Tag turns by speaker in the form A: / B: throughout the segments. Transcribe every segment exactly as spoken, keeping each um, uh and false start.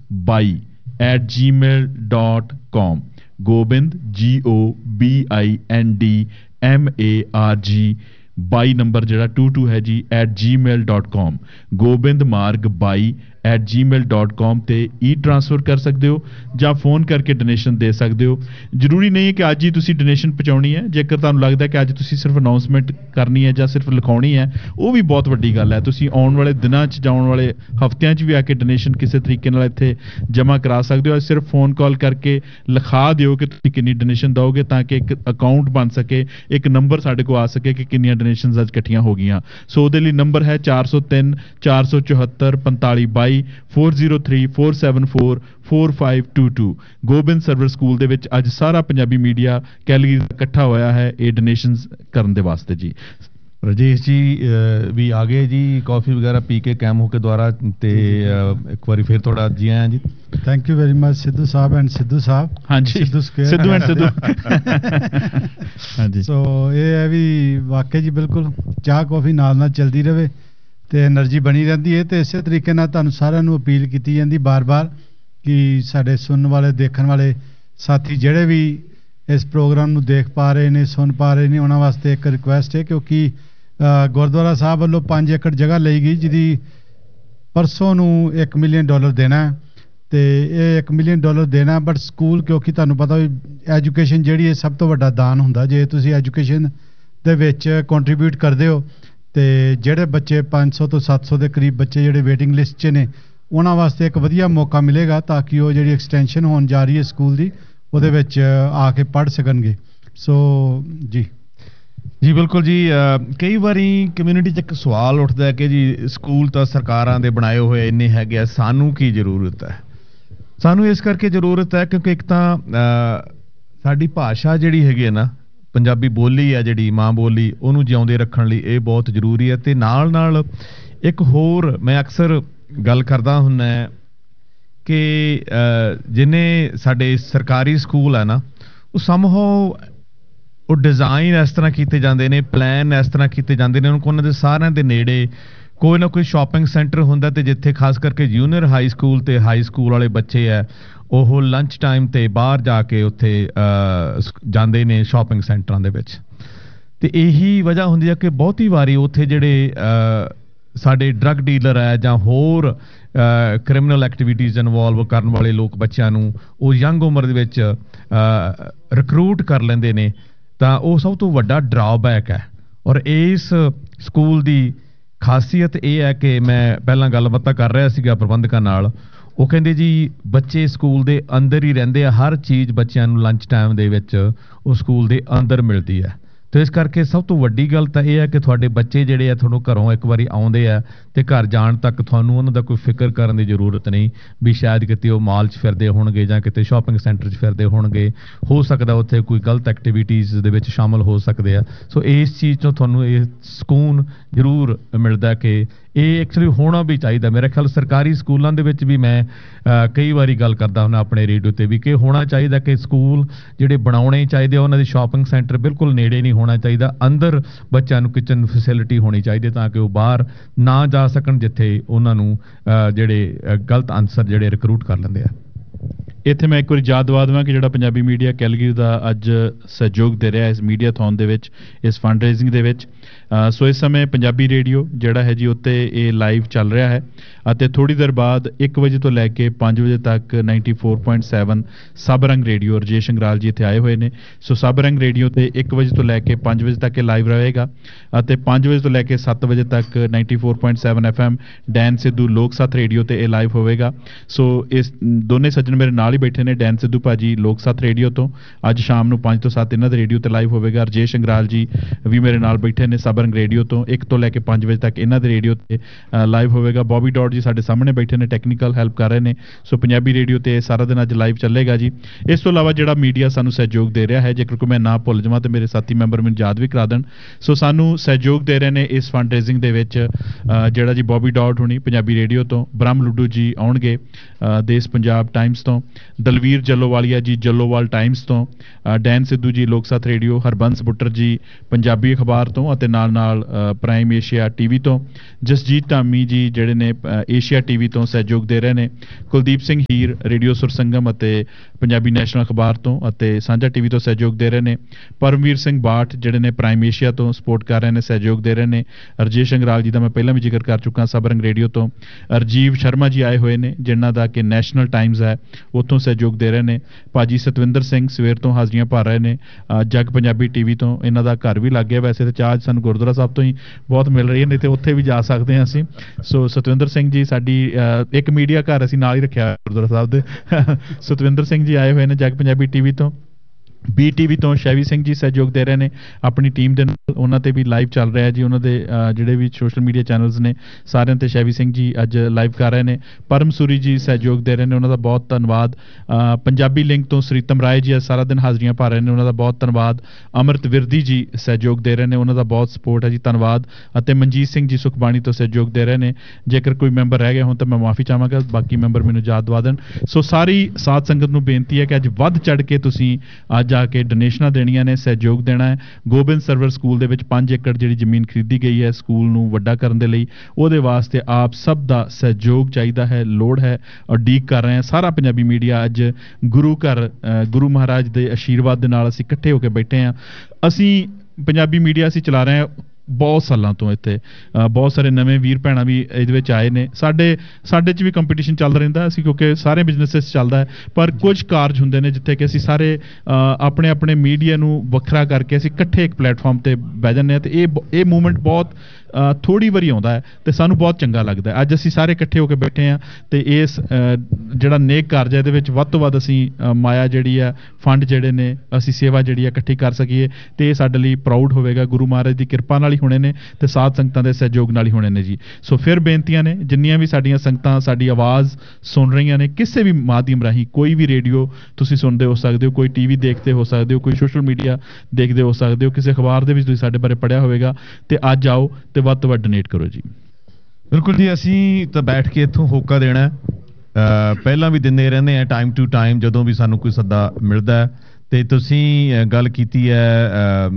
A: By eight ji mail dot com Gobind ji O B I N D M A R G by number जिहड़ा to to है जी eight जी mail dot com Gobind मार्ग by eight ji mail dot com ते ई transfer कर सकते हो ਜਾਂ phone करके donation दे सकते हो। जरूरी नहीं है कि अज ही तुसी डोनेशन पहुँचानी है, जेकर तुहानूं लगदा है कि अज तुसी सिर्फ अनाउंसमेंट करनी है ਜਾਂ सिर्फ लिखाउणी है, वो भी बहुत वड्डी गल है। तुसी आउण वाले दिनां 'ਚ ਜਾਂ आउण वाले हफ्तिਆਂ 'ਚ भी आके डोनेशन किसी तरीके नाल इत्थे जमा करा सकते हो। सिर्फ फोन कॉल करके लिखा दिओ कि तुसी किन्नी डोनेशन दोगे ताकि एक अकाउंट बन सके, एक नंबर साडे कोल आ सके कि किन्नियां डोनेशनस अज इकट्ठियां हो गईयां। सो ਉਹਦੇ ਲਈ नंबर है चार सौ तीन चार सौ चौहत्तर पैंताली by four zero three four seven four four five to to Gobind server school दे विच अज सारा पंजाबी मीडिया कैलगरी इकट्ठा होया है ये डोनेशनस करन दे वास्ते जी।
B: राजेश जी भी आ गए जी कॉफी वगैरह पी के कैम होके द्वारा ते एक बार फिर थोड़ा जी आया जी।
C: Thank you very much Sidhu साहब एंड सिद्धू साहब।
A: हाँ जी
C: सिद्धू
A: सिद्धू एंड सिद्धू हाँ जी।
C: सो ये है भी वाकई जी बिल्कुल चाह कॉफी नाल नाल चलती रहे तो एनर्जी बनी रहती है। तो इस तरीके नाल तुहानूं सारिआं नूं अपील की जाती बार बार कि साडे सुनन वाले देखण वाले साथी जिहड़े भी इस प्रोग्राम नूं देख पा रहे ने सुन पा रहे ने उन्हां वास्ते एक रिक्वेस्ट है क्योंकि गुरुद्वारा साहब वालों पांच एकड़ जगह लई गई जिहदी परसों नूं एक मिलियन डॉलर देना है तो ये एक मिलियन डॉलर देना बट स्कूल क्योंकि तुहानूं पता एजुकेशन जिहड़ी है सब तो वड्डा दान हुंदा जे तुसीं एजुकेशन दे विच कंट्रीब्यूट करदे हो तो जिहड़े बच्चे पाँच सौ तो सत्त सौ के करीब बच्चे जिहड़े वेटिंग लिस्ट च ने उन्हां वास्ते एक वधिया मौका मिलेगा ताकि वो जिहड़ी एक्सटेंशन होण जा रही है स्कूल दी ਉਹਦੇ ਵਿੱਚ आके पढ़ सकणगे। सो जी
B: जी बिल्कुल जी। कई बारी कम्यूनिटी च एक सवाल उठता है कि जी स्कूल तो सरकारां दे बनाए हुए इन्ने हैगे सानू की जरूरत है। सानू इस करके जरूरत है क्योंकि एक तो साडी भाषा जिहड़ी हैगी है ना पंजाबी बोली है जिहड़ी माँ बोली उहनूं जिउंदे रखण लई ये बहुत जरूरी है। ते नाल नाल एक होर मैं अक्सर गल करदा हुंदा है कि जिन्हें साडे सरकारी स्कूल है ना वो समहाउ वो डिज़ाइन इस तरह किए जाते हैं प्लान इस तरह किए जाते हैं उन्होंने दे सारिਆਂ ਦੇ नेड़े कोई ना कोई शॉपिंग सेंटर होंदा ते जिथे खास करके जूनियर हाई स्कूल ते हाई स्कूल वाले बच्चे है वो लंच टाइम ते बाहर जाके उत्थे जाते हैं शॉपिंग सेंटरां दे विच। ते यही वजह होंदी है कि बहुती वारी उत्थे जिहड़े साडे ड्रग डीलर है जां होर क्रिमिनल एक्टिविटीज़ इनवॉल्व करने वाले लोग बच्चों नूं वो यंग उम्र दे विच रिक्रूट कर लेंदे ने तां वो सब तो वड्डा ड्रॉबैक है। और इस स्कूल दी खासियत यह है कि मैं पहलां गलबात कर रहा सीगा प्रबंधकां नाल वो कहंदे जी बच्चे स्कूल दे अंदर ही रहिंदे आ हर चीज़ बच्चों नूं लंच टाइम दे विच वो स्कूल दे अंदर मिलती है। तो इस करके सब तो वड्डी गल तो यह है कि तुहाडे बच्चे जिहड़े आ तुहानूं घरों एक बारी आउंदे आ ते घर जाण तक तुहानूं उन्हां दा कोई फिक्र करन दी जरूरत नहीं भी शायद किते वो माल च फिरदे होणगे जां किते शॉपिंग सेंटर च फिरदे होणगे हो सकदा उत्थे कोई गलत एक्टिविटीज़ दे विच शामिल हो सकदे आ। सो इस चीज़ चों तुहानूं इह सकून जरूर मिलदा कि ये एक्चुअली होना भी चाहिए। मेरे ख्याल सरकारी स्कूलों के भी मैं आ, कई बारी गल करता हूँ अपने रेडियो पर भी कि होना चाहिए कि स्कूल जिहड़े बनाने चाहिए उन्होंने शॉपिंग सेंटर बिल्कुल नेड़े नहीं होना चाहिए, अंदर बच्चों को किचन फैसिलिटी होनी चाहिए ताकि वो बाहर ना जा सकन जिथे उन्होंने जिहड़े गलत आंसर जिहड़े रिक्रूट कर लेंदे आ।
A: इत्थे मैं एक बार याद दवा देवां कि जिहड़ा पंजाबी मीडिया कैलगरी दा अज सहयोग दे रहा इस मीडिया थॉन दे विच इस फंड रेजिंग दे विच सो इस समय पंजाबी रेडियो जिहड़ा है जी उत्ते ये लाइव चल रहा है अते थोड़ी देर बाद एक बजे तो लैके पाँच बजे तक नाइनटी फोर पॉइंट सैवन सब रंग रेडियो रजेश अंगराल जी इत्थे आए हुए ने। सो सब रंग रेडियो ते एक बजे तो लैके पाँच बजे तक ये लाइव रहेगा अते पाँच बजे तो लैके सत्त बजे तक ninety four point seven F M Dan Sidhu लोक सत्थ रेडियो ते ये लाइव होवेगा। सो इस दोने सज्जन मेरे नाल ही बैठे ने डैन सिद्धू भाजी लोक सत्थ रेडियो तो अज शाम नूं पाँच तो सत्त इन्हां दे रेडियो ते लाइव होवेगा। रजेश अंगराल जी भी मेरे नाल बैठे ने सब रंग रेडियो तो एक तो लैके पाँच बजे तक इन्हां दे रेडियो ते लाइव होवेगा। बॉबी डॉट जी साडे सामने बैठे ने टैक्नीकल हैल्प कर रहे हैं। सो पंजाबी रेडियो ते सारा दिन अज लाइव चलेगा जी। इस तो इलावा जिहड़ा मीडिया सानू सहयोग दे रहा है जेकर कोई मैं ना भुल जावां तो मेरे साथी मैंबर मैनूं याद भी करा देण। सो सानू सहयोग दे रहे हैं इस फंड रेजिंग दे विच जिहड़ा जी बॉबी डॉट होनी पंजाबी रेडियो तो ब्रह्म लुड्डू जी आउणगे देश पंजाब टाइम्स तो दलवीर जलोवालिया जी जलोवाल टाइम्स तो डैन सिद्धू जी लोक सत्थ रेडियो हरबंस बुट्टर जी पंजाबी अखबार तो अते नाल नाल प्राइम एशिया टीवी तो जसजीत धामी जी जिहड़े ने ਏਸ਼ੀਆ ਟੀਵੀ ਤੋਂ ਸਹਿਯੋਗ ਦੇ ਰਹੇ ਨੇ, ਕੁਲਦੀਪ ਸਿੰਘ ਹੀਰ ਰੇਡੀਓ ਸੁਰ ਸੰਗਮ ਅਤੇ ਪੰਜਾਬੀ ਨੈਸ਼ਨਲ ਅਖਬਾਰ ਤੋਂ ਅਤੇ ਸਾਂਝਾ ਟੀਵੀ ਤੋਂ ਸਹਿਯੋਗ ਦੇ ਰਹੇ ਨੇ, ਪਰਮਵੀਰ ਸਿੰਘ ਬਾਠ ਜਿਹੜੇ ਨੇ ਪ੍ਰਾਈਮ ਏਸ਼ੀਆ ਤੋਂ ਸਪੋਰਟ ਕਰ ਰਹੇ ਨੇ, ਸਹਿਯੋਗ ਦੇ ਰਹੇ ਨੇ, ਰਜੇਸ਼ ਅੰਗਰਾਲ ਜੀ ਦਾ ਮੈਂ ਪਹਿਲਾਂ ਵੀ ਜ਼ਿਕਰ ਕਰ ਚੁੱਕਾ ਸਬਰੰਗ ਰੇਡੀਓ ਤੋਂ, ਰਜੀਵ ਸ਼ਰਮਾ ਜੀ ਆਏ ਹੋਏ ਨੇ ਜਿਨ੍ਹਾਂ ਦਾ ਕਿ ਨੈਸ਼ਨਲ ਟਾਈਮਜ਼ ਹੈ ਉੱਥੋਂ ਸਹਿਯੋਗ ਦੇ ਰਹੇ ਨੇ, ਭਾਜੀ ਸਤਵਿੰਦਰ ਸਿੰਘ ਸਵੇਰ ਤੋਂ ਹਾਜ਼ਰੀਆਂ ਭਰ ਰਹੇ ਨੇ ਜਗ ਪੰਜਾਬੀ ਟੀਵੀ ਤੋਂ, ਇਹਨਾਂ ਦਾ ਘਰ ਵੀ ਲੱਗ ਗਿਆ ਵੈਸੇ ਤਾਂ ਚਾਹ ਸਾਨੂੰ ਗੁਰਦੁਆਰਾ ਸਾਹਿਬ ਤੋਂ ਹੀ ਬਹੁਤ ਮਿਲ ਰਹੀ ਹੈ, ਨਹੀਂ ਤੇ ਉੱਥੇ ਵੀ ਜਾ ਸਕਦੇ ਹਾਂ ਅਸੀਂ। ਸੋ ਸਤਵਿੰਦਰ ਸਿੰਘ ਜੀ ਸਾਡੀ ਇੱਕ ਮੀਡੀਆ ਘਰ ਅਸੀਂ ਨਾਲ ਹੀ ਰੱਖਿਆ ਗੁਰਦੁਆਰਾ ਸਾਹਿਬ ਦੇ ਸਤਵਿੰਦਰ ਸਿੰਘ ਜੀ ਆਏ ਹੋਏ ਨੇ ਜਗ ਪੰਜਾਬੀ ਟੀਵੀ ਤੋਂ, ਬੀ ਟੀਵੀ ਤੋਂ ਸ਼ੈਵੀ ਸਿੰਘ ਜੀ ਸਹਿਯੋਗ ਦੇ ਰਹੇ ਨੇ ਆਪਣੀ ਟੀਮ ਦੇ ਨਾਲ, ਉਹਨਾਂ ਤੇ ਵੀ ਲਾਈਵ ਚੱਲ ਰਿਹਾ ਜੀ, ਉਹਨਾਂ ਦੇ ਜਿਹੜੇ ਵੀ ਸੋਸ਼ਲ ਮੀਡੀਆ ਚੈਨਲਸ ਨੇ ਸਾਰਿਆਂ ਤੇ ਸ਼ੈਵੀ ਸਿੰਘ ਜੀ ਅੱਜ ਲਾਈਵ ਕਰ ਰਹੇ ਨੇ, ਪਰਮ ਸੂਰੀ ਜੀ ਸਹਿਯੋਗ ਦੇ ਰਹੇ ਨੇ, ਉਹਨਾਂ ਦਾ ਬਹੁਤ ਧੰਨਵਾਦ। ਪੰਜਾਬੀ ਲਿੰਕ ਤੋਂ ਸ੍ਰੀਤਮ ਰਾਏ ਜੀ ਅੱਜ ਸਾਰਾ ਦਿਨ ਹਾਜ਼ਰੀਆਂ ਭਰ ਰਹੇ ਨੇ, ਉਹਨਾਂ ਦਾ ਬਹੁਤ ਧੰਨਵਾਦ। ਅਮਰਤ ਵਿਰਦੀ ਜੀ ਸਹਿਯੋਗ ਦੇ ਰਹੇ ਨੇ, ਉਹਨਾਂ ਦਾ ਬਹੁਤ ਸਪੋਰਟ ਹੈ ਜੀ, ਧੰਨਵਾਦ। ਅਤੇ ਮਨਜੀਤ ਸਿੰਘ ਜੀ ਸੁਖਬਾਣੀ ਤੋਂ ਸਹਿਯੋਗ ਦੇ ਰਹੇ ਨੇ, ਜੇਕਰ ਕੋਈ ਮੈਂਬਰ ਰਹਿ ਗਿਆ ਹੁਣ ਤਾਂ ਮੈਂ ਮਾਫੀ ਚਾਹਾਂਗਾ, ਬਾਕੀ ਮੈਂਬਰ ਮੈਨੂੰ ਯਾਦ ਦਵਾ ਦੇਣ। ਸੋ ਸਾਰੀ ਸਾਧ ਸੰਗਤ ਨੂੰ ਬੇਨਤੀ ਹੈ ਕਿ ਅੱਜ ਵੱਧ ਚੜ ਕੇ ਤੁਸੀਂ ਅੱਜ ਜਾ ਕੇ ਡੋਨੇਸ਼ਨਾਂ ਦੇਣੀਆਂ ਨੇ, ਸਹਿਯੋਗ ਦੇਣਾ ਹੈ। ਗੋਬਿੰਦ ਸਰਵਰ ਸਕੂਲ ਦੇ ਵਿੱਚ ਪੰਜ ਏਕੜ ਜਿਹੜੀ ਜ਼ਮੀਨ ਖਰੀਦੀ ਗਈ ਹੈ ਸਕੂਲ ਨੂੰ ਵੱਡਾ ਕਰਨ ਦੇ ਲਈ, ਉਹਦੇ ਵਾਸਤੇ ਆਪ ਸਭ ਦਾ ਸਹਿਯੋਗ ਚਾਹੀਦਾ ਹੈ, ਲੋੜ ਹੈ, ਉਡੀਕ ਕਰ ਰਹੇ ਹਾਂ। ਸਾਰਾ ਪੰਜਾਬੀ ਮੀਡੀਆ ਅੱਜ ਗੁਰੂ ਘਰ ਗੁਰੂ ਮਹਾਰਾਜ ਦੇ ਆਸ਼ੀਰਵਾਦ ਦੇ ਨਾਲ ਅਸੀਂ ਇਕੱਠੇ ਹੋ ਕੇ ਬੈਠੇ ਹਾਂ। ਅਸੀਂ ਪੰਜਾਬੀ ਮੀਡੀਆ ਅਸੀਂ ਚਲਾ ਰਹੇ ਹਾਂ ਬਹੁਤ ਸਾਲਾਂ ਤੋਂ, ਇੱਥੇ ਬਹੁਤ ਸਾਰੇ ਨਵੇਂ ਵੀਰ ਭੈਣਾਂ ਵੀ ਇਹਦੇ ਵਿੱਚ ਆਏ ਨੇ, ਸਾਡੇ ਸਾਡੇ 'ਚ ਵੀ ਕੰਪੀਟੀਸ਼ਨ ਚੱਲਦਾ ਰਹਿੰਦਾ ਅਸੀਂ, ਕਿਉਂਕਿ ਸਾਰੇ ਬਿਜ਼ਨੈਸਿਸ ਚੱਲਦਾ ਹੈ, ਪਰ ਕੁਝ ਕਾਰਜ ਹੁੰਦੇ ਨੇ ਜਿੱਥੇ ਕਿ ਅਸੀਂ ਸਾਰੇ ਆਪਣੇ ਆਪਣੇ ਮੀਡੀਆ ਨੂੰ ਵੱਖਰਾ ਕਰਕੇ ਅਸੀਂ ਇਕੱਠੇ ਇੱਕ ਪਲੇਟਫਾਰਮ ਤੇ ਬਹਿ ਜਾਂਦੇ ਹਾਂ, ਤੇ ਇਹ ਇਹ ਮੂਵਮੈਂਟ ਬਹੁਤ ਥੋੜ੍ਹੀ ਵਾਰੀ ਆਉਂਦਾ ਹੈ ਤੇ ਸਾਨੂੰ ਬਹੁਤ ਚੰਗਾ ਲੱਗਦਾ ਹੈ। ਅੱਜ ਅਸੀਂ ਸਾਰੇ ਇਕੱਠੇ ਹੋ ਕੇ ਬੈਠੇ ਹਾਂ ਤੇ ਇਸ ਜਿਹੜਾ ਨੇਕ ਕਾਰਜ ਹੈ ਇਹਦੇ ਵਿੱਚ ਵੱਧ ਤੋਂ ਵੱਧ ਅਸੀਂ ਮਾਇਆ ਜਿਹੜੀ ਆ ਫੰਡ ਜਿਹੜੇ ਨੇ ਅਸੀਂ ਸੇਵਾ ਜਿਹੜੀ ਆ ਇਕੱਠੀ ਕਰ ਸਕੀਏ, ਤੇ ਇਹ ਸਾਡੇ ਲਈ ਪ੍ਰਾਊਡ ਹੋਵੇਗਾ। ਗੁਰੂ ਮਹਾਰਾਜ ਦੀ ਕਿਰਪਾ ਨਾਲ ਹੀ ਹੋਣੇ ਨੇ ਤੇ ਸਾਧ ਸੰਗਤਾਂ ਦੇ ਸਹਿਯੋਗ ਨਾਲ ਹੀ ਹੋਣੇ ਨੇ ਜੀ। ਸੋ ਫਿਰ ਬੇਨਤੀਆਂ ਨੇ, ਜਿੰਨੀਆਂ ਵੀ ਸਾਡੀਆਂ ਸੰਗਤਾਂ ਸਾਡੀ ਆਵਾਜ਼ ਸੁਣ ਰਹੀਆਂ ਨੇ ਕਿਸੇ ਵੀ ਮਾਧਿਅਮ ਰਾਹੀਂ, ਕੋਈ ਵੀ ਰੇਡੀਓ ਤੁਸੀਂ ਸੁਣਦੇ ਹੋ ਸਕਦੇ ਹੋ, ਕੋਈ ਟੀਵੀ ਦੇਖਦੇ ਹੋ ਸਕਦੇ ਹੋ, ਕੋਈ ਸੋਸ਼ਲ ਮੀਡੀਆ ਦੇਖਦੇ ਹੋ ਸਕਦੇ ਹੋ, ਕਿਸੇ ਅਖਬਾਰ ਦੇ ਵਿੱਚ ਤੁਸੀਂ ਸਾਡੇ ਬਾਰੇ ਪੜ੍ਹਿਆ ਹੋਵੇਗਾ, ਤੇ ਅੱਜ ਆਓ ਤੇ ਵੱਧ ਤੋਂ ਵੱਧ ਡੋਨੇਟ ਕਰੋ ਜੀ।
B: ਬਿਲਕੁਲ ਜੀ, ਅਸੀਂ ਤਾਂ ਬੈਠ ਕੇ ਇੱਥੋਂ ਹੋਕਾ ਦੇਣਾ, ਪਹਿਲਾਂ ਵੀ ਦਿੰਦੇ ਰਹਿੰਦੇ ਹਾਂ ਟਾਈਮ ਟੂ ਟਾਈਮ ਜਦੋਂ ਵੀ ਸਾਨੂੰ ਕੋਈ ਸੱਦਾ ਮਿਲਦਾ। ਤੇ ਤੁਸੀਂ ਗੱਲ ਕੀਤੀ ਹੈ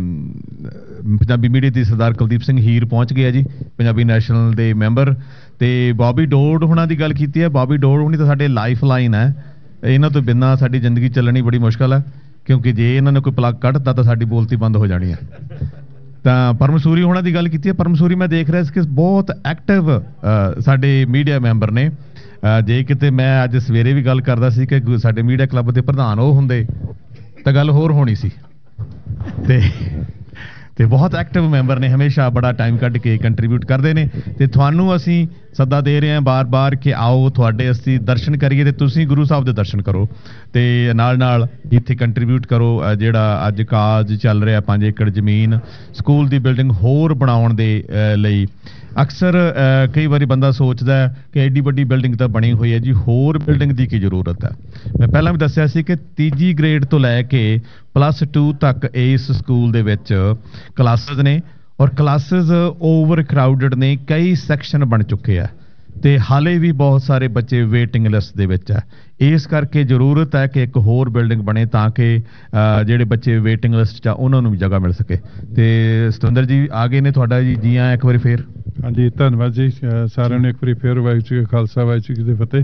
B: ਪੰਜਾਬੀ ਮੀਡੀਆ ਦੀ, ਸਰਦਾਰ ਕੁਲਦੀਪ ਸਿੰਘ ਹੀਰ ਪਹੁੰਚ ਗਿਆ ਜੀ, ਪੰਜਾਬੀ ਨੈਸ਼ਨਲ ਦੇ ਮੈਂਬਰ, ਤੇ ਬੌਬੀ ਡੋਡ ਹੁਣਾਂ ਦੀ ਗੱਲ ਕੀਤੀ ਹੈ। ਬੌਬੀ ਡੋਡ ਹੁਣੀ ਤਾਂ ਸਾਡੇ ਲਾਈਫ ਲਾਈਨ ਹੈ, ਇਹਨਾਂ ਤੋਂ ਬਿਨਾਂ ਸਾਡੀ ਜ਼ਿੰਦਗੀ ਚੱਲਣੀ ਬੜੀ ਮੁਸ਼ਕਲ ਹੈ, ਕਿਉਂਕਿ ਜੇ ਇਹਨਾਂ ਨੇ ਕੋਈ ਪਲੱਗ ਕੱਢਤਾ ਤਾਂ ਸਾਡੀ ਬੋਲਤੀ ਬੰਦ ਹੋ ਜਾਣੀ ਹੈ। ਤਾਂ ਪਰਮਸੂਰੀ ਹੋਣਾ ਦੀ ਗੱਲ ਕੀਤੀ ਹੈ, ਪਰਮਸੂਰੀ ਮੈਂ ਦੇਖ ਰਿਹਾ ਸੀ ਕਿ ਬਹੁਤ ਐਕਟਿਵ ਸਾਡੇ ਮੀਡੀਆ ਮੈਂਬਰ ਨੇ। ਜੇ ਕਿਤੇ ਮੈਂ ਅੱਜ ਸਵੇਰੇ ਵੀ ਗੱਲ ਕਰਦਾ ਸੀ ਕਿ ਸਾਡੇ ਮੀਡੀਆ ਕਲੱਬ ਦੇ ਪ੍ਰਧਾਨ ਉਹ ਹੁੰਦੇ ਤਾਂ ਗੱਲ ਹੋਰ ਹੋਣੀ ਸੀ, ਤੇ ਤੇ ਬਹੁਤ ਐਕਟਿਵ ਮੈਂਬਰ ਨੇ, ਹਮੇਸ਼ਾ ਬੜਾ ਟਾਈਮ ਕੱਢ ਕੇ ਕੰਟਰੀਬਿਊਟ ਕਰਦੇ ਨੇ, ਤੇ ਤੁਹਾਨੂੰ ਅਸੀਂ ਸੱਦਾ ਦੇ ਰਹੇ ਹਾਂ ਬਾਰ-ਬਾਰ ਕਿ ਆਓ ਤੁਹਾਡੇ ਅਸੀਂ ਦਰਸ਼ਨ ਕਰੀਏ ਤੇ ਤੁਸੀਂ ਗੁਰੂ ਸਾਹਿਬ ਦੇ ਦਰਸ਼ਨ ਕਰੋ, ਤੇ ਨਾਲ ਨਾਲ ਇੱਥੇ ਕੰਟਰੀਬਿਊਟ ਕਰੋ। ਜਿਹੜਾ ਅੱਜ ਕਾਜ ਚੱਲ ਰਿਹਾ ਪੰਜ ਏਕੜ ਜ਼ਮੀਨ ਸਕੂਲ ਦੀ ਬਿਲਡਿੰਗ ਹੋਰ ਬਣਾਉਣ ਦੇ ਲਈ, ਅਕਸਰ ਕਈ ਵਾਰੀ ਬੰਦਾ ਸੋਚਦਾ ਹੈ ਕਿ ਐਡੀ ਵੱਡੀ ਬਿਲਡਿੰਗ ਤਾਂ ਬਣੀ ਹੋਈ ਹੈ ਜੀ, ਹੋਰ ਬਿਲਡਿੰਗ ਦੀ ਕੀ ਜ਼ਰੂਰਤ ਹੈ। ਮੈਂ ਪਹਿਲਾਂ ਵੀ ਦੱਸਿਆ ਸੀ ਕਿ ਤੀਜੀ ਗ੍ਰੇਡ ਤੋਂ ਲੈ ਕੇ ਪਲੱਸ ਟੂ ਤੱਕ ਇਸ ਸਕੂਲ ਦੇ ਵਿੱਚ ਕਲਾਸਿਸ ਨੇ, ਔਰ ਕਲਾਸਿਸ ਓਵਰ ਕਰਾਊਡਡ ਨੇ, ਕਈ ਸੈਕਸ਼ਨ ਬਣ ਚੁੱਕੇ ਆ, ਤੇ ਹਾਲੇ ਵੀ ਬਹੁਤ ਸਾਰੇ ਬੱਚੇ ਵੇਟਿੰਗ ਲਿਸਟ ਦੇ ਵਿੱਚ ਹੈ। ਇਸ ਕਰਕੇ ਜ਼ਰੂਰਤ ਹੈ ਕਿ ਇੱਕ ਹੋਰ ਬਿਲਡਿੰਗ ਬਣੇ ਤਾਂ ਕਿ ਜਿਹੜੇ ਬੱਚੇ ਵੇਟਿੰਗ ਲਿਸਟ 'ਚ ਆ ਉਹਨਾਂ ਨੂੰ ਵੀ ਜਗ੍ਹਾ ਮਿਲ ਸਕੇ। ਤੇ ਸਤਵਿੰਦਰ ਜੀ ਆ ਗਏ ਨੇ, ਤੁਹਾਡਾ ਜੀ ਜੀ ਆਇਆਂ ਇੱਕ ਵਾਰੀ ਫੇਰ।
D: ਹਾਂਜੀ, ਧੰਨਵਾਦ ਜੀ ਸਾਰਿਆਂ ਨੂੰ ਇੱਕ ਵਾਰੀ ਫੇਰ। ਵਾਹਿਗੁਰੂ ਜੀ ਕਾ ਖਾਲਸਾ, ਵਾਹਿਗੁਰੂ ਜੀ ਕੀ ਫਤਿਹ।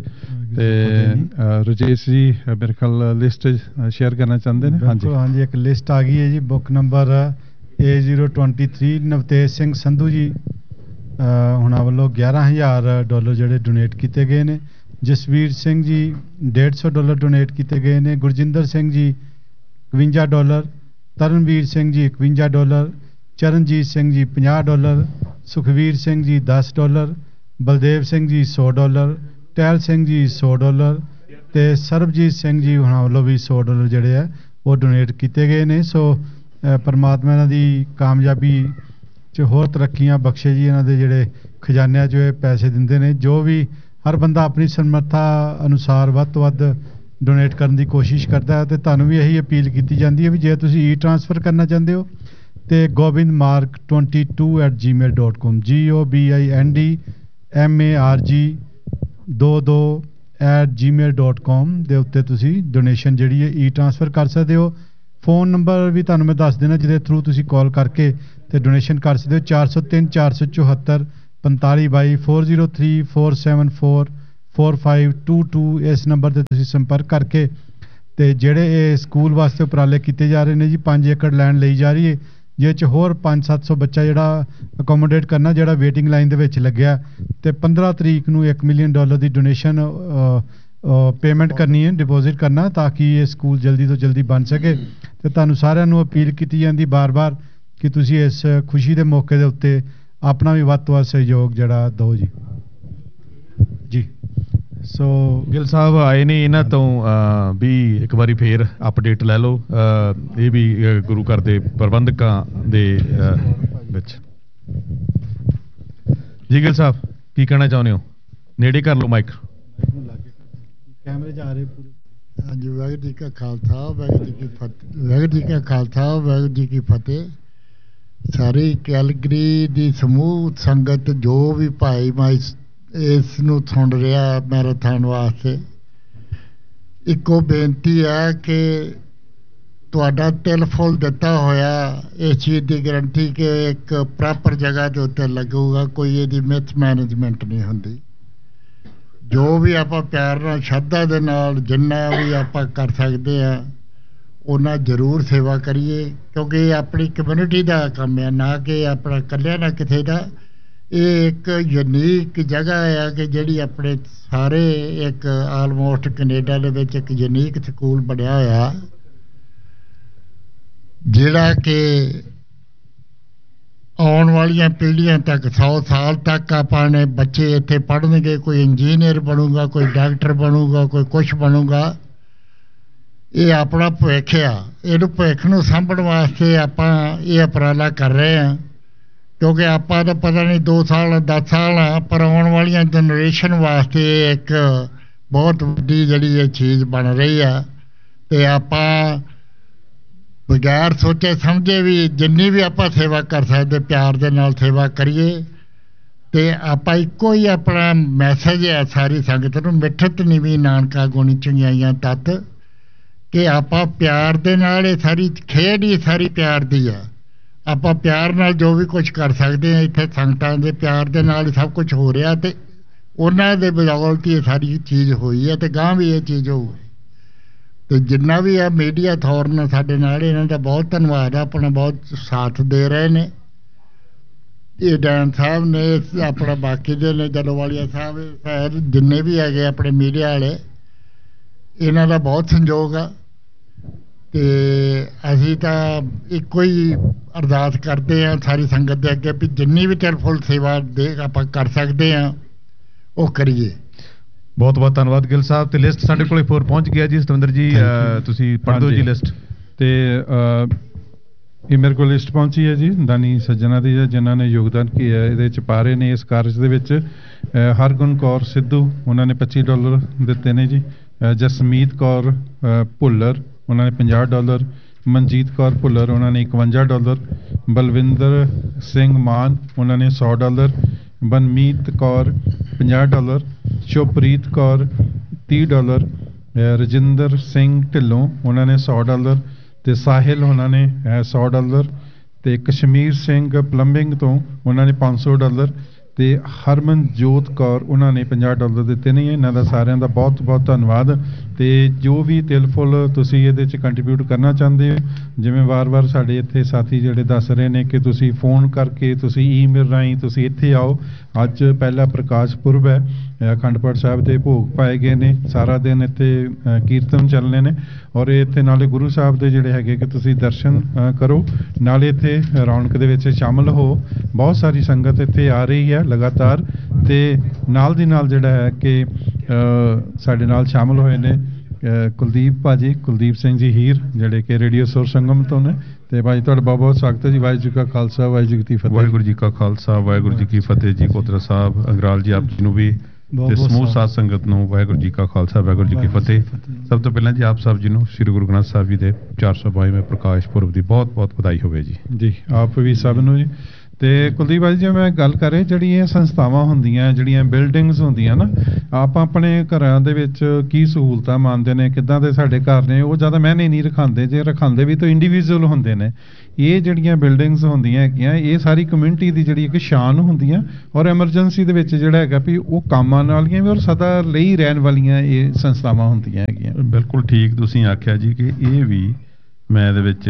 D: ਤੇ ਰਜੇਸ਼ ਜੀ ਮੇਰੇ ਖਿਆਲ ਲਿਸਟ ਸ਼ੇਅਰ ਕਰਨਾ ਚਾਹੁੰਦੇ ਨੇ। ਹਾਂਜੀ
C: ਹਾਂਜੀ, ਇੱਕ ਲਿਸਟ ਆ ਗਈ ਹੈ ਜੀ, ਬੁੱਕ ਨੰਬਰ ਏ zero twenty three. Navtej Singh Sandhu ji ਉਹਨਾਂ ਵੱਲੋਂ ਗਿਆਰਾਂ ਹਜ਼ਾਰ ਡਾਲਰ ਜਿਹੜੇ ਡੋਨੇਟ ਕੀਤੇ ਗਏ ਨੇ। ਜਸਵੀਰ ਸਿੰਘ ਜੀ ਡੇਢ ਸੌ ਡਾਲਰ ਡੋਨੇਟ ਕੀਤੇ ਗਏ ਨੇ। ਗੁਰਜਿੰਦਰ ਸਿੰਘ ਜੀ ਇਕਵੰਜਾ ਡਾਲਰ। ਤਰਨਵੀਰ ਸਿੰਘ ਜੀ ਇਕਵੰਜਾ ਡਾਲਰ। ਚਰਨਜੀਤ ਸਿੰਘ ਜੀ ਪੰਜਾਹ ਡਾਲਰ। ਸੁਖਵੀਰ ਸਿੰਘ ਜੀ ਦਸ ਡਾਲਰ। ਬਲਦੇਵ ਸਿੰਘ ਜੀ ਸੌ ਡਾਲਰ। ਟਹਿਲ ਸਿੰਘ ਜੀ ਸੌ ਡਾਲਰ ਤੇ ਸਰਬਜੀਤ ਸਿੰਘ ਜੀ ਉਹਨਾਂ ਵੱਲੋਂ ਵੀ ਸੌ ਡਾਲਰ ਜਿਹੜੇ ਆ ਉਹ ਡੋਨੇਟ ਕੀਤੇ ਗਏ ਨੇ। ਸੋ ਪਰਮਾਤਮਾ ਇਹਨਾਂ ਦੀ ਕਾਮਯਾਬੀ 'ਚ ਹੋਰ ਤਰੱਕੀਆਂ ਬਖਸ਼ੇ ਜੀ, ਇਹਨਾਂ ਦੇ ਜਿਹੜੇ ਖਜ਼ਾਨਿਆਂ 'ਚ ਇਹ ਪੈਸੇ ਦਿੰਦੇ ਨੇ। ਜੋ ਵੀ ਹਰ ਬੰਦਾ ਆਪਣੀ ਸਮਰੱਥਾ ਅਨੁਸਾਰ ਵੱਧ ਤੋਂ ਵੱਧ ਡੋਨੇਟ ਕਰਨ ਦੀ ਕੋਸ਼ਿਸ਼ ਕਰਦਾ ਹੈ, ਤੇ ਤੁਹਾਨੂੰ ਵੀ ਇਹੀ ਅਪੀਲ ਕੀਤੀ ਜਾਂਦੀ ਹੈ ਵੀ ਜੇ ਤੁਸੀਂ ਈ ਟ੍ਰਾਂਸਫਰ ਕਰਨਾ ਚਾਹੁੰਦੇ ਹੋ ਤੇ Gobind mark twenty to at ਜੀ ਮੇਲ ਡੋਟ ਕੋਮ ਜੀ O B I N D M A R ਜੀ ਦੋ ਦੋ ਐਟ ਜੀ ਮੇਲ ਡੋਟ ਕੋਮ ਦੇ ਉੱਤੇ ਤੁਸੀਂ ਡੋਨੇਸ਼ਨ ਜਿਹੜੀ ਹੈ ਈ ਟ੍ਰਾਂਸਫਰ ਕਰ ਸਕਦੇ ਹੋ। ਫੋਨ ਨੰਬਰ ਵੀ ਤੁਹਾਨੂੰ ਮੈਂ ਦੱਸ ਦੇਣਾ ਜਿਹਦੇ ਥਰੂ ਤੁਸੀਂ ਕਾਲ ਕਰਕੇ ਤੇ ਡੋਨੇਸ਼ਨ ਕਰ ਸਕਦੇ ਹੋ। ਚਾਰ ਸੌ ਤਿੰਨ ਚਾਰ ਸੌ ਚੁਹੱਤਰ ਪੰਤਾਲੀ ਬਾਈ four zero three four seven four four five to to ਇਸ ਨੰਬਰ ਤੇ ਤੁਸੀਂ ਸੰਪਰਕ ਕਰਕੇ ਤੇ ਜਿਹੜੇ ਇਹ ਸਕੂਲ ਵਾਸਤੇ ਉਪਰਾਲੇ ਕੀਤੇ ਜਾ ਰਹੇ ਨੇ ਜੀ ਪੰਜ ਏਕੜ ਲੈਂਡ ਲਈ ਜਾ ਰਹੀ ਹੈ ਜਿਹ 'ਚ ਹੋਰ ਪੰਜ ਸੱਤ ਸੌ ਬੱਚਾ ਜਿਹੜਾ ਅਕੋਮੋਡੇਟ ਕਰਨਾ ਜਿਹੜਾ ਵੇਟਿੰਗ ਲਾਈਨ ਦੇ ਵਿੱਚ ਲੱਗਿਆ ਤੇ ਪੰਦਰਾਂ ਤਰੀਕ ਨੂੰ ਇੱਕ ਮਿਲੀਅਨ ਡਾਲਰ ਦੀ ਡੋਨੇਸ਼ਨ ਪੇਮੈਂਟ ਕਰਨੀ ਹੈ ਡਿਪੋਜ਼ਿਟ ਕਰਨਾ ਤਾਂ ਕਿ ਇਹ ਸਕੂਲ ਜਲਦੀ ਤੋਂ ਜਲਦੀ ਬਣ ਸਕੇ ਤੇ ਤੁਹਾਨੂੰ ਸਾਰਿਆਂ ਨੂੰ ਅਪੀਲ ਕੀਤੀ ਜਾਂਦੀ ਬਾਰ-ਬਾਰ ਕਿ ਤੁਸੀਂ ਇਸ ਖੁਸ਼ੀ ਦੇ ਮੌਕੇ ਦੇ ਉੱਤੇ ਆਪਣਾ ਵੀ ਵੱਧ ਤੋਂ ਵੱਧ ਸਹਿਯੋਗ ਜਿਹੜਾ ਦਿਓ ਜੀ ਜੀ ਸੋ
B: ਗਿੱਲ ਸਾਹਿਬ ਆਏ ਨੇ ਇਹਨਾਂ ਤੋਂ ਵੀ ਇੱਕ ਵਾਰੀ ਫੇਰ ਅਪਡੇਟ ਲੈ ਲਓ ਇਹ ਵੀ ਗੁਰੂ ਘਰ ਦੇ ਪ੍ਰਬੰਧਕਾਂ ਦੇ ਵਿੱਚ ਜੀ ਗਿੱਲ ਸਾਹਿਬ ਕੀ ਕਹਿਣਾ ਚਾਹੁੰਦੇ ਹੋ ਨੇੜੇ ਕਰ ਲਓ ਮਾਈਕ
C: ਕੈਮਰੇ ਜਾ ਰਹੇ ਪੂਰੇ
E: ਹਾਂਜੀ ਵਾਹਿਗੁਰੂ ਜੀ ਕਾ ਖਾਲਸਾ ਵਾਹਿਗੁਰੂ ਜੀ ਕੀ ਫਤਿਹ ਵਾਹਿਗੁਰੂ ਜੀ ਕਾ ਖਾਲਸਾ ਵਾਹਿਗੁਰੂ ਜੀ ਕੀ ਫਤਿਹ ਸਾਰੀ ਕੈਲਗਰੀ ਦੀ ਸਮੂਹ ਸੰਗਤ ਜੋ ਵੀ ਭਾਈ ਮਾਈ ਇਸ ਨੂੰ ਸੁਣ ਰਿਹਾ ਮੈਰਾਥਨ ਵਾਸਤੇ ਇੱਕੋ ਬੇਨਤੀ ਹੈ ਕਿ ਤੁਹਾਡਾ ਤਿਲ ਫੁੱਲ ਦਿੱਤਾ ਹੋਇਆ ਇਸ ਚੀਜ਼ ਦੀ ਗਰੰਟੀ ਕਿ ਇੱਕ ਪ੍ਰੋਪਰ ਜਗ੍ਹਾ ਦੇ ਉੱਤੇ ਲੱਗੂਗਾ ਕੋਈ ਇਹਦੀ ਮਿਸ ਮੈਨੇਜਮੈਂਟ ਨਹੀਂ ਹੁੰਦੀ ਜੋ ਵੀ ਆਪਾਂ ਪਿਆਰ ਨਾਲ ਸ਼ਰਧਾ ਦੇ ਨਾਲ ਜਿੰਨਾ ਵੀ ਆਪਾਂ ਕਰ ਸਕਦੇ ਹਾਂ ਉਹਨਾਂ ਜ਼ਰੂਰ ਸੇਵਾ ਕਰੀਏ ਕਿਉਂਕਿ ਇਹ ਆਪਣੀ ਕਮਿਊਨਿਟੀ ਦਾ ਕੰਮ ਹੈ ਨਾ ਕਿ ਆਪਣਾ ਇਕੱਲਿਆਂ ਨਾ ਕਿਸੇ ਦਾ ਇਹ ਇੱਕ ਯੂਨੀਕ ਜਗ੍ਹਾ ਆ ਕਿ ਜਿਹੜੀ ਆਪਣੇ ਸਾਰੇ ਇੱਕ ਆਲਮੋਸਟ ਕੈਨੇਡਾ ਦੇ ਵਿੱਚ ਇੱਕ ਯੂਨੀਕ ਸਕੂਲ ਬਣਿਆ ਹੋਇਆ ਜਿਹੜਾ ਕਿ ਆਉਣ ਵਾਲੀਆਂ ਪੀੜ੍ਹੀਆਂ ਤੱਕ ਸੌ ਸਾਲ ਤੱਕ ਆਪਾਂ ਨੇ ਬੱਚੇ ਇੱਥੇ ਪੜ੍ਹਨਗੇ ਕੋਈ ਇੰਜੀਨੀਅਰ ਬਣੂਗਾ ਕੋਈ ਡਾਕਟਰ ਬਣੂਗਾ ਕੋਈ ਕੁਛ ਬਣੂਗਾ ਇਹ ਆਪਣਾ ਭਵਿੱਖ ਆ ਇਹਨੂੰ ਭਵਿੱਖ ਨੂੰ ਸਾਂਭਣ ਵਾਸਤੇ ਆਪਾਂ ਇਹ ਉਪਰਾਲਾ ਕਰ ਰਹੇ ਹਾਂ ਕਿਉਂਕਿ ਆਪਾਂ ਤਾਂ ਪਤਾ ਨਹੀਂ ਦੋ ਸਾਲ ਦਸ ਸਾਲ ਆ ਪਰ ਆਉਣ ਵਾਲੀਆਂ ਜਨਰੇਸ਼ਨ ਵਾਸਤੇ ਇੱਕ ਬਹੁਤ ਵੱਡੀ ਜਿਹੜੀ ਇਹ ਚੀਜ਼ ਬਣ ਰਹੀ ਆ ਤੇ ਆਪਾਂ ਬਗੈਰ ਸੋਚੇ ਸਮਝੇ ਵੀ ਜਿੰਨੀ ਵੀ ਆਪਾਂ ਸੇਵਾ ਕਰ ਸਕਦੇ ਪਿਆਰ ਦੇ ਨਾਲ ਸੇਵਾ ਕਰੀਏ ਤੇ ਆਪਾਂ ਇੱਕੋ ਹੀ ਆਪਣਾ ਮੈਸੇਜ ਹੈ ਸਾਰੀ ਸੰਗਤ ਨੂੰ ਮਿੱਠਤ ਨੀਵੀਂ ਨਾਨਕਾ ਗੁਣੀ ਚੰਗਿਆਈਆਂ ਤੱਤ ਕਿ ਆਪਾਂ ਪਿਆਰ ਦੇ ਨਾਲ ਇਹ ਸਾਰੀ ਖੇਡ ਹੀ ਸਾਰੀ ਪਿਆਰ ਦੀ ਆ ਆਪਾਂ ਪਿਆਰ ਨਾਲ ਜੋ ਵੀ ਕੁਝ ਕਰ ਸਕਦੇ ਹਾਂ ਇੱਥੇ ਸੰਗਤਾਂ ਦੇ ਪਿਆਰ ਦੇ ਨਾਲ ਸਭ ਕੁਝ ਹੋ ਰਿਹਾ ਤੇ ਉਹਨਾਂ ਦੇ ਬਦੌਲਤ ਇਹ ਸਾਰੀ ਚੀਜ਼ ਹੋਈ ਹੈ ਤੇ ਗਾਂ ਵੀ ਇਹ ਚੀਜ਼ ਹੋਊਗੀ ਤੇ ਜਿੰਨਾ ਵੀ ਆ ਮੀਡੀਆ ਅਥਾਰਟੀ ਸਾਡੇ ਨਾਲ ਇਹਨਾਂ ਦਾ ਬਹੁਤ ਧੰਨਵਾਦ ਆ ਆਪਣਾ ਬਹੁਤ ਸਾਥ ਦੇ ਰਹੇ ਨੇ ਇਹ ਡੈਨ ਸਾਹਿਬ ਨੇ ਆਪਣਾ ਬਾਕੀ ਦੇ ਨੇ ਜਲੋਵਾਲੀਆ ਸਾਹਿਬ ਸਰ ਜਿੰਨੇ ਵੀ ਹੈਗੇ ਆਪਣੇ ਮੀਡੀਆ ਵਾਲੇ ਇਹਨਾਂ ਦਾ ਬਹੁਤ ਸੰਯੋਗ ਆ ਤੇ ਅਸੀਂ ਤਾਂ ਇੱਕੋ ਹੀ ਅਰਦਾਸ ਕਰਦੇ ਹਾਂ ਸਾਰੀ ਸੰਗਤ ਦੇ ਅੱਗੇ ਵੀ ਜਿੰਨੀ ਵੀ ਤਿਲਫੁਲ ਸੇਵਾ ਦੇ ਆਪਾਂ ਕਰ ਸਕਦੇ ਹਾਂ ਉਹ ਕਰੀਏ
B: ਬਹੁਤ ਬਹੁਤ ਧੰਨਵਾਦ ਗਿੱਲ ਸਾਹਿਬ ਤੇ ਲਿਸਟ ਸਾਡੇ ਕੋਲੇ ਫੋਰ ਪਹੁੰਚ ਗਿਆ ਜੀ ਸਤਵਿੰਦਰ ਜੀ ਤੁਸੀਂ ਪੜ੍ਹ ਦਿਓ ਜੀ ਲਿਸਟ
D: ਤੇ ਇਹ ਮੇਰੇ ਕੋਲ ਲਿਸਟ ਪਹੁੰਚੀ ਹੈ ਜੀ ਦਾਨੀ ਸੱਜਣਾ ਦੀ ਜਿਨ੍ਹਾਂ ਨੇ ਯੋਗਦਾਨ ਕੀਤਾ ਇਹਦੇ ਚ ਪਾ ਰਹੇ ਨੇ ਇਸ ਕਾਰਜ ਦੇ ਵਿੱਚ ਹਰਗੁਣ ਕੌਰ ਸਿੱਧੂ ਉਹਨਾਂ ਨੇ ਪੱਚੀ ਡਾਲਰ ਦਿੱਤੇ ਨੇ ਜੀ ਜਸਮੀਤ ਕੌਰ ਭੁੱਲਰ ਉਹਨਾਂ ਨੇ ਪੰਜਾਹ ਡਾਲਰ ਮਨਜੀਤ ਕੌਰ ਭੁੱਲਰ ਉਹਨਾਂ ਨੇ ਇਕਵੰਜਾ ਡਾਲਰ ਬਲਵਿੰਦਰ ਸਿੰਘ ਮਾਨ ਉਹਨਾਂ ਨੇ ਸੌ ਡਾਲਰ ਬਨਮੀਤ ਕੌਰ ਪੰਜਾਹ ਡਾਲਰ ਸ਼ੁਭਪ੍ਰੀਤ ਕੌਰ ਤੀਹ ਡਾਲਰ ਰਜਿੰਦਰ ਸਿੰਘ ਢਿੱਲੋਂ ਉਹਨਾਂ ਨੇ ਸੌ ਡਾਲਰ ਤੇ ਸਾਹਿਲ ਉਹਨਾਂ ਨੇ ਸੌ ਡਾਲਰ ਤੇ ਕਸ਼ਮੀਰ ਸਿੰਘ ਪਲੰਬਿੰਗ ਤੋਂ ਉਹਨਾਂ ਨੇ ਪੰਜ ਸੌ ਡਾਲਰ ਤੇ ਹਰਮਨਜੋਤ ਕੌਰ ਉਹਨਾਂ ਨੇ ਪੰਜਾਹ ਡਾਲਰ ਦਿੱਤੇ ਨੇ ਇਹਨਾਂ ਦਾ ਸਾਰਿਆਂ ਦਾ ਬਹੁਤ ਬਹੁਤ ਧੰਨਵਾਦ ਤੇ ਜੋ ਵੀ ਤਿਲ ਫੁੱਲ ਤੁਸੀਂ ਇਹਦੇ 'ਚ ਕੰਟਰੀਬਿਊਟ ਕਰਨਾ ਚਾਹੁੰਦੇ ਹੋ ਜਿਵੇਂ ਵਾਰ-ਵਾਰ ਸਾਡੇ ਇੱਥੇ ਸਾਥੀ ਜਿਹੜੇ ਦੱਸ ਰਹੇ ਨੇ ਕਿ ਤੁਸੀਂ ਫੋਨ ਕਰਕੇ ਤੁਸੀਂ ਈਮੇਲ ਰਾਹੀਂ ਤੁਸੀਂ ਇੱਥੇ ਆਓ ਅੱਜ ਪਹਿਲਾ ਪ੍ਰਕਾਸ਼ ਪੁਰਬ ਹੈ ਅਖੰਡ ਪਾਠ ਸਾਹਿਬ ਦੇ ਭੋਗ ਪਾਏ ਗਏ ਨੇ ਸਾਰਾ ਦਿਨ ਇੱਥੇ ਕੀਰਤਨ ਚੱਲਣੇ ਨੇ ਔਰ ਇੱਥੇ ਨਾਲੇ ਗੁਰੂ ਸਾਹਿਬ ਦੇ ਜਿਹੜੇ ਹੈਗੇ ਕਿ ਤੁਸੀਂ ਦਰਸ਼ਨ ਕਰੋ ਨਾਲੇ ਇੱਥੇ ਰੌਣਕ ਦੇ ਵਿੱਚ ਸ਼ਾਮਲ ਹੋ ਬਹੁਤ ਸਾਰੀ ਸੰਗਤ ਇੱਥੇ ਆ ਰਹੀ ਹੈ ਲਗਾਤਾਰ ਤੇ ਨਾਲ ਦੀ ਨਾਲ ਜਿਹੜਾ ਹੈ ਕਿ ਸਾਡੇ ਨਾਲ ਸ਼ਾਮਲ ਹੋਏ ਨੇ ਕੁਲਦੀਪ ਭਾਜੀ ਕੁਲਦੀਪ ਸਿੰਘ ਜੀ ਹੀਰ ਜਿਹੜੇ ਕਿ ਰੇਡੀਓ ਸੁਰ ਸੰਗਮ ਤੋਂ ਨੇ ਤੇ ਭਾਈ ਤੁਹਾਡਾ ਬਹੁਤ ਬਹੁਤ ਸਵਾਗਤ ਹੈ ਜੀ ਵਾਹਿਗੁਰੂ ਜੀ ਕਾ ਖਾਲਸਾ ਵਾਹਿਗੁਰੂ ਜੀ ਕੀ ਫਤਿਹ
B: ਵਾਹਿਗੁਰੂ ਜੀ ਕਾ ਖਾਲਸਾ ਵਾਹਿਗੁਰੂ ਜੀ ਕੀ ਫਤਿਹ ਜੀ ਕੋਤਰਾ ਸਾਹਿਬ ਅੰਗਰਾਲ ਜੀ ਆਪ ਜੀ ਨੂੰ ਵੀ ਤੇ ਸਮੂਹ ਸਾਧ ਸੰਗਤ ਨੂੰ ਵਾਹਿਗੁਰੂ ਜੀ ਕਾ ਖਾਲਸਾ ਵਾਹਿਗੁਰੂ ਜੀ ਕੀ ਫਤਿਹ ਸਭ ਤੋਂ ਪਹਿਲਾਂ ਜੀ ਆਪ ਸਾਹਿਬ ਜੀ ਨੂੰ ਸ੍ਰੀ ਗੁਰੂ ਗ੍ਰੰਥ ਸਾਹਿਬ ਜੀ ਦੇ ਚਾਰ ਸੌ ਬਾਈਵੇਂ ਪ੍ਰਕਾਸ਼ ਪੁਰਬ ਦੀ ਬਹੁਤ ਬਹੁਤ ਵਧਾਈ ਹੋਵੇ ਜੀ
D: ਜੀ ਆਪ ਵੀ ਸਭ ਨੂੰ ਜੀ ਤੇ ਕੁਲਦੀਪ ਭਾਜੀ ਜੇ ਮੈਂ ਗੱਲ ਕਰੇ ਜਿਹੜੀਆਂ ਸੰਸਥਾਵਾਂ ਹੁੰਦੀਆਂ ਜਿਹੜੀਆਂ ਬਿਲਡਿੰਗਸ ਹੁੰਦੀਆਂ ਨਾ ਆਪਾਂ ਆਪਣੇ ਘਰਾਂ ਦੇ ਵਿੱਚ ਕੀ ਸਹੂਲਤਾਂ ਮੰਨਦੇ ਨੇ ਕਿੱਦਾਂ ਦੇ ਸਾਡੇ ਘਰ ਨੇ ਉਹ ਜ਼ਿਆਦਾ ਮਹਿੰਗੇ ਨਹੀਂ ਰਖਾਉਂਦੇ ਜੇ ਰਖਾਉਂਦੇ ਵੀ ਤਾਂ ਇੰਡੀਵਿਜੂਅਲ ਹੁੰਦੇ ਨੇ ਇਹ ਜਿਹੜੀਆਂ ਬਿਲਡਿੰਗਸ ਹੁੰਦੀਆਂ ਹੈਗੀਆਂ ਇਹ ਸਾਰੀ ਕਮਿਊਨਿਟੀ ਦੀ ਜਿਹੜੀ ਇੱਕ ਸ਼ਾਨ ਹੁੰਦੀਆਂ ਔਰ ਐਮਰਜੈਂਸੀ ਦੇ ਵਿੱਚ ਜਿਹੜਾ ਹੈਗਾ ਵੀ ਉਹ ਕੰਮ ਆਉਣ ਵਾਲੀਆਂ ਵੀ ਔਰ ਸਦਾ ਲਈ ਰਹਿਣ ਵਾਲੀਆਂ ਇਹ ਸੰਸਥਾਵਾਂ ਹੁੰਦੀਆਂ ਹੈਗੀਆਂ।
F: ਬਿਲਕੁਲ ਠੀਕ ਤੁਸੀਂ ਆਖਿਆ ਜੀ ਕਿ ਇਹ ਵੀ ਮੈਂ ਇਹਦੇ ਵਿੱਚ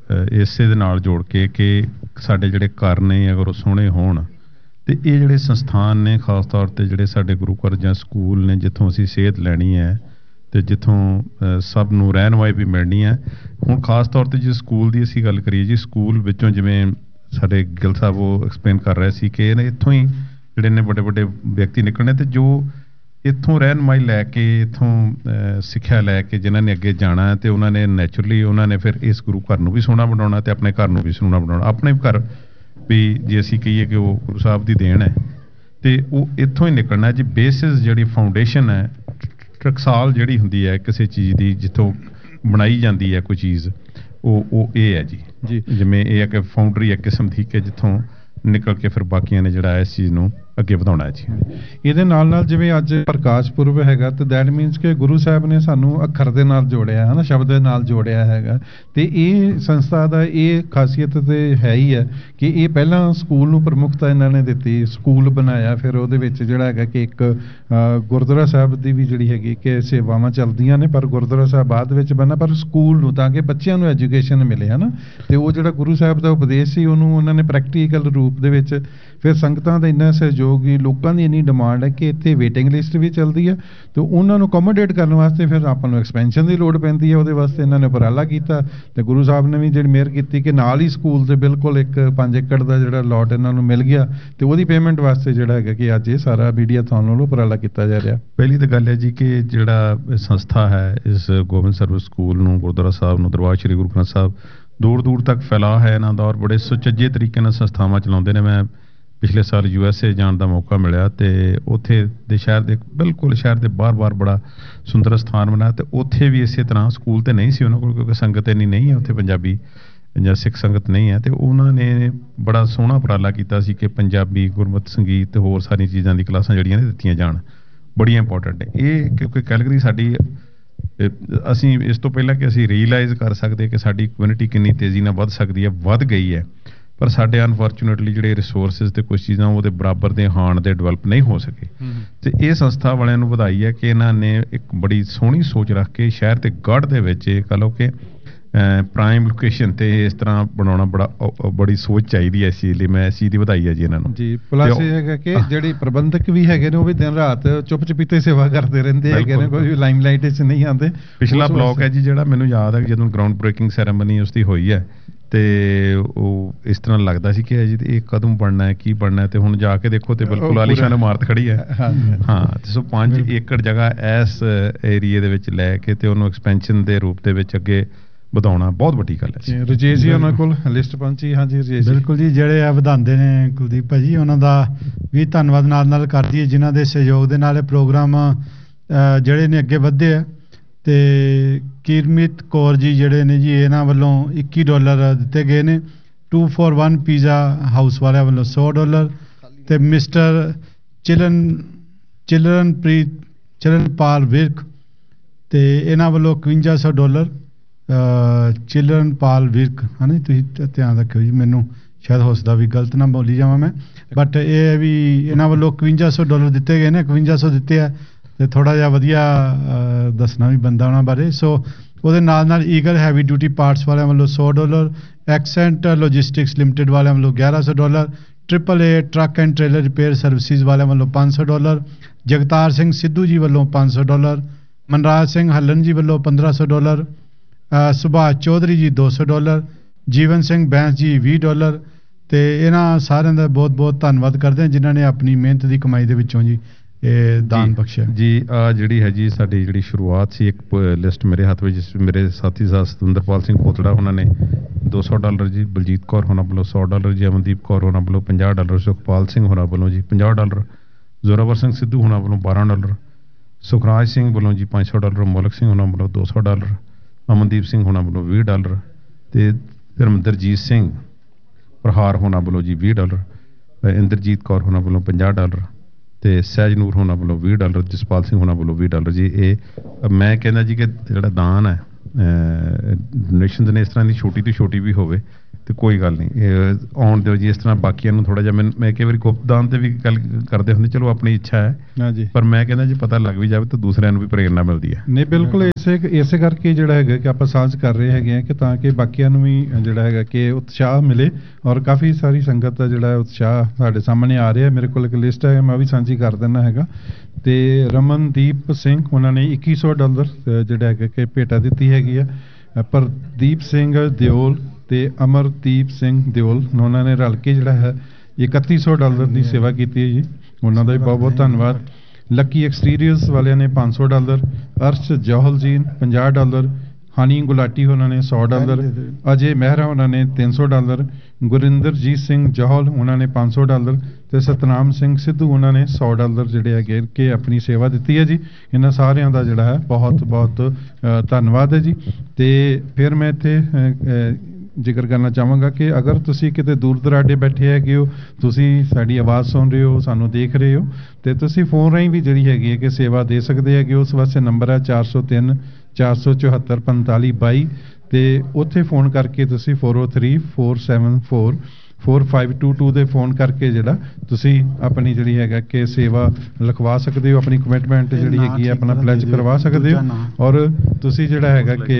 F: ਇਸੇ ਦੇ ਨਾਲ ਜੋੜ ਕੇ ਕਿ ਸਾਡੇ ਜਿਹੜੇ ਘਰ ਨੇ ਅਗਰ ਉਹ ਸੋਹਣੇ ਹੋਣ ਤੇ ਇਹ ਜਿਹੜੇ ਸੰਸਥਾਨ ਨੇ ਖਾਸ ਤੌਰ ਤੇ ਜਿਹੜੇ ਸਾਡੇ ਗੁਰੂ ਘਰ ਜਾਂ ਸਕੂਲ ਨੇ ਜਿੱਥੋਂ ਅਸੀਂ ਸੇਧ ਲੈਣੀ ਹੈ ਤੇ ਜਿੱਥੋਂ ਸਭ ਨੂੰ ਰਹਿਨੁਮਾਈ ਵੀ ਮਿਲਣੀ ਹੈ। ਹੁਣ ਖਾਸ ਤੌਰ ਤੇ ਜੇ ਸਕੂਲ ਦੀ ਅਸੀਂ ਗੱਲ ਕਰੀਏ ਜੀ ਸਕੂਲ ਵਿੱਚੋਂ ਜਿਵੇਂ ਸਾਡੇ ਗਿੱਲ ਸਾਹਿਬ ਉਹ ਐਕਸਪਲੇਨ ਕਰ ਰਹੇ ਸੀ ਕਿ ਇੱਥੋਂ ਹੀ ਜਿਹੜੇ ਨੇ ਵੱਡੇ ਵੱਡੇ ਵਿਅਕਤੀ ਨਿਕਲਣੇ ਤੇ ਜੋ ਇੱਥੋਂ ਰਹਿਨੁਮਾਈ ਲੈ ਕੇ ਇੱਥੋਂ ਸਿੱਖਿਆ ਲੈ ਕੇ ਜਿਨ੍ਹਾਂ ਨੇ ਅੱਗੇ ਜਾਣਾ ਤੇ ਉਹਨਾਂ ਨੇ ਨੈਚੁਰਲੀ ਉਹਨਾਂ ਨੇ ਫਿਰ ਇਸ ਗੁਰੂ ਘਰ ਨੂੰ ਵੀ ਸੋਹਣਾ ਬਣਾਉਣਾ ਤੇ ਆਪਣੇ ਘਰ ਨੂੰ ਵੀ ਸੋਹਣਾ ਬਣਾਉਣਾ। ਆਪਣੇ ਘਰ ਵੀ ਜੇ ਅਸੀਂ ਕਹੀਏ ਕਿ ਉਹ ਗੁਰੂ ਸਾਹਿਬ ਦੀ ਦੇਣ ਹੈ ਤੇ ਉਹ ਇੱਥੋਂ ਹੀ ਨਿਕਲਣਾ ਜੀ। ਬੇਸਿਸ ਜਿਹੜੀ ਫਾਊਂਡੇਸ਼ਨ ਹੈ ਟਕਸਾਲ ਜਿਹੜੀ ਹੁੰਦੀ ਹੈ ਕਿਸੇ ਚੀਜ਼ ਦੀ ਜਿੱਥੋਂ ਬਣਾਈ ਜਾਂਦੀ ਹੈ ਕੋਈ ਚੀਜ਼ ਉਹ ਉਹ ਇਹ ਹੈ ਜੀ ਜੀ ਜਿਵੇਂ ਇਹ ਹੈ ਕਿ ਫਾਊਂਡਰੀ ਇੱਕ ਕਿਸਮ ਦੀ ਕਿ ਜਿੱਥੋਂ ਨਿਕਲ ਕੇ ਫਿਰ ਬਾਕੀਆਂ ਨੇ ਜਿਹੜਾ ਇਸ ਚੀਜ਼ ਨੂੰ ਅੱਗੇ ਵਧਾਉਣਾ ਹੈ ਜੀ।
D: ਇਹਦੇ ਨਾਲ ਨਾਲ ਜਿਵੇਂ ਅੱਜ ਪ੍ਰਕਾਸ਼ ਪੁਰਬ ਹੈਗਾ ਤੇ ਦੈਟ ਮੀਨਸ ਕਿ ਗੁਰੂ ਸਾਹਿਬ ਨੇ ਸਾਨੂੰ ਅੱਖਰ ਦੇ ਨਾਲ ਜੋੜਿਆ ਹੈ ਨਾ ਸ਼ਬਦ ਦੇ ਨਾਲ ਜੋੜਿਆ ਹੈਗਾ ਤੇ ਇਹ ਸੰਸਥਾ ਦਾ ਇਹ ਖਾਸੀਅਤ ਤੇ ਹੈ ਹੀ ਹੈ ਕਿ ਇਹ ਪਹਿਲਾਂ ਸਕੂਲ ਨੂੰ ਪ੍ਰਮੁਖਤਾ ਇਹਨਾਂ ਨੇ ਦਿੱਤੀ ਸਕੂਲ ਬਣਾਇਆ ਫਿਰ ਉਹਦੇ ਵਿੱਚ ਜਿਹੜਾ ਹੈਗਾ ਕਿ ਇੱਕ ਗੁਰਦੁਆਰਾ ਸਾਹਿਬ ਦੀ ਵੀ ਜਿਹੜੀ ਹੈਗੀ ਕਿ ਸੇਵਾਵਾਂ ਚੱਲਦੀਆਂ ਨੇ ਪਰ ਗੁਰਦੁਆਰਾ ਸਾਹਿਬ ਬਾਅਦ ਵਿੱਚ ਬਣਨਾ ਪਰ ਸਕੂਲ ਨੂੰ ਤਾਂ ਕਿ ਬੱਚਿਆਂ ਨੂੰ ਐਜੂਕੇਸ਼ਨ ਮਿਲੇ ਹੈ ਨਾ ਤੇ ਉਹ ਜਿਹੜਾ ਗੁਰੂ ਸਾਹਿਬ ਦਾ ਉਪਦੇਸ਼ ਸੀ ਉਹਨੂੰ ਉਹਨਾਂ ਨੇ ਪ੍ਰੈਕਟੀਕਲ ਰੂਪ ਦੇ ਵਿੱਚ ਫਿਰ ਸੰਗਤਾਂ ਦਾ ਇੰਨਾ ਸਹਿਯੋਗੀ ਲੋਕਾਂ ਦੀ ਇੰਨੀ ਡਿਮਾਂਡ ਹੈ ਕਿ ਇੱਥੇ ਵੇਟਿੰਗ ਲਿਸਟ ਵੀ ਚੱਲਦੀ ਹੈ ਤੇ ਉਹਨਾਂ ਨੂੰ ਅਕੋਮੋਡੇਟ ਕਰਨ ਵਾਸਤੇ ਫਿਰ ਆਪਾਂ ਨੂੰ ਐਕਸਪੈਂਸ਼ਨ ਦੀ ਲੋੜ ਪੈਂਦੀ ਹੈ ਉਹਦੇ ਵਾਸਤੇ ਇਹਨਾਂ ਨੇ ਉਪਰਾਲਾ ਕੀਤਾ ਤੇ ਗੁਰੂ ਸਾਹਿਬ ਨੇ ਵੀ ਜਿਹੜੀ ਮਿਹਰ ਕੀਤੀ ਕਿ ਨਾਲ ਹੀ ਸਕੂਲ ਦੇ ਬਿਲਕੁਲ ਇੱਕ ਪੰਜ ਏਕੜ ਦਾ ਜਿਹੜਾ ਲੋਟ ਇਹਨਾਂ ਨੂੰ ਮਿਲ ਗਿਆ ਤੇ ਉਹਦੀ ਪੇਮੈਂਟ ਵਾਸਤੇ ਜਿਹੜਾ ਹੈਗਾ ਕਿ ਅੱਜ ਇਹ ਸਾਰਾ ਮੀਡੀਆ ਥਾਨ ਵੱਲੋਂ ਉਪਰਾਲਾ ਕੀਤਾ ਜਾ ਰਿਹਾ।
F: ਪਹਿਲੀ ਤਾਂ ਗੱਲ ਹੈ ਜੀ ਕਿ ਜਿਹੜਾ ਸੰਸਥਾ ਹੈ ਇਸ ਗੋਬਿੰਦ ਸਰਵਿਸ ਸਕੂਲ ਨੂੰ ਗੁਰਦੁਆਰਾ ਸਾਹਿਬ ਨੂੰ ਦਰਬਾਰ ਸ਼੍ਰੀ ਗੁਰੂ ਗ੍ਰੰਥ ਸਾਹਿਬ ਦੂਰ ਦੂਰ ਤੱਕ ਫੈਲਾਅ ਹੈ ਇਹਨਾਂ ਦਾ ਔਰ ਬੜੇ ਸੁਚੱਜੇ ਤਰੀਕੇ ਨਾਲ ਸੰਸਥਾਵਾਂ ਚਲਾਉਂਦੇ ਨੇ। ਮੈਂ ਪਿਛਲੇ ਸਾਲ ਯੂ ਐਸ ਏ ਜਾਣ ਦਾ ਮੌਕਾ ਮਿਲਿਆ ਤੇ ਉੱਥੇ ਦੇ ਸ਼ਹਿਰ ਦੇ ਬਿਲਕੁਲ ਸ਼ਹਿਰ ਦੇ ਬਾਹਰ-ਬਾਹਰ ਬੜਾ ਸੁੰਦਰ ਸਥਾਨ ਬਣਾਇਆ ਤੇ ਉੱਥੇ ਵੀ ਇਸੇ ਤਰ੍ਹਾਂ ਸਕੂਲ ਤੇ ਨਹੀਂ ਸੀ ਉਹਨਾਂ ਕੋਲ ਕਿਉਂਕਿ ਸੰਗਤ ਇੰਨੀ ਨਹੀਂ ਹੈ ਉੱਥੇ ਪੰਜਾਬੀ ਜਾਂ ਸਿੱਖ ਸੰਗਤ ਨਹੀਂ ਹੈ ਤੇ ਉਹਨਾਂ ਨੇ ਬੜਾ ਸੋਹਣਾ ਉਪਰਾਲਾ ਕੀਤਾ ਸੀ ਕਿ ਪੰਜਾਬੀ ਗੁਰਮਤਿ ਸੰਗੀਤ ਤੇ ਹੋਰ ਸਾਰੀਆਂ ਚੀਜ਼ਾਂ ਦੀ ਕਲਾਸਾਂ ਜਿਹੜੀਆਂ ਨੇ ਦਿੱਤੀਆਂ ਜਾਣ ਬੜੀਆਂ ਇੰਪੋਰਟੈਂਟ ਹੈ ਇਹ ਕਿਉਂਕਿ ਕੈਲਗਰੀ ਸਾਡੀ ਅਸੀਂ ਇਸ ਤੋਂ ਪਹਿਲਾਂ ਕਿ ਅਸੀਂ ਰੀਅਲਾਈਜ਼ ਕਰ ਸਕਦੇ ਕਿ ਸਾਡੀ ਕਮਿਊਨਿਟੀ ਕਿੰਨੀ ਤੇਜ਼ੀ ਨਾਲ ਵੱਧ ਸਕਦੀ ਹੈ ਵੱਧ ਗਈ ਹੈ ਪਰ ਸਾਡੇ ਅਨਫੋਰਚੂਨੇਟਲੀ ਜਿਹੜੇ ਰਿਸੋਰਸਿਸ ਤੇ ਕੁਝ ਚੀਜ਼ਾਂ ਉਹਦੇ ਬਰਾਬਰ ਦੇ ਹਾਣ ਦੇ ਡਿਵੈਲਪ ਨਹੀਂ ਹੋ ਸਕੇ ਤੇ ਇਹ ਸੰਸਥਾ ਵਾਲਿਆਂ ਨੂੰ ਵਧਾਈ ਹੈ ਕਿ ਇਹਨਾਂ ਨੇ ਇੱਕ ਬੜੀ ਸੋਹਣੀ ਸੋਚ ਰੱਖ ਕੇ ਸ਼ਹਿਰ ਤੇ ਗੜ੍ਹ ਦੇ ਵਿੱਚ ਇਹ ਕਹ ਲਓ ਕਿ ਪ੍ਰਾਈਮ ਲੋਕੇਸ਼ਨ ਤੇ ਇਸ ਤਰ੍ਹਾਂ ਬਣਾਉਣਾ ਬੜਾ ਬੜੀ ਸੋਚ ਚਾਹੀਦੀ ਹੈ ਇਸ ਚੀਜ਼ ਲਈ ਮੈਂ ਇਸ ਚੀਜ਼ ਦੀ ਵਧਾਈ ਹੈ ਜੀ ਇਹਨਾਂ ਨੂੰ ਜੀ।
D: ਪਲੱਸ ਇਹ ਹੈਗਾ ਕਿ ਜਿਹੜੀ ਪ੍ਰਬੰਧਕ ਵੀ ਹੈਗੇ ਨੇ ਉਹ ਵੀ ਦਿਨ ਰਾਤ ਚੁੱਪ ਚਪੀਤੇ ਸੇਵਾ ਕਰਦੇ ਰਹਿੰਦੇ ਹੈਗੇ ਨੇ ਕੋਈ ਲਾਈਮਲਾਈਟ 'ਚ ਨਹੀਂ ਆਉਂਦੇ।
F: ਪਿਛਲਾ ਬਲੌਕ ਹੈ ਜੀ ਜਿਹੜਾ ਮੈਨੂੰ ਯਾਦ ਹੈ ਜਦੋਂ ਗਰਾਊਂਡ ਬ੍ਰੇਕਿੰਗ ਸੈਰੇਮਨੀ ਉਸਦੀ ਹੋਈ ਹੈ ਤੇ ਉਹ ਇਸ ਤਰ੍ਹਾਂ ਲੱਗਦਾ ਸੀ ਕਿ ਜੀ ਇਹ ਕਦੋਂ ਬਣਨਾ ਹੈ ਕੀ ਬਣਨਾ ਹੈ ਤੇ ਹੁਣ ਜਾ ਕੇ ਦੇਖੋ ਤੇ ਬਿਲਕੁਲ ਆਲੀਸ਼ਾਨ ਇਮਾਰਤ ਖੜੀ ਹੈ। ਹਾਂ ਤੇ ਸੋ ਪੰਜ ਏਕੜ ਜਗ੍ਹਾ ਇਸ ਏਰੀਏ ਦੇ ਵਿੱਚ ਲੈ ਕੇ ਤੇ ਉਹਨੂੰ ਐਕਸਪੈਂਸ਼ਨ ਦੇ ਰੂਪ ਦੇ ਵਿੱਚ ਅੱਗੇ ਵਧਾਉਣਾ ਬਹੁਤ ਵੱਡੀ ਗੱਲ ਹੈ।
D: ਰਜੇਸ਼ ਜੀ ਉਹਨਾਂ ਕੋਲ ਲਿਸਟ ਪਹੁੰਚੀ। ਹਾਂਜੀ ਰਜੇਸ਼
C: ਬਿਲਕੁਲ ਜੀ ਜਿਹੜੇ ਆ ਵਧਾਉਂਦੇ ਨੇ ਕੁਲਦੀਪ ਭਾਜੀ ਉਹਨਾਂ ਦਾ ਵੀ ਧੰਨਵਾਦ ਨਾਲ ਨਾਲ ਕਰਦੀ ਹੈ ਜਿਨ੍ਹਾਂ ਦੇ ਸਹਿਯੋਗ ਦੇ ਨਾਲ ਇਹ ਪ੍ਰੋਗਰਾਮ ਜਿਹੜੇ ਨੇ ਅੱਗੇ ਵਧਦੇ ਆ ਤੇ ਕਿਰਮਿਤ ਕੌਰ ਜੀ ਜਿਹੜੇ ਨੇ ਜੀ ਇਹਨਾਂ ਵੱਲੋਂ ਇੱਕੀ ਡਾਲਰ ਦਿੱਤੇ ਗਏ ਨੇ two four one pizza house ਵਾਲਿਆਂ ਵੱਲੋਂ ਸੌ ਡਾਲਰ ਤੇ ਮਿਸਟਰ ਚਿਲਨ ਚਿਲਰਨਪ੍ਰੀਤ ਚਿਲਨਪਾਲ ਵਿਰਕ ਤੇ ਇਹਨਾਂ ਵੱਲੋਂ ਇਕਵੰਜਾ ਸੌ ਡਾਲਰ ਚਿਲਰਨਪਾਲ ਵਿਰਕ ਹੈ ਨਾ ਤੁਸੀਂ ਧਿਆਨ ਰੱਖਿਓ ਜੀ ਮੈਨੂੰ ਸ਼ਾਇਦ ਹੋ ਸਕਦਾ ਵੀ ਗਲਤ ਨਾ ਬੋਲੀ ਜਾਵਾਂ ਮੈਂ ਬਟ ਇਹ ਵੀ ਇਹਨਾਂ ਵੱਲੋਂ ਇਕਵੰਜਾ ਸੌ ਡਾਲਰ ਦਿੱਤੇ ਗਏ ਨੇ ਇਕਵੰਜਾ ਸੌ ਦਿੱਤੇ ਆ ਤੇ ਥੋੜਾ ਜਿਹਾ ਵਧੀਆ ਦੱਸਣਾ ਵੀ ਬੰਦਾ ਉਹਨਾਂ ਬਾਰੇ। ਸੋ ਉਹਦੇ ਨਾਲ ਨਾਲ ਈਗਲ ਹੈਵੀ ਡਿਊਟੀ ਪਾਰਟਸ ਵਾਲਿਆਂ ਵੱਲੋਂ ਸੌ ਡਾਲਰ ਐਕਸੈਂਟ ਲੌਜਿਸਟਿਕਸ ਲਿਮਟਿਡ ਵਾਲਿਆਂ ਵੱਲੋਂ ਗਿਆਰਾਂ ਸੌ dollar triple A truck and trailer repair services ਵਾਲਿਆਂ ਵੱਲੋਂ ਪੰਜ ਸੌ ਡਾਲਰ ਜਗਤਾਰ ਸਿੰਘ ਸਿੱਧੂ ਜੀ ਵੱਲੋਂ ਪੰਜ ਸੌ ਡਾਲਰ ਮਨਰਾਜ ਸਿੰਘ ਹੱਲਨ ਜੀ ਵੱਲੋਂ ਪੰਦਰਾਂ ਸੌ ਡਾਲਰ ਸੁਭਾਸ਼ ਚੌਧਰੀ ਜੀ ਦੋ ਸੌ ਡਾਲਰ ਜੀਵਨ ਸਿੰਘ ਬੈਂਸ ਜੀ ਵੀਹ ਡਾਲਰ ਤੇ ਇਹਨਾਂ ਸਾਰਿਆਂ ਦਾ ਬਹੁਤ ਬਹੁਤ ਧੰਨਵਾਦ ਕਰਦੇ ਹਾਂ ਜਿਨ੍ਹਾਂ ਨੇ ਆਪਣੀ ਮਿਹਨਤ ਦੀ ਕਮਾਈ ਦੇ ਵਿੱਚੋਂ ਜੀ ਇਹ ਦਾਨ ਬਖਸ਼ਿਆ ਜੀ।
F: ਆ ਜਿਹੜੀ ਹੈ ਜੀ ਸਾਡੀ ਜਿਹੜੀ ਸ਼ੁਰੂਆਤ ਸੀ ਇੱਕ ਲਿਸਟ ਮੇਰੇ ਹੱਥ ਵਿੱਚ ਜਿਸ ਮੇਰੇ ਸਾਥੀ ਸਾਹਿਬ ਸਤਿੰਦਰਪਾਲ ਸਿੰਘ ਕੋਤੜਾ ਉਹਨਾਂ ਨੇ ਦੋ ਸੌ ਡਾਲਰ ਜੀ ਬਲਜੀਤ ਕੌਰ ਹੋਣਾ ਵੱਲੋਂ ਸੌ ਡਾਲਰ ਜੀ ਅਮਨਦੀਪ ਕੌਰ ਹੋਣਾ ਵੱਲੋਂ ਪੰਜਾਹ ਡਾਲਰ ਸੁਖਪਾਲ ਸਿੰਘ ਹੋਣਾ ਵੱਲੋਂ ਜੀ ਪੰਜਾਹ ਡਾਲਰ ਜ਼ੋਰਾਵਰ ਸਿੰਘ ਸਿੱਧੂ ਹੋਣਾ ਵੱਲੋਂ ਬਾਰਾਂ ਡਾਲਰ ਸੁਖਰਾਜ ਸਿੰਘ ਵੱਲੋਂ ਜੀ ਪੰਜ ਸੌ ਡਾਲਰ ਮੌਲਕ ਸਿੰਘ ਹੋਣਾ ਵੱਲੋਂ ਦੋ ਸੌ ਡਾਲਰ ਅਮਨਦੀਪ ਸਿੰਘ ਹੋਣਾ ਵੱਲੋਂ ਵੀਹ ਡਾਲਰ ਤੇ ਧਰਮਿੰਦਰਜੀਤ ਸਿੰਘ ਪ੍ਰਹਾਰ ਹੋਣਾ ਵੱਲੋਂ ਜੀ ਵੀਹ ਡਾਲਰ, ਇੰਦਰਜੀਤ ਕੌਰ ਹੋਣਾ ਵੱਲੋਂ ਪੰਜਾਹ ਡਾਲਰ ਤੇ ਸਹਿਜਨੂਰ ਹੋਣਾ ਵੱਲੋਂ ਵੀਹ ਡਾਲਰ, ਜਸਪਾਲ ਸਿੰਘ ਹੋਣਾ ਵੱਲੋਂ ਵੀਹ ਡਾਲਰ ਜੀ। ਇਹ ਮੈਂ ਕਹਿੰਦਾ ਜੀ ਕਿ ਜਿਹੜਾ ਦਾਨ ਹੈ ਡੋਨੇਸ਼ਨਸ ਨੇ ਇਸ ਤਰ੍ਹਾਂ ਦੀ ਛੋਟੀ ਤੋਂ ਛੋਟੀ ਵੀ ਹੋਵੇ ਤੇ ਕੋਈ ਗੱਲ ਨਹੀਂ, ਇਹ ਆਉਣ ਦਿਓ ਜੀ। ਇਸ ਤਰ੍ਹਾਂ ਬਾਕੀਆਂ ਨੂੰ ਥੋੜਾ ਜਿਹਾ ਮੈਂ ਮੈਂ ਕਈ ਵਾਰੀ ਗੁਪਤਦਾਨ ਤੇ ਵੀ ਗੱਲ ਕਰਦੇ ਹੁੰਦੇ, ਚਲੋ ਆਪਣੀ ਇੱਛਾ ਹੈ
D: ਹਾਂਜੀ,
F: ਪਰ ਮੈਂ ਕਹਿੰਦਾ ਜੀ ਪਤਾ ਲੱਗ ਵੀ ਜਾਵੇ ਤਾਂ ਦੂਸਰਿਆਂ ਨੂੰ ਵੀ ਪ੍ਰੇਰਨਾ ਮਿਲਦੀ ਹੈ।
D: ਨਹੀਂ ਬਿਲਕੁਲ, ਇਸੇ ਇਸੇ ਕਰਕੇ ਜਿਹੜਾ ਹੈਗਾ ਕਿ ਆਪਾਂ ਸਾਂਝ ਕਰ ਰਹੇ ਹੈਗੇ ਆ ਕਿ ਤਾਂ ਕਿ ਬਾਕੀਆਂ ਨੂੰ ਵੀ ਜਿਹੜਾ ਹੈਗਾ ਕਿ ਉਤਸ਼ਾਹ ਮਿਲੇ, ਔਰ ਕਾਫੀ ਸਾਰੀ ਸੰਗਤ ਦਾ ਜਿਹੜਾ ਉਤਸ਼ਾਹ ਸਾਡੇ ਸਾਹਮਣੇ ਆ ਰਿਹਾ। ਮੇਰੇ ਕੋਲ ਇੱਕ ਲਿਸਟ ਹੈ, ਮੈਂ ਵੀ ਸਾਂਝੀ ਕਰ ਦਿੰਦਾ ਹੈਗਾ। ਤੇ ਰਮਨਦੀਪ ਸਿੰਘ ਉਹਨਾਂ ਨੇ ਇੱਕੀ ਸੌ ਡਾਲਰ ਜਿਹੜਾ ਹੈਗਾ ਕਿ ਭੇਟਾ ਦਿੱਤੀ ਹੈਗੀ ਆ। ਪ੍ਰਦੀਪ ਸਿੰਘ ਦਿਓਲ ਤੇ ਅਮਰਦੀਪ ਸਿੰਘ ਦਿਓਲ ਉਹਨਾਂ ਨੇ ਰਲ ਕੇ ਜਿਹੜਾ ਹੈ ਇਕੱਤੀ ਸੌ ਡਾਲਰ ਦੀ ਸੇਵਾ ਕੀਤੀ ਹੈ ਜੀ, ਉਹਨਾਂ ਦਾ ਵੀ ਬਹੁਤ ਬਹੁਤ ਧੰਨਵਾਦ। ਲੱਕੀ ਐਕਸਟੀਰੀਅਰਸ ਵਾਲਿਆਂ ਨੇ ਪੰਜ ਸੌ ਡਾਲਰ, ਅਰਸ਼ ਜੋਹਲ ਜੀ ਪੰਜਾਹ ਡਾਲਰ, ਹਨੀ ਗੁਲਾਟੀ ਉਹਨਾਂ ਨੇ ਸੌ ਡਾਲਰ, ਅਜੇ ਮਹਿਰਾ ਉਹਨਾਂ ਨੇ ਤਿੰਨ ਸੌ ਡਾਲਰ, ਗੁਰਿੰਦਰਜੀਤ ਸਿੰਘ ਜੋਹਲ ਉਹਨਾਂ ਨੇ ਪੰਜ ਸੌ ਡਾਲਰ ਤੇ ਸਤਨਾਮ ਸਿੰਘ ਸਿੱਧੂ ਉਹਨਾਂ ਨੇ ਸੌ ਡਾਲਰ ਜਿਹੜੇ ਹੈਗੇ ਕਿ ਆਪਣੀ ਸੇਵਾ ਦਿੱਤੀ ਹੈ ਜੀ। ਇਹਨਾਂ ਸਾਰਿਆਂ ਦਾ ਜਿਹੜਾ ਹੈ ਬਹੁਤ ਬਹੁਤ ਧੰਨਵਾਦ ਹੈ ਜੀ। ਤੇ ਫਿਰ ਮੈਂ ਇੱਥੇ ਜ਼ਿਕਰ ਕਰਨਾ ਚਾਹਾਂਗਾ ਕਿ ਅਗਰ ਤੁਸੀਂ ਕਿਤੇ ਦੂਰ ਦਰਾਡੇ ਬੈਠੇ ਹੈਗੇ ਹੋ, ਤੁਸੀਂ ਸਾਡੀ ਆਵਾਜ਼ ਸੁਣ ਰਹੇ ਹੋ, ਸਾਨੂੰ ਦੇਖ ਰਹੇ ਹੋ, ਤੇ ਤੁਸੀਂ ਫੋਨ ਰਾਹੀਂ ਵੀ ਜਿਹੜੀ ਹੈਗੀ ਹੈ ਕਿ ਸੇਵਾ ਦੇ ਸਕਦੇ ਹੈਗੇ। ਉਸ ਵਾਸਤੇ ਨੰਬਰ ਹੈ ਚਾਰ ਸੌ ਤਿੰਨ ਚਾਰ ਸੌ ਚੁਹੱਤਰ ਪੰਤਾਲੀ ਬਾਈ, ਤੇ ਉੱਥੇ ਫੋਨ ਕਰਕੇ ਤੁਸੀਂ four O three four seven four four five to to ਦੇ ਫੋਨ ਕਰਕੇ ਜਿਹੜਾ ਤੁਸੀਂ ਆਪਣੀ ਜਿਹੜੀ ਹੈਗਾ ਕਿ ਸੇਵਾ ਲਿਖਵਾ ਸਕਦੇ ਹੋ, ਆਪਣੀ ਕਮਿਟਮੈਂਟ ਜਿਹੜੀ ਹੈਗੀ ਹੈ ਆਪਣਾ ਪਲੈਜ ਕਰਵਾ ਸਕਦੇ ਹੋ। ਔਰ ਤੁਸੀਂ ਜਿਹੜਾ ਹੈਗਾ ਕਿ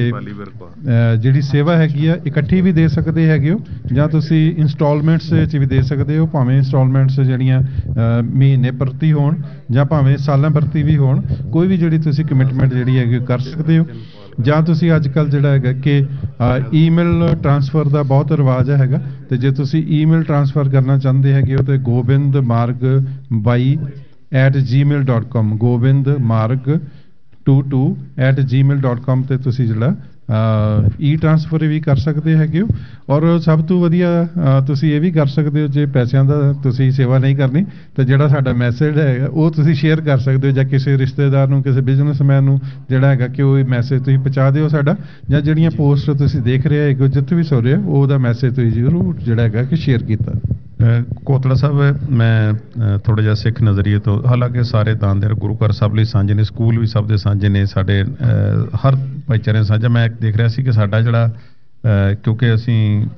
D: ਜਿਹੜੀ ਸੇਵਾ ਹੈਗੀ ਆ ਇਕੱਠੀ ਵੀ ਦੇ ਸਕਦੇ ਹੈਗੇ ਹੋ, ਜਾਂ ਤੁਸੀਂ ਇੰਸਟਾਲਮੈਂਟਸ 'ਚ ਵੀ ਦੇ ਸਕਦੇ ਹੋ, ਭਾਵੇਂ ਇੰਸਟਾਲਮੈਂਟਸ ਜਿਹੜੀਆਂ ਮਹੀਨੇ ਪ੍ਰਤੀ ਹੋਣ ਜਾਂ ਭਾਵੇਂ ਸਾਲਾਂ ਪ੍ਰਤੀ ਵੀ ਹੋਣ, ਕੋਈ ਵੀ ਜਿਹੜੀ ਤੁਸੀਂ ਕਮਿਟਮੈਂਟ ਜਿਹੜੀ ਹੈਗੀ ਕਰ ਸਕਦੇ ਹੋ। ਜਾਂ ਤੁਸੀਂ ਅੱਜ ਕੱਲ੍ਹ ਜਿਹੜਾ ਹੈਗਾ ਕਿ ਈਮੇਲ ਟ੍ਰਾਂਸਫਰ ਦਾ ਬਹੁਤ ਰਿਵਾਜ ਹੈਗਾ, ਤੇ ਜੇ ਤੁਸੀਂ ਈਮੇਲ ਟ੍ਰਾਂਸਫਰ ਕਰਨਾ ਚਾਹੁੰਦੇ ਹੈਗੇ ਹੋ ਤੇ ਗੋਬਿੰਦ ਮਾਰਗ ਬਾਈ at Gmail dot com Gobind ਮਾਰਗ to to at Gmail dot com ਤੇ ਤੁਸੀਂ ਜਿਹੜਾ ਈ ਟ੍ਰਾਂਸਫਰ ਵੀ ਕਰ ਸਕਦੇ ਹੈਗੇ ਹੋ। ਔਰ ਸਭ ਤੋਂ ਵਧੀਆ ਤੁਸੀਂ ਇਹ ਵੀ ਕਰ ਸਕਦੇ ਹੋ, ਜੇ ਪੈਸਿਆਂ ਦਾ ਤੁਸੀਂ ਸੇਵਾ ਨਹੀਂ ਕਰਨੀ ਤਾਂ ਜਿਹੜਾ ਸਾਡਾ ਮੈਸੇਜ ਹੈਗਾ ਉਹ ਤੁਸੀਂ ਸ਼ੇਅਰ ਕਰ ਸਕਦੇ ਹੋ, ਜਾਂ ਕਿਸੇ ਰਿਸ਼ਤੇਦਾਰ ਨੂੰ, ਕਿਸੇ ਬਿਜ਼ਨਸਮੈਨ ਨੂੰ ਜਿਹੜਾ ਹੈਗਾ ਕਿ ਉਹ ਮੈਸੇਜ ਤੁਸੀਂ ਪਹੁੰਚਾ ਦਿਓ ਸਾਡਾ, ਜਾਂ ਜਿਹੜੀਆਂ ਪੋਸਟ ਤੁਸੀਂ ਦੇਖ ਰਹੇ ਹੈਗੇ ਜਿੱਥੇ ਵੀ ਸੁਣ ਰਹੇ ਹੋ ਉਹਦਾ ਮੈਸੇਜ ਤੁਸੀਂ ਜ਼ਰੂਰ ਜਿਹੜਾ ਹੈਗਾ ਕਿ ਸ਼ੇਅਰ ਕੀਤਾ।
F: ਕੋਤਲਾ ਸਾਹਿਬ, ਮੈਂ ਥੋੜ੍ਹਾ ਜਿਹਾ ਸਿੱਖ ਨਜ਼ਰੀਏ ਤੋਂ, ਹਾਲਾਂਕਿ ਸਾਰੇ ਦਾਨ ਦੇ ਗੁਰੂ ਘਰ ਸਭ ਲਈ ਸਾਂਝੇ ਨੇ, ਸਕੂਲ ਵੀ ਸਭ ਦੇ ਸਾਂਝੇ ਨੇ, ਸਾਡੇ ਹਰ ਭਾਈਚਾਰੇ ਸਾਂਝਾ। ਮੈਂ ਦੇਖ ਰਿਹਾ ਸੀ ਕਿ ਸਾਡਾ ਜਿਹੜਾ ਕਿਉਂਕਿ ਅਸੀਂ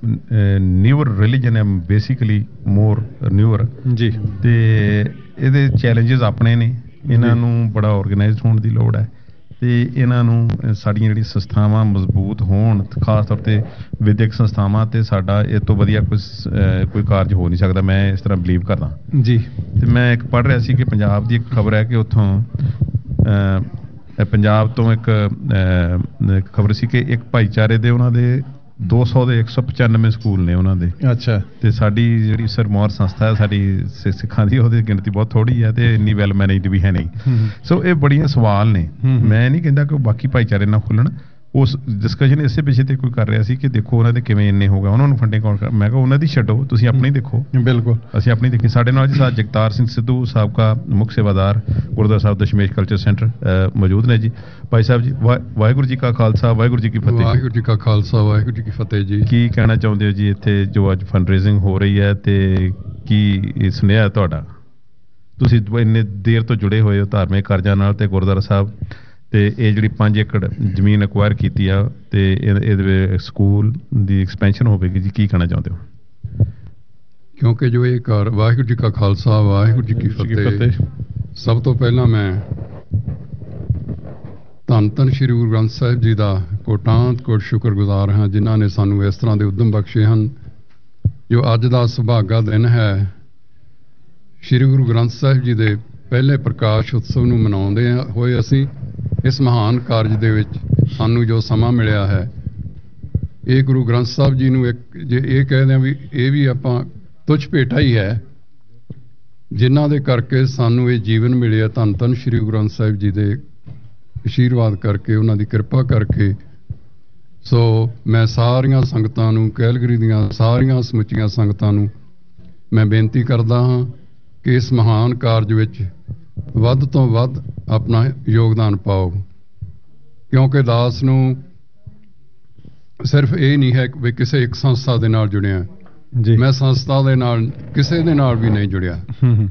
F: ਨਿਊਅਰ ਰਿਲੀਜਨ ਹੈ, ਬੇਸਿਕਲੀ ਮੋਰ ਨਿਊਅਰ
D: ਜੀ,
F: ਤੇ ਇਹਦੇ ਚੈਲੰਜਸ ਆਪਣੇ ਨੇ, ਇਹਨਾਂ ਨੂੰ ਬੜਾ ਆਰਗੇਨਾਈਜ਼ਡ ਹੋਣ ਦੀ ਲੋੜ ਹੈ, ਤੇ ਇਹਨਾਂ ਨੂੰ ਸਾਡੀਆਂ ਜਿਹੜੀ ਸੰਸਥਾਵਾਂ ਮਜ਼ਬੂਤ ਹੋਣ, ਖਾਸ ਤੌਰ ਤੇ ਵਿਦਿਅਕ ਸੰਸਥਾਵਾਂ, ਤੇ ਸਾਡਾ ਇਹ ਤੋਂ ਵਧੀਆ ਕੋਈ ਕੋਈ ਕਾਰਜ ਹੋ ਨਹੀਂ ਸਕਦਾ, ਮੈਂ ਇਸ ਤਰ੍ਹਾਂ ਬਿਲੀਵ ਕਰਦਾ
D: ਜੀ।
F: ਤੇ ਮੈਂ ਇੱਕ ਪੜ੍ਹ ਰਿਹਾ ਸੀ ਕਿ ਪੰਜਾਬ ਦੀ ਇੱਕ ਖਬਰ ਹੈ ਕਿ ਉੱਥੋਂ ਪੰਜਾਬ ਤੋਂ ਇੱਕ ਖਬਰ ਸੀ ਕਿ ਇੱਕ ਭਾਈਚਾਰੇ ਦੇ ਉਹਨਾਂ ਦੇ ਦੋ ਸੌ ਦੇ ਇੱਕ ਸੌ ਪਚਾਨਵੇਂ ਸਕੂਲ ਨੇ ਉਹਨਾਂ ਦੇ।
D: ਅੱਛਾ।
F: ਤੇ ਸਾਡੀ ਜਿਹੜੀ ਸਰਮੌਰ ਸੰਸਥਾ ਹੈ ਸਾਡੀ ਸਿੱਖਾਂ ਦੀ, ਉਹਦੀ ਗਿਣਤੀ ਬਹੁਤ ਥੋੜੀ ਹੈ ਤੇ ਇੰਨੀ ਵੈਲ ਮੈਨੇਜਡ ਵੀ ਹੈ ਨਹੀਂ। ਸੋ ਇਹ ਬੜੀਆਂ ਸਵਾਲ ਨੇ। ਮੈਂ ਨਹੀਂ ਕਹਿੰਦਾ ਕਿ ਬਾਕੀ ਭਾਈਚਾਰੇ ਨਾ ਖੁੱਲਣ, ਉਸ ਡਿਸਕਸ਼ਨ ਇਸੇ ਵਿਸ਼ੇ ਤੇ ਕੋਈ ਕਰ ਰਿਹਾ ਸੀ ਕਿ ਦੇਖੋ ਉਹਨਾਂ ਦੇ ਕਿਵੇਂ ਇੰਨੇ ਹੋ ਗਿਆ, ਉਹਨਾਂ ਨੂੰ ਫੰਡਿੰਗ ਕੌਣ ਕਰ। ਮੈਂ ਕਿਹਾ ਉਹਨਾਂ ਦੀ ਛੱਡੋ, ਤੁਸੀਂ ਆਪਣੀ ਦੇਖੋ।
D: ਬਿਲਕੁਲ,
F: ਅਸੀਂ ਆਪਣੀ ਦੇਖੀ। ਸਾਡੇ ਨਾਲ ਜੀ ਸਾਹਿਬ ਜਗਤਾਰ ਸਿੰਘ ਸਿੱਧੂ ਸਾਬਕਾ ਮੁੱਖ ਸੇਵਾਦਾਰ ਗੁਰਦੁਆਰਾ ਸਾਹਿਬ ਦਸ਼ਮੇਸ਼ ਕਲਚਰ ਸੈਂਟਰ ਮੌਜੂਦ ਨੇ ਜੀ। ਭਾਈ ਸਾਹਿਬ ਜੀ, ਵਾਹਿਗੁਰੂ ਜੀ ਕਾ ਖਾਲਸਾ, ਵਾਹਿਗੁਰੂ ਜੀ ਕੀ ਫਤਿਹ।
G: ਵਾਹਿਗੁਰੂ ਜੀ ਕਾ ਖਾਲਸਾ, ਵਾਹਿਗੁਰੂ ਜੀ ਕੀ ਫਤਿਹ ਜੀ।
F: ਕੀ ਕਹਿਣਾ ਚਾਹੁੰਦੇ ਹੋ ਜੀ ਇੱਥੇ ਜੋ ਅੱਜ ਫੰਡ ਰੇਜ਼ਿੰਗ ਹੋ ਰਹੀ ਹੈ, ਤੇ ਕੀ ਸੁਨੇਹਾ ਤੁਹਾਡਾ? ਤੁਸੀਂ ਇੰਨੇ ਦੇਰ ਤੋਂ ਜੁੜੇ ਹੋਏ ਹੋ ਧਾਰਮਿਕ ਕਾਰਜਾਂ ਨਾਲ ਤੇ ਗੁਰਦੁਆਰਾ ਸਾਹਿਬ, ਤੇ ਇਹ ਜਿਹੜੀ ਪੰਜ ਏਕੜ ਜ਼ਮੀਨ ਅਕਵਾਇਰ ਕੀਤੀ ਆ, ਤੇ ਇਹਦੇ ਸਕੂਲ ਦੀ ਐਕਸਪੈਂਸ਼ਨ ਹੋਵੇਗੀ ਜੀ, ਕੀ ਕਹਿਣਾ ਚਾਹੁੰਦੇ ਹੋ?
G: ਕਿਉਂਕਿ ਜੋ ਇਹ ਘਰ, ਵਾਹਿਗੁਰੂ ਜੀ ਕਾ ਖਾਲਸਾ, ਵਾਹਿਗੁਰੂ ਜੀ ਕੀ ਫਤਿਹ। ਸਭ ਤੋਂ ਪਹਿਲਾਂ ਮੈਂ ਧੰਨ ਧੰਨ ਸ਼੍ਰੀ ਗੁਰੂ ਗ੍ਰੰਥ ਸਾਹਿਬ ਜੀ ਦਾ ਕੋਟਾਂਤ ਕੋਟ ਸ਼ੁਕਰਗੁਜ਼ਾਰ ਹਾਂ, ਜਿਨ੍ਹਾਂ ਨੇ ਸਾਨੂੰ ਇਸ ਤਰ੍ਹਾਂ ਦੇ ਉਦਮ ਬਖਸ਼ੇ ਹਨ। ਜੋ ਅੱਜ ਦਾ ਸੁਭਾਗਾ ਦਿਨ ਹੈ, ਸ਼੍ਰੀ ਗੁਰੂ ਗ੍ਰੰਥ ਸਾਹਿਬ ਜੀ ਦੇ ਪਹਿਲੇ ਪ੍ਰਕਾਸ਼ ਉਤਸਵ ਨੂੰ ਮਨਾਉਂਦੇ ਹੋਏ ਅਸੀਂ ਇਸ ਮਹਾਨ ਕਾਰਜ ਦੇ ਵਿੱਚ ਸਾਨੂੰ ਜੋ ਸਮਾਂ ਮਿਲਿਆ ਹੈ, ਇਹ ਗੁਰੂ ਗ੍ਰੰਥ ਸਾਹਿਬ ਜੀ ਨੂੰ ਇੱਕ ਜੇ ਇਹ ਕਹਿੰਦੇ ਆ ਵੀ ਇਹ ਵੀ ਆਪਾਂ ਤੁਛ ਭੇਟਾ ਹੀ ਹੈ, ਜਿਨ੍ਹਾਂ ਦੇ ਕਰਕੇ ਸਾਨੂੰ ਇਹ ਜੀਵਨ ਮਿਲਿਆ। ਧੰਨ ਧੰਨ ਸ਼੍ਰੀ ਗੁਰੂ ਗ੍ਰੰਥ ਸਾਹਿਬ ਜੀ ਦੇ ਆਸ਼ੀਰਵਾਦ ਕਰਕੇ, ਉਹਨਾਂ ਦੀ ਕਿਰਪਾ ਕਰਕੇ। ਸੋ ਮੈਂ ਸਾਰੀਆਂ ਸੰਗਤਾਂ ਨੂੰ, ਕੈਲਗਰੀ ਦੀਆਂ ਸਾਰੀਆਂ ਸਮੁੱਚੀਆਂ ਸੰਗਤਾਂ ਨੂੰ ਮੈਂ ਬੇਨਤੀ ਕਰਦਾ ਹਾਂ ਕਿ ਇਸ ਮਹਾਨ ਕਾਰਜ ਵਿੱਚ ਵੱਧ ਤੋਂ ਵੱਧ ਆਪਣਾ ਯੋਗਦਾਨ ਪਾਓ, ਕਿਉਂਕਿ ਦਾਸ ਨੂੰ ਸਿਰਫ ਇਹ ਨਹੀਂ ਹੈ ਕਿ ਕਿਸੇ ਇੱਕ ਸੰਸਥਾ ਦੇ ਨਾਲ ਜੁੜਿਆ।
D: ਜੀ
G: ਮੈਂ ਸੰਸਥਾ ਦੇ ਨਾਲ ਕਿਸੇ ਦੇ ਨਾਲ ਵੀ ਨਹੀਂ ਜੁੜਿਆ।
D: ਹੂੰ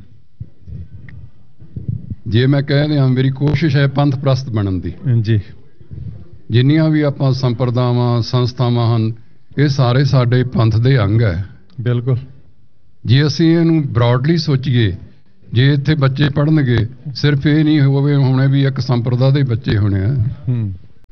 G: ਜੇ ਮੈਂ ਕਹਿ ਰਿਹਾ ਮੇਰੀ ਕੋਸ਼ਿਸ਼ ਹੈ ਪੰਥ ਪ੍ਰਸਤ ਬਣਨ ਦੀ।
D: ਜੀ
G: ਜਿੰਨੀਆਂ ਵੀ ਆਪਾਂ ਸੰਪਰਦਾਵਾਂ ਸੰਸਥਾਵਾਂ ਹਨ ਇਹ ਸਾਰੇ ਸਾਡੇ ਪੰਥ ਦੇ ਅੰਗ ਹੈ।
D: ਬਿਲਕੁਲ।
G: ਜੇ ਅਸੀਂ ਇਹਨੂੰ ਬ੍ਰੌਡਲੀ ਸੋਚੀਏ, ਜੇ ਇੱਥੇ ਬੱਚੇ ਪੜ੍ਹਨਗੇ ਸਿਰਫ ਇਹ ਨਹੀਂ ਹੋਵੇ ਹੋਣੇ ਵੀ ਇੱਕ ਸੰਪਰਦਾ ਦੇ ਬੱਚੇ ਹੋਣੇ ਆ।
D: ਹੂੰ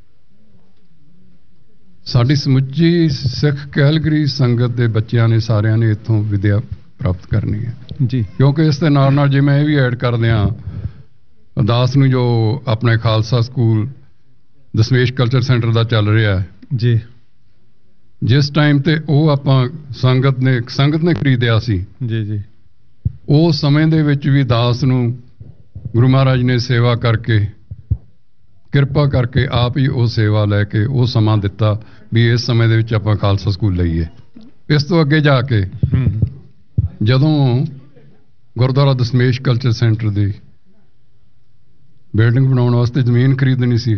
G: ਸਾਡੀ ਸਮੁੱਚੀ ਸਿੱਖ ਕੈਲਗਰੀ ਸੰਗਤ ਦੇ ਬੱਚਿਆਂ ਨੇ ਸਾਰਿਆਂ ਨੇ ਇੱਥੋਂ ਵਿਦਿਆ ਪ੍ਰਾਪਤ ਕਰਨੀ ਹੈ
D: ਜੀ।
G: ਕਿਉਂਕਿ ਇਸ ਦੇ ਨਾਲ ਨਾਲ ਜੇ ਮੈਂ ਇਹ ਵੀ ਐਡ ਕਰ ਦਿਆਂ ਅਰਦਾਸ ਨੂੰ ਜੋ ਆਪਣੇ Khalsa school Dasmesh culture centre ਦਾ ਚੱਲ ਰਿਹਾ ਹੈ
D: ਜੀ,
G: ਜਿਸ ਟਾਈਮ ਤੇ ਉਹ ਆਪਾਂ ਸੰਗਤ ਨੇ ਸੰਗਤ ਨੇ ਖਰੀਦਿਆ ਸੀ
D: ਜੀ ਜੀ,
G: ਉਹ ਸਮੇਂ ਦੇ ਵਿੱਚ ਵੀ ਦਾਸ ਨੂੰ ਗੁਰੂ ਮਹਾਰਾਜ ਨੇ ਸੇਵਾ ਕਰਕੇ ਕਿਰਪਾ ਕਰਕੇ ਆਪ ਹੀ ਉਹ ਸੇਵਾ ਲੈ ਕੇ ਉਹ ਸਮਾਂ ਦਿੱਤਾ ਵੀ ਇਸ ਸਮੇਂ ਦੇ ਵਿੱਚ ਆਪਾਂ ਖਾਲਸਾ ਸਕੂਲ ਲਈਏ। ਇਸ ਤੋਂ ਅੱਗੇ ਜਾ ਕੇ ਜਦੋਂ ਗੁਰਦੁਆਰਾ ਦਸਮੇਸ਼ ਕਲਚਰ ਸੈਂਟਰ ਦੀ ਬਿਲਡਿੰਗ ਬਣਾਉਣ ਵਾਸਤੇ ਜ਼ਮੀਨ ਖਰੀਦਣੀ ਸੀ,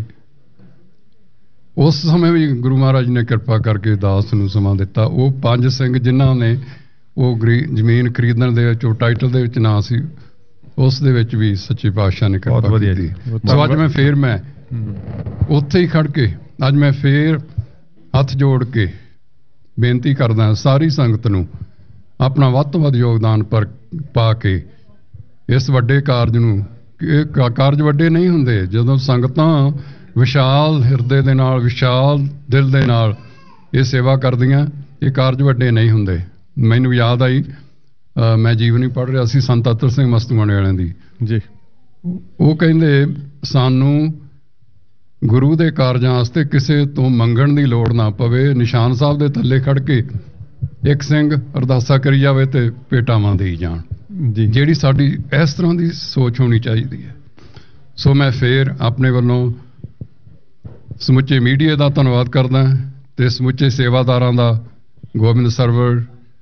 G: ਉਸ ਸਮੇਂ ਵੀ ਗੁਰੂ ਮਹਾਰਾਜ ਨੇ ਕਿਰਪਾ ਕਰਕੇ ਦਾਸ ਨੂੰ ਸਮਾਂ ਦਿੱਤਾ। ਉਹ ਪੰਜ ਸਿੰਘ ਜਿਨ੍ਹਾਂ ਨੇ ਉਹ ਜ਼ਮੀਨ ਖਰੀਦਣ ਦੇ ਵਿੱਚ ਉਹ ਟਾਈਟਲ ਦੇ ਵਿੱਚ ਨਾਂ ਸੀ, ਉਸ ਦੇ ਵਿੱਚ ਵੀ ਸੱਚੇ ਪਾਤਸ਼ਾਹ ਨੇ ਕਿਰਪਾ ਕੀਤੀ। ਸੋ ਅੱਜ ਮੈਂ ਫੇਰ ਮੈਂ ਉੱਥੇ ਹੀ ਖੜ ਕੇ ਅੱਜ ਮੈਂ ਫੇਰ ਹੱਥ ਜੋੜ ਕੇ ਬੇਨਤੀ ਕਰਦਾ ਸਾਰੀ ਸੰਗਤ ਨੂੰ ਆਪਣਾ ਵੱਧ ਤੋਂ ਵੱਧ ਯੋਗਦਾਨ ਪਰ ਪਾ ਕੇ ਇਸ ਵੱਡੇ ਕਾਰਜ ਨੂੰ, ਇਹ ਕਾਰਜ ਵੱਡੇ ਨਹੀਂ ਹੁੰਦੇ ਜਦੋਂ ਸੰਗਤਾਂ ਵਿਸ਼ਾਲ ਹਿਰਦੇ ਦੇ ਨਾਲ ਵਿਸ਼ਾਲ ਦਿਲ ਦੇ ਨਾਲ ਇਹ ਸੇਵਾ ਕਰਦੀਆਂ, ਇਹ ਕਾਰਜ ਵੱਡੇ ਨਹੀਂ ਹੁੰਦੇ। ਮੈਨੂੰ ਯਾਦ ਆਈ ਮੈਂ ਜੀਵਨੀ ਪੜ੍ਹ ਰਿਹਾ ਸੀ ਸੰਤ ਅਤਰ ਸਿੰਘ ਮਸਤੂਆਣੇ ਵਾਲਿਆਂ ਦੀ
D: ਜੀ।
G: ਉਹ ਕਹਿੰਦੇ ਸਾਨੂੰ ਗੁਰੂ ਦੇ ਕਾਰਜਾਂ ਵਾਸਤੇ ਕਿਸੇ ਤੋਂ ਮੰਗਣ ਦੀ ਲੋੜ ਨਾ ਪਵੇ, ਨਿਸ਼ਾਨ ਸਾਹਿਬ ਦੇ ਥੱਲੇ ਖੜ ਕੇ ਇੱਕ ਸਿੰਘ ਅਰਦਾਸਾ ਕਰੀ ਜਾਵੇ ਤੇ ਭੇਟਾਵਾਂ ਦੇਈ ਜਾਣ
D: ਜੀ।
G: ਜਿਹੜੀ ਸਾਡੀ ਇਸ ਤਰ੍ਹਾਂ ਦੀ ਸੋਚ ਹੋਣੀ ਚਾਹੀਦੀ ਹੈ। ਸੋ ਮੈਂ ਫੇਰ ਆਪਣੇ ਵੱਲੋਂ ਸਮੁੱਚੇ ਮੀਡੀਆ ਦਾ ਧੰਨਵਾਦ ਕਰਦਾ ਤੇ ਸਮੁੱਚੇ ਸੇਵਾਦਾਰਾਂ ਦਾ, ਗੋਬਿੰਦ ਸਰਵਰ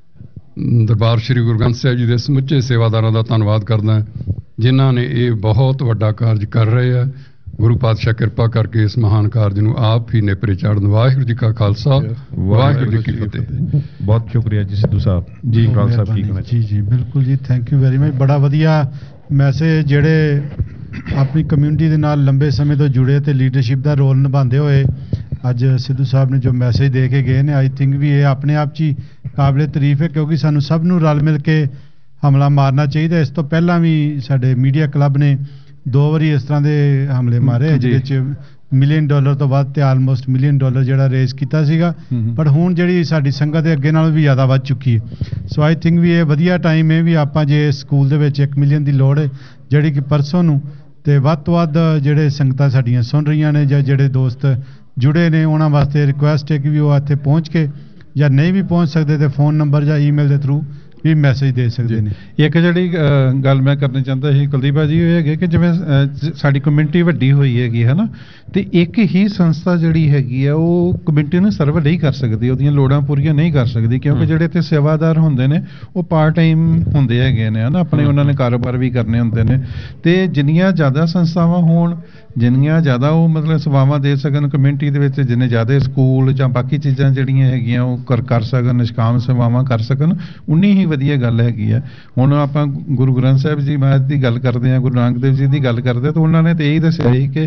G: ਦਰਬਾਰ ਸ਼੍ਰੀ ਗੁਰੂ ਗ੍ਰੰਥ ਸਾਹਿਬ ਜੀ ਦੇ ਸਮੁੱਚੇ ਸੇਵਾਦਾਰਾਂ ਦਾ ਧੰਨਵਾਦ ਕਰਦਾ ਜਿਨ੍ਹਾਂ ਨੇ ਇਹ ਬਹੁਤ ਵੱਡਾ ਕਾਰਜ ਕਰ ਰਹੇ ਆ। ਗੁਰੂ ਪਾਤਸ਼ਾਹ ਕਿਰਪਾ ਕਰਕੇ ਇਸ ਮਹਾਨ ਕਾਰਜ ਨੂੰ ਆਪ ਹੀ ਨੇਪਰੇ ਚਾੜਨ। ਵਾਹਿਗੁਰੂ ਜੀ ਕਾ ਖਾਲਸਾ, ਵਾਹਿਗੁਰੂ ਜੀ ਕੀ ਫਤਿਹ।
F: ਬਹੁਤ ਸ਼ੁਕਰੀਆ ਜੀ ਸਿੱਧੂ ਸਾਹਿਬ ਜੀ। ਗੁਰੂ ਸਾਹਿਬ ਕੀ ਕਹਿਣਾ
C: ਜੀ ਜੀ ਬਿਲਕੁਲ ਜੀ, ਥੈਂਕ ਯੂ ਵੈਰੀ ਮਚ। ਬੜਾ ਵਧੀਆ ਮੈਸੇਜ, ਜਿਹੜੇ ਆਪਣੀ ਕਮਿਊਨਿਟੀ ਦੇ ਨਾਲ ਲੰਬੇ ਸਮੇਂ ਤੋਂ ਜੁੜੇ ਤੇ ਲੀਡਰਸ਼ਿਪ ਦਾ ਰੋਲ ਨਿਭਾਉਂਦੇ ਹੋਏ ਅੱਜ ਸਿੱਧੂ ਸਾਹਿਬ ਨੇ ਜੋ ਮੈਸੇਜ ਦੇ ਕੇ ਗਏ ਨੇ, ਆਈ ਥਿੰਕ ਵੀ ਇਹ ਆਪਣੇ ਆਪ 'ਚ ਹੀ ਕਾਬਲੇ ਤਾਰੀਫ ਹੈ, ਕਿਉਂਕਿ ਸਾਨੂੰ ਸਭ ਨੂੰ ਰਲ ਮਿਲ ਕੇ ਹਮਲਾ ਮਾਰਨਾ ਚਾਹੀਦਾ। ਇਸ ਤੋਂ ਪਹਿਲਾਂ ਵੀ ਸਾਡੇ ਮੀਡੀਆ ਕਲੱਬ ਨੇ ਦੋ ਵਾਰੀ ਇਸ ਤਰ੍ਹਾਂ ਦੇ ਹਮਲੇ ਮਾਰੇ ਜਿਹਦੇ 'ਚ ਮਿਲੀਅਨ ਡਾਲਰ ਤੋਂ ਵੱਧ ਤੇ ਆਲਮੋਸਟ ਮਿਲੀਅਨ ਡਾਲਰ ਜਿਹੜਾ ਰੇਜ਼ ਕੀਤਾ ਸੀਗਾ, ਪਰ ਹੁਣ ਜਿਹੜੀ ਸਾਡੀ ਸੰਗਤ ਦੇ ਅੱਗੇ ਨਾਲੋਂ ਵੀ ਜ਼ਿਆਦਾ ਵੱਧ ਚੁੱਕੀ ਹੈ। ਸੋ ਆਈ ਥਿੰਕ ਵੀ ਇਹ ਵਧੀਆ ਟਾਈਮ ਹੈ ਵੀ ਆਪਾਂ ਜੇ ਸਕੂਲ ਦੇ ਵਿੱਚ ਇੱਕ ਮਿਲੀਅਨ ਦੀ ਲੋੜ ਹੈ ਜਿਹੜੀ ਕਿ ਪਰਸੋਂ ਨੂੰ, ਤੇ ਵੱਧ ਤੋਂ ਵੱਧ ਜਿਹੜੇ ਸੰਗਤਾਂ ਸਾਡੀਆਂ ਸੁਣ ਰਹੀਆਂ ਨੇ ਜਾਂ ਜਿਹੜੇ ਦੋਸਤ ਜੁੜੇ ਨੇ ਉਹਨਾਂ ਵਾਸਤੇ ਰਿਕੁਐਸਟ ਹੈ ਕਿ ਵੀ ਉਹ ਇੱਥੇ ਪਹੁੰਚ ਕੇ, ਜਾਂ ਨਹੀਂ ਵੀ ਪਹੁੰਚ ਸਕਦੇ ਤੇ ਫੋਨ ਨੰਬਰ ਜਾਂ ਈਮੇਲ ਦੇ ਥਰੂ ਵੀ ਮੈਸੇਜ ਦੇ ਸਕਦੇ ਨੇ।
D: ਇੱਕ ਜਿਹੜੀ ਗੱਲ ਮੈਂ ਕਰਨੀ ਚਾਹੁੰਦਾ ਸੀ ਕੁਲਦੀਪ ਜੀ, ਇਹ ਹੈਗੇ ਕਿ ਜਿਵੇਂ ਸਾਡੀ ਕਮਿਊਨਿਟੀ ਵੱਡੀ ਹੋਈ ਹੈਗੀ ਹੈ ਨਾ, ਤੇ ਇੱਕ ਹੀ ਸੰਸਥਾ ਜਿਹੜੀ ਹੈਗੀ ਆ ਉਹ ਕਮਿਊਨਿਟੀ ਨੂੰ ਸਰਵ ਨਹੀਂ ਕਰ ਸਕਦੀ, ਉਹਦੀਆਂ ਲੋੜਾਂ ਪੂਰੀਆਂ ਨਹੀਂ ਕਰ ਸਕਦੀ, ਕਿਉਂਕਿ ਜਿਹੜੇ ਇੱਥੇ ਸੇਵਾਦਾਰ ਹੁੰਦੇ ਨੇ ਉਹ ਪਾਰਟ ਟਾਈਮ ਹੁੰਦੇ ਹੈਗੇ ਨੇ ਹਨਾ, ਆਪਣੇ ਉਹਨਾਂ ਨੇ ਕਾਰੋਬਾਰ ਵੀ ਕਰਨੇ ਹੁੰਦੇ ਨੇ। ਤੇ ਜਿੰਨੀਆਂ ਜ਼ਿਆਦਾ ਸੰਸਥਾਵਾਂ ਹੋਣ, ਜਿੰਨੀਆਂ ਜ਼ਿਆਦਾ ਉਹ ਮਤਲਬ ਸੇਵਾਵਾਂ ਦੇ ਸਕਣ ਕਮਿਊਨਿਟੀ ਦੇ ਵਿੱਚ, ਜਿੰਨੇ ਜ਼ਿਆਦਾ ਸਕੂਲ ਜਾਂ ਬਾਕੀ ਚੀਜ਼ਾਂ ਜਿਹੜੀਆਂ ਹੈਗੀਆਂ ਉਹ ਕਰ ਕਰ ਸਕਣ, ਨਿਸ਼ਕਾਮ ਸੇਵਾਵਾਂ ਕਰ ਸਕਣ, ਉਨੀ ਹੀ ਵਧੀਆ ਗੱਲ ਹੈਗੀ ਆ। ਹੁਣ ਆਪਾਂ ਗੁਰੂ ਗ੍ਰੰਥ ਸਾਹਿਬ ਜੀ ਮਹਾਰਾਜ ਦੀ ਗੱਲ ਕਰਦੇ ਹਾਂ, ਗੁਰੂ ਨਾਨਕ ਦੇਵ ਜੀ ਦੀ ਗੱਲ ਕਰਦੇ ਹਾਂ, ਤਾਂ ਉਹਨਾਂ ਨੇ ਤਾਂ ਇਹੀ ਦੱਸਿਆ ਸੀ ਕਿ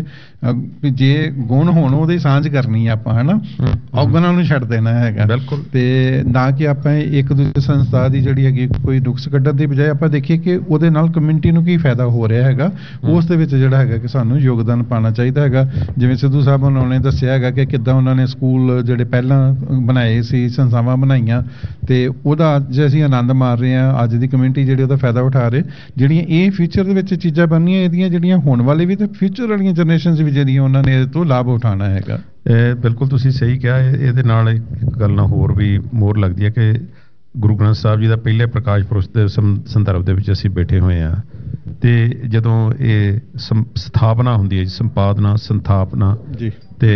D: ਜੇ ਗੁਣ ਹੋਣ ਉਹਦੀ ਸਾਂਝ ਕਰਨੀ ਆ ਆਪਾਂ ਹਨਾ, ਔਗਣਾਂ ਨੂੰ ਛੱਡ ਦੇਣਾ ਹੈਗਾ।
F: ਬਿਲਕੁਲ।
D: ਤੇ ਨਾ ਕਿ ਆਪਾਂ ਇੱਕ ਦੂਜੇ ਸੰਸਥਾ ਦੀ ਜਿਹੜੀ ਹੈਗੀ ਕੋਈ ਨੁਕਸ ਕੱਢਣ ਦੀ ਬਜਾਏ ਆਪਾਂ ਦੇਖੀਏ ਕਿ ਉਹਦੇ ਨਾਲ ਕਮਿਊਨਿਟੀ ਨੂੰ ਕੀ ਫਾਇਦਾ ਹੋ ਰਿਹਾ ਹੈਗਾ, ਉਸ ਦੇ ਵਿੱਚ ਜਿਹੜਾ ਹੈਗਾ ਕਿ ਸਾਨੂੰ ਯੋਗਦਾਨ ਪਾਉਣਾ ਚਾਹੀਦਾ ਹੈਗਾ। ਜਿਵੇਂ ਸਿੱਧੂ ਸਾਹਿਬ ਉਹਨਾਂ ਨੇ ਦੱਸਿਆ ਹੈਗਾ ਕਿ ਕਿੱਦਾਂ ਉਹਨਾਂ ਨੇ ਸਕੂਲ ਜਿਹੜੇ ਪਹਿਲਾਂ ਬਣਾਏ ਸੀ, ਸੰਸਥਾਵਾਂ ਬਣਾਈਆਂ, ਤੇ ਉਹਦਾ ਅੱਜ ਅਸੀਂ ਆਨੰਦ ਮਾਰ ਰਹੇ ਹਾਂ, ਅੱਜ ਦੀ ਕਮਿਊਨਿਟੀ ਜਿਹੜੀ ਉਹਦਾ ਫਾਇਦਾ ਉਠਾ ਰਹੇ। ਜਿਹੜੀਆਂ ਇਹ ਫਿਊਚਰ ਦੇ ਵਿੱਚ ਚੀਜ਼ਾਂ ਬਣਨੀਆਂ, ਇਹਦੀਆਂ ਜਿਹੜੀਆਂ ਹੋਣ ਵਾਲੇ ਵੀ ਤੇ ਫਿਊਚਰ ਵਾਲੀਆਂ ਜਨਰੇਸ਼ਨਸ ਵੀ ਜਿਹੜੀਆਂ ਉਹਨਾਂ ਨੇ ਇਹਦੇ ਤੋਂ ਲਾਭ ਉਠਾਉਣਾ ਹੈਗਾ।
F: ਇਹ ਬਿਲਕੁਲ ਤੁਸੀਂ ਸਹੀ ਕਿਹਾ। ਇਹਦੇ ਨਾਲ ਇੱਕ ਗੱਲ ਨਾਲ ਹੋਰ ਵੀ ਮੋਹਰ ਲੱਗਦੀ ਹੈ ਕਿ ਗੁਰੂ ਗ੍ਰੰਥ ਸਾਹਿਬ ਜੀ ਦਾ ਪਹਿਲੇ ਪ੍ਰਕਾਸ਼ ਪੁਰਸ਼ ਦੇ ਸੰਦਰਭ ਦੇ ਵਿੱਚ ਅਸੀਂ ਬੈਠੇ ਹੋਏ ਹਾਂ, ਤੇ ਜਦੋਂ ਇਹ ਸਥਾਪਨਾ ਹੁੰਦੀ ਹੈ ਜੀ, ਸੰਪਾਦਨਾ, ਸੰਥਾਪਨਾ ਜੀ ਤੇ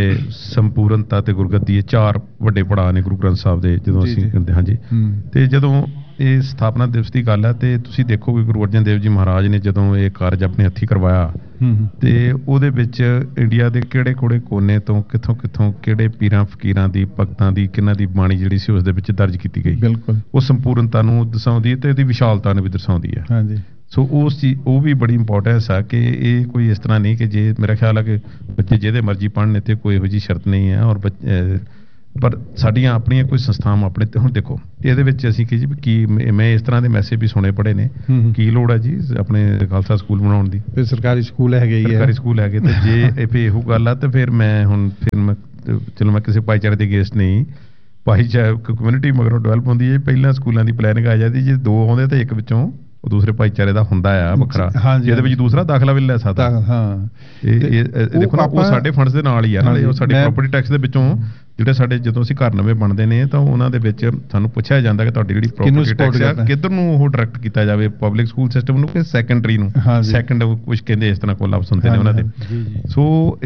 F: ਸੰਪੂਰਨਤਾ ਤੇ ਗੁਰਗੱਦੀ, ਇਹ ਚਾਰ ਵੱਡੇ ਪੜਾਅ ਨੇ ਗੁਰੂ ਗ੍ਰੰਥ ਸਾਹਿਬ ਦੇ ਜਦੋਂ ਅਸੀਂ ਕਹਿੰਦੇ ਹਾਂ ਜੀ। ਤੇ ਜਦੋਂ ਇਹ ਸਥਾਪਨਾ ਦਿਵਸ ਦੀ ਗੱਲ ਹੈ ਤੇ ਤੁਸੀਂ ਦੇਖੋਗੇ ਗੁਰੂ ਅਰਜਨ ਦੇਵ ਜੀ ਮਹਾਰਾਜ ਨੇ ਜਦੋਂ ਇਹ ਕਾਰਜ ਆਪਣੇ ਹੱਥੀਂ ਕਰਵਾਇਆ ਤੇ ਉਹਦੇ ਵਿੱਚ ਇੰਡੀਆ ਦੇ ਕਿਹੜੇ ਕੋੜੇ ਕੋਨੇ ਤੋਂ ਕਿੱਥੋਂ ਕਿੱਥੋਂ ਕਿਹੜੇ ਪੀਰਾਂ ਫਕੀਰਾਂ ਦੀ ਭਗਤਾਂ ਦੀ ਕਿਹਨਾਂ ਦੀ ਬਾਣੀ ਜਿਹੜੀ ਸੀ ਉਸ ਦੇ ਵਿੱਚ ਦਰਜ ਕੀਤੀ ਗਈ।
D: ਬਿਲਕੁਲ
F: ਉਹ ਸੰਪੂਰਨਤਾ ਨੂੰ ਦਰਸਾਉਂਦੀ ਹੈ ਤੇ ਇਹਦੀ ਵਿਸ਼ਾਲਤਾ ਨੂੰ ਵੀ ਦਰਸਾਉਂਦੀ ਹੈ।
D: ਹਾਂਜੀ
F: ਸੋ ਉਸ ਚੀਜ਼ ਉਹ ਵੀ ਬੜੀ ਇੰਪੋਰਟੈਂਸ ਆ ਕਿ ਇਹ ਕੋਈ ਇਸ ਤਰ੍ਹਾਂ ਨਹੀਂ ਕਿ ਜੇ ਮੇਰਾ ਖਿਆਲ ਹੈ ਕਿ ਬੱਚੇ ਜਿਹਦੇ ਮਰਜ਼ੀ ਪੜ੍ਹਨ ਤੇ ਕੋਈ ਇਹੋ ਜਿਹੀ ਸ਼ਰਤ ਨਹੀਂ ਹੈ। ਔਰ ਪਰ ਸਾਡੀਆਂ ਆਪਣੀਆਂ ਕੋਈ ਸੰਸਥਾਵਾਂ ਆਪਣੇ ਤੇ ਹੁਣ ਦੇਖੋ ਇਹਦੇ ਵਿੱਚ ਅਸੀਂ ਕੀ ਜੀ ਕੀ ਮੈਂ ਇਸ ਤਰ੍ਹਾਂ ਦੇ ਮੈਸੇਜ ਵੀ ਸੁਣੇ ਪੜੇ ਨੇ ਕੀ ਲੋੜ ਹੈ ਜੀ ਆਪਣੇ ਖਾਲਸਾ ਸਕੂਲ ਬਣਾਉਣ ਦੀ ਤੇ
D: ਸਰਕਾਰੀ ਸਕੂਲ ਹੈਗੇ ਹੀ
F: ਸਰਕਾਰੀ ਸਕੂਲ ਹੈਗੇ ਤੇ ਜੇ ਇਹ ਫੇ ਇਹੋ ਗੱਲ ਆ ਤੇ ਫਿਰ ਮੈਂ ਹੁਣ ਫਿਰ ਮੈਂ ਚਲੋ ਮੈਂ ਕਿਸੇ ਭਾਈਚਾਰੇ ਦੇ ਗੇਸਟ ਨਹੀਂ ਭਾਈਚਾਰਾ ਕਮਿਊਨਿਟੀ ਮਗਰੋਂ ਡਿਵੈਲਪ ਹੁੰਦੀ ਹੈ। ਪਹਿਲਾਂ ਸਕੂਲਾਂ ਦੀ ਪਲੈਨਿੰਗ ਆ ਜਾਂਦੀ ਜੇ ਦੋ ਆਉਂਦੇ ਤਾਂ ਇੱਕ ਵਿੱਚੋਂ ਉਹ ਦੂਸਰੇ ਭਾਈਚਾਰੇ ਦਾ ਹੁੰਦਾ ਆ ਵੱਖਰਾ ਜਿਹਦੇ ਵਿੱਚ ਦੂਸਰਾ ਦਾਖਲਾ ਵੀ ਲੈ ਸਕਦਾ।
D: ਹਾਂ
F: ਇਹ ਦੇਖੋ ਨਾ ਉਹ ਸਾਡੇ ਫੰਡਸ ਦੇ ਨਾਲ ਹੀ ਆ ਨਾਲੇ ਉਹ ਸਾਡੇ ਪ੍ਰਾਪਰਟੀ ਟੈਕਸ ਦੇ ਵਿੱਚੋਂ ਜਿਹੜੇ ਸਾਡੇ ਜਦੋਂ ਅਸੀਂ ਘਰ ਨਵੇਂ ਬਣਦੇ ਨੇ ਤਾਂ ਉਹਨਾਂ ਦੇ ਵਿੱਚ ਸਾਨੂੰ ਪੁੱਛਿਆ ਜਾਂਦਾ ਕਿ ਤੁਹਾਡੀ ਜਿਹੜੀ ਪ੍ਰਾਪਰਟੀ ਟੈਕਸ ਆ ਕਿੱਧਰ ਨੂੰ ਉਹ ਡਾਇਰੈਕਟ ਕੀਤਾ ਜਾਵੇ ਪਬਲਿਕ ਸਕੂਲ ਸਿਸਟਮ ਨੂੰ ਕਿ ਸੈਕੰਡਰੀ ਨੂੰ ਸੈਕੰਡ ਕੁਝ ਕਹਿੰਦੇ ਇਸ ਤਰ੍ਹਾਂ ਕੋਲ ਲਫ਼ਜ਼ ਹੁੰਦੇ ਨੇ ਉਹਨਾਂ ਦੇ। ਸੋ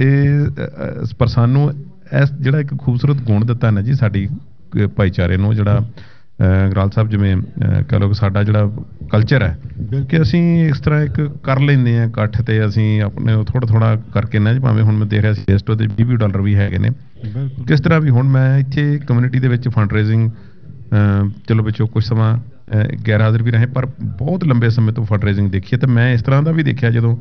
F: ਇਹ ਪਰ ਸਾਨੂੰ ਇਸ ਜਿਹੜਾ ਇੱਕ ਖੂਬਸੂਰਤ ਗੁਣ ਦਿੱਤਾ ਨਾ ਜੀ ਸਾਡੀ ਭਾਈਚਾਰੇ ਨੂੰ ਜਿਹੜਾ ਗਰਾਲ ਸਾਹਿਬ ਜਿਵੇਂ ਕਹਿ ਲਓ ਕਿ ਸਾਡਾ ਜਿਹੜਾ ਕਲਚਰ ਹੈ ਕਿ ਅਸੀਂ ਇਸ ਤਰ੍ਹਾਂ ਇੱਕ ਕਰ ਲੈਂਦੇ ਹਾਂ ਇਕੱਠ ਤੇ ਅਸੀਂ ਆਪਣੇ ਥੋੜਾ ਥੋੜਾ ਕਰਕੇ ਨਾ ਭਾਵੇਂ ਹੁਣ ਮੈਂ ਦੇਖ ਰਿਹਾ ਸੀ ਸਟੇਟ ਦੇ ਵੀਹ ਵੀਹ ਡਾਲਰ ਵੀ ਹੈਗੇ ਨੇ ਕਿਸ ਤਰ੍ਹਾਂ ਵੀ ਹੁਣ ਮੈਂ ਇੱਥੇ ਕਮਿਊਨਿਟੀ ਦੇ ਵਿੱਚ ਫੰਡ ਰੇਜ਼ਿੰਗ ਚਲੋ ਵਿੱਚੋਂ ਕੁਝ ਸਮਾਂ ਗੈਰ ਹਾਜ਼ਰ ਵੀ ਰਹੇ ਪਰ ਬਹੁਤ ਲੰਬੇ ਸਮੇਂ ਤੋਂ ਫੰਡ ਰੇਜ਼ਿੰਗ ਦੇਖੀ ਤੇ ਮੈਂ ਇਸ ਤਰ੍ਹਾਂ ਦਾ ਵੀ ਦੇਖਿਆ ਜਦੋਂ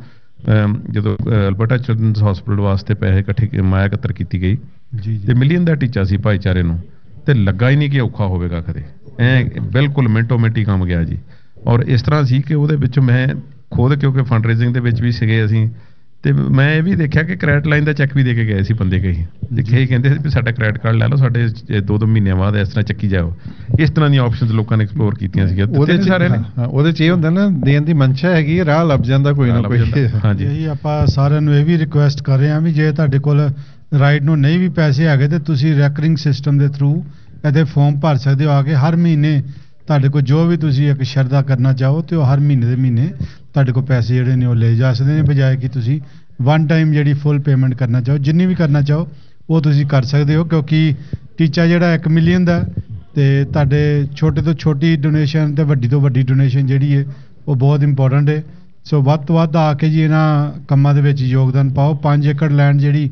F: ਜਦੋਂ ਅਲਬਰਟਾ ਚਿਲਡਰਨਸ ਹਸਪੀਟਲ ਵਾਸਤੇ ਪੈਸੇ ਇਕੱਠੇ ਮਾਇਆ ਇਕੱਤਰ ਕੀਤੀ ਗਈ ਤੇ ਮਿਲੀਅਨ ਦਾ ਟੀਚਾ ਸੀ ਭਾਈਚਾਰੇ ਨੂੰ ਤੇ ਲੱਗਾ ਹੀ ਨਹੀਂ ਕਿ ਔਖਾ ਹੋਵੇਗਾ ਕਦੇ ਐ ਬਿਲਕੁਲ ਮਿੰਟੋ ਮਿੰਟੀ ਕੰਮ ਗਿਆ ਜੀ। ਔਰ ਇਸ ਤਰ੍ਹਾਂ ਸੀ ਕਿ ਉਹਦੇ ਵਿੱਚ ਮੈਂ ਖੁਦ ਕਿਉਂਕਿ ਫੰਡ ਰੇਜ਼ਿੰਗ ਦੇ ਵਿੱਚ ਵੀ ਸੀਗੇ ਅਸੀਂ ਤੇ ਮੈਂ ਇਹ ਵੀ ਦੇਖਿਆ ਕਿ ਕ੍ਰੈਡਿਟ ਲਾਈਨ ਦਾ ਚੈੱਕ ਵੀ ਦੇ ਕੇ ਗਏ ਸੀ ਬੰਦੇ ਕਈ ਦੇਖੇ ਹੀ ਕਹਿੰਦੇ ਸੀ ਵੀ ਸਾਡਾ ਕ੍ਰੈਡਿਟ ਕਾਰਡ ਲੈ ਲਓ ਸਾਡੇ ਦੋ ਦੋ ਮਹੀਨਿਆਂ ਬਾਅਦ ਇਸ ਤਰ੍ਹਾਂ ਚੱਕੀ ਜਾਓ। ਇਸ ਤਰ੍ਹਾਂ ਦੀਆਂ ਆਪਸ਼ਨਸ ਲੋਕਾਂ ਨੇ ਐਕਸਪਲੋਰ ਕੀਤੀਆਂ ਸੀਗੀਆਂ ਉਹਦੇ ਸਾਰੇ ਨੇ
D: ਉਹਦੇ ਚ ਇਹ ਹੁੰਦਾ ਨਾ ਦੇਣ ਦੀ ਮਨਸ਼ਾ ਹੈਗੀ ਰਾਹ ਲੱਭ ਜਾਂਦਾ ਕੋਈ ਨਾ ਕੋਈ।
C: ਹਾਂਜੀ ਇਹੀ ਆਪਾਂ ਸਾਰਿਆਂ ਨੂੰ ਇਹ ਵੀ ਰਿਕੁਐਸਟ ਕਰ ਰਹੇ ਹਾਂ ਵੀ ਜੇ ਤੁਹਾਡੇ ਕੋਲ ਰਾਈਟ ਨੂੰ ਨਹੀਂ ਵੀ ਪੈਸੇ ਹੈਗੇ ਤੇ ਤੁਸੀਂ ਰੈਕਰਿੰਗ ਸਿਸਟਮ ਦੇ ਥਰੂ ਇਹਦੇ ਫਾਰਮ ਭਰ ਸਕਦੇ ਹੋ ਆ ਕੇ ਹਰ ਮਹੀਨੇ ਤੁਹਾਡੇ ਕੋਲ ਜੋ ਵੀ ਤੁਸੀਂ ਇੱਕ ਸ਼ਰਧਾ ਕਰਨਾ ਚਾਹੋ ਤੇ ਉਹ ਹਰ ਮਹੀਨੇ ਦੇ ਮਹੀਨੇ ਤੁਹਾਡੇ ਕੋਲ ਪੈਸੇ ਜਿਹੜੇ ਨੇ ਉਹ ਲੈ ਜਾ ਸਕਦੇ ਨੇ ਬਜਾਏ ਕਿ ਤੁਸੀਂ ਵਨ ਟਾਈਮ ਜਿਹੜੀ ਫੁੱਲ ਪੇਮੈਂਟ ਕਰਨਾ ਚਾਹੋ ਜਿੰਨੀ ਵੀ ਕਰਨਾ ਚਾਹੋ ਉਹ ਤੁਸੀਂ ਕਰ ਸਕਦੇ ਹੋ ਕਿਉਂਕਿ ਟੀਚਾ ਜਿਹੜਾ ਇੱਕ ਮਿਲੀਅਨ ਦਾ ਤੇ ਤੁਹਾਡੇ ਛੋਟੇ ਤੋਂ ਛੋਟੀ ਡੋਨੇਸ਼ਨ ਤੇ ਵੱਡੀ ਤੋਂ ਵੱਡੀ ਡੋਨੇਸ਼ਨ ਜਿਹੜੀ ਹੈ ਉਹ ਬਹੁਤ ਇੰਪੋਰਟੈਂਟ ਹੈ। ਸੋ ਵੱਧ ਤੋਂ ਵੱਧ ਆ ਕੇ ਜੀ ਇਹਨਾਂ ਕੰਮਾਂ ਦੇ ਵਿੱਚ ਯੋਗਦਾਨ ਪਾਓ। ਪੰਜ ਏਕੜ ਲੈਂਡ ਜਿਹੜੀ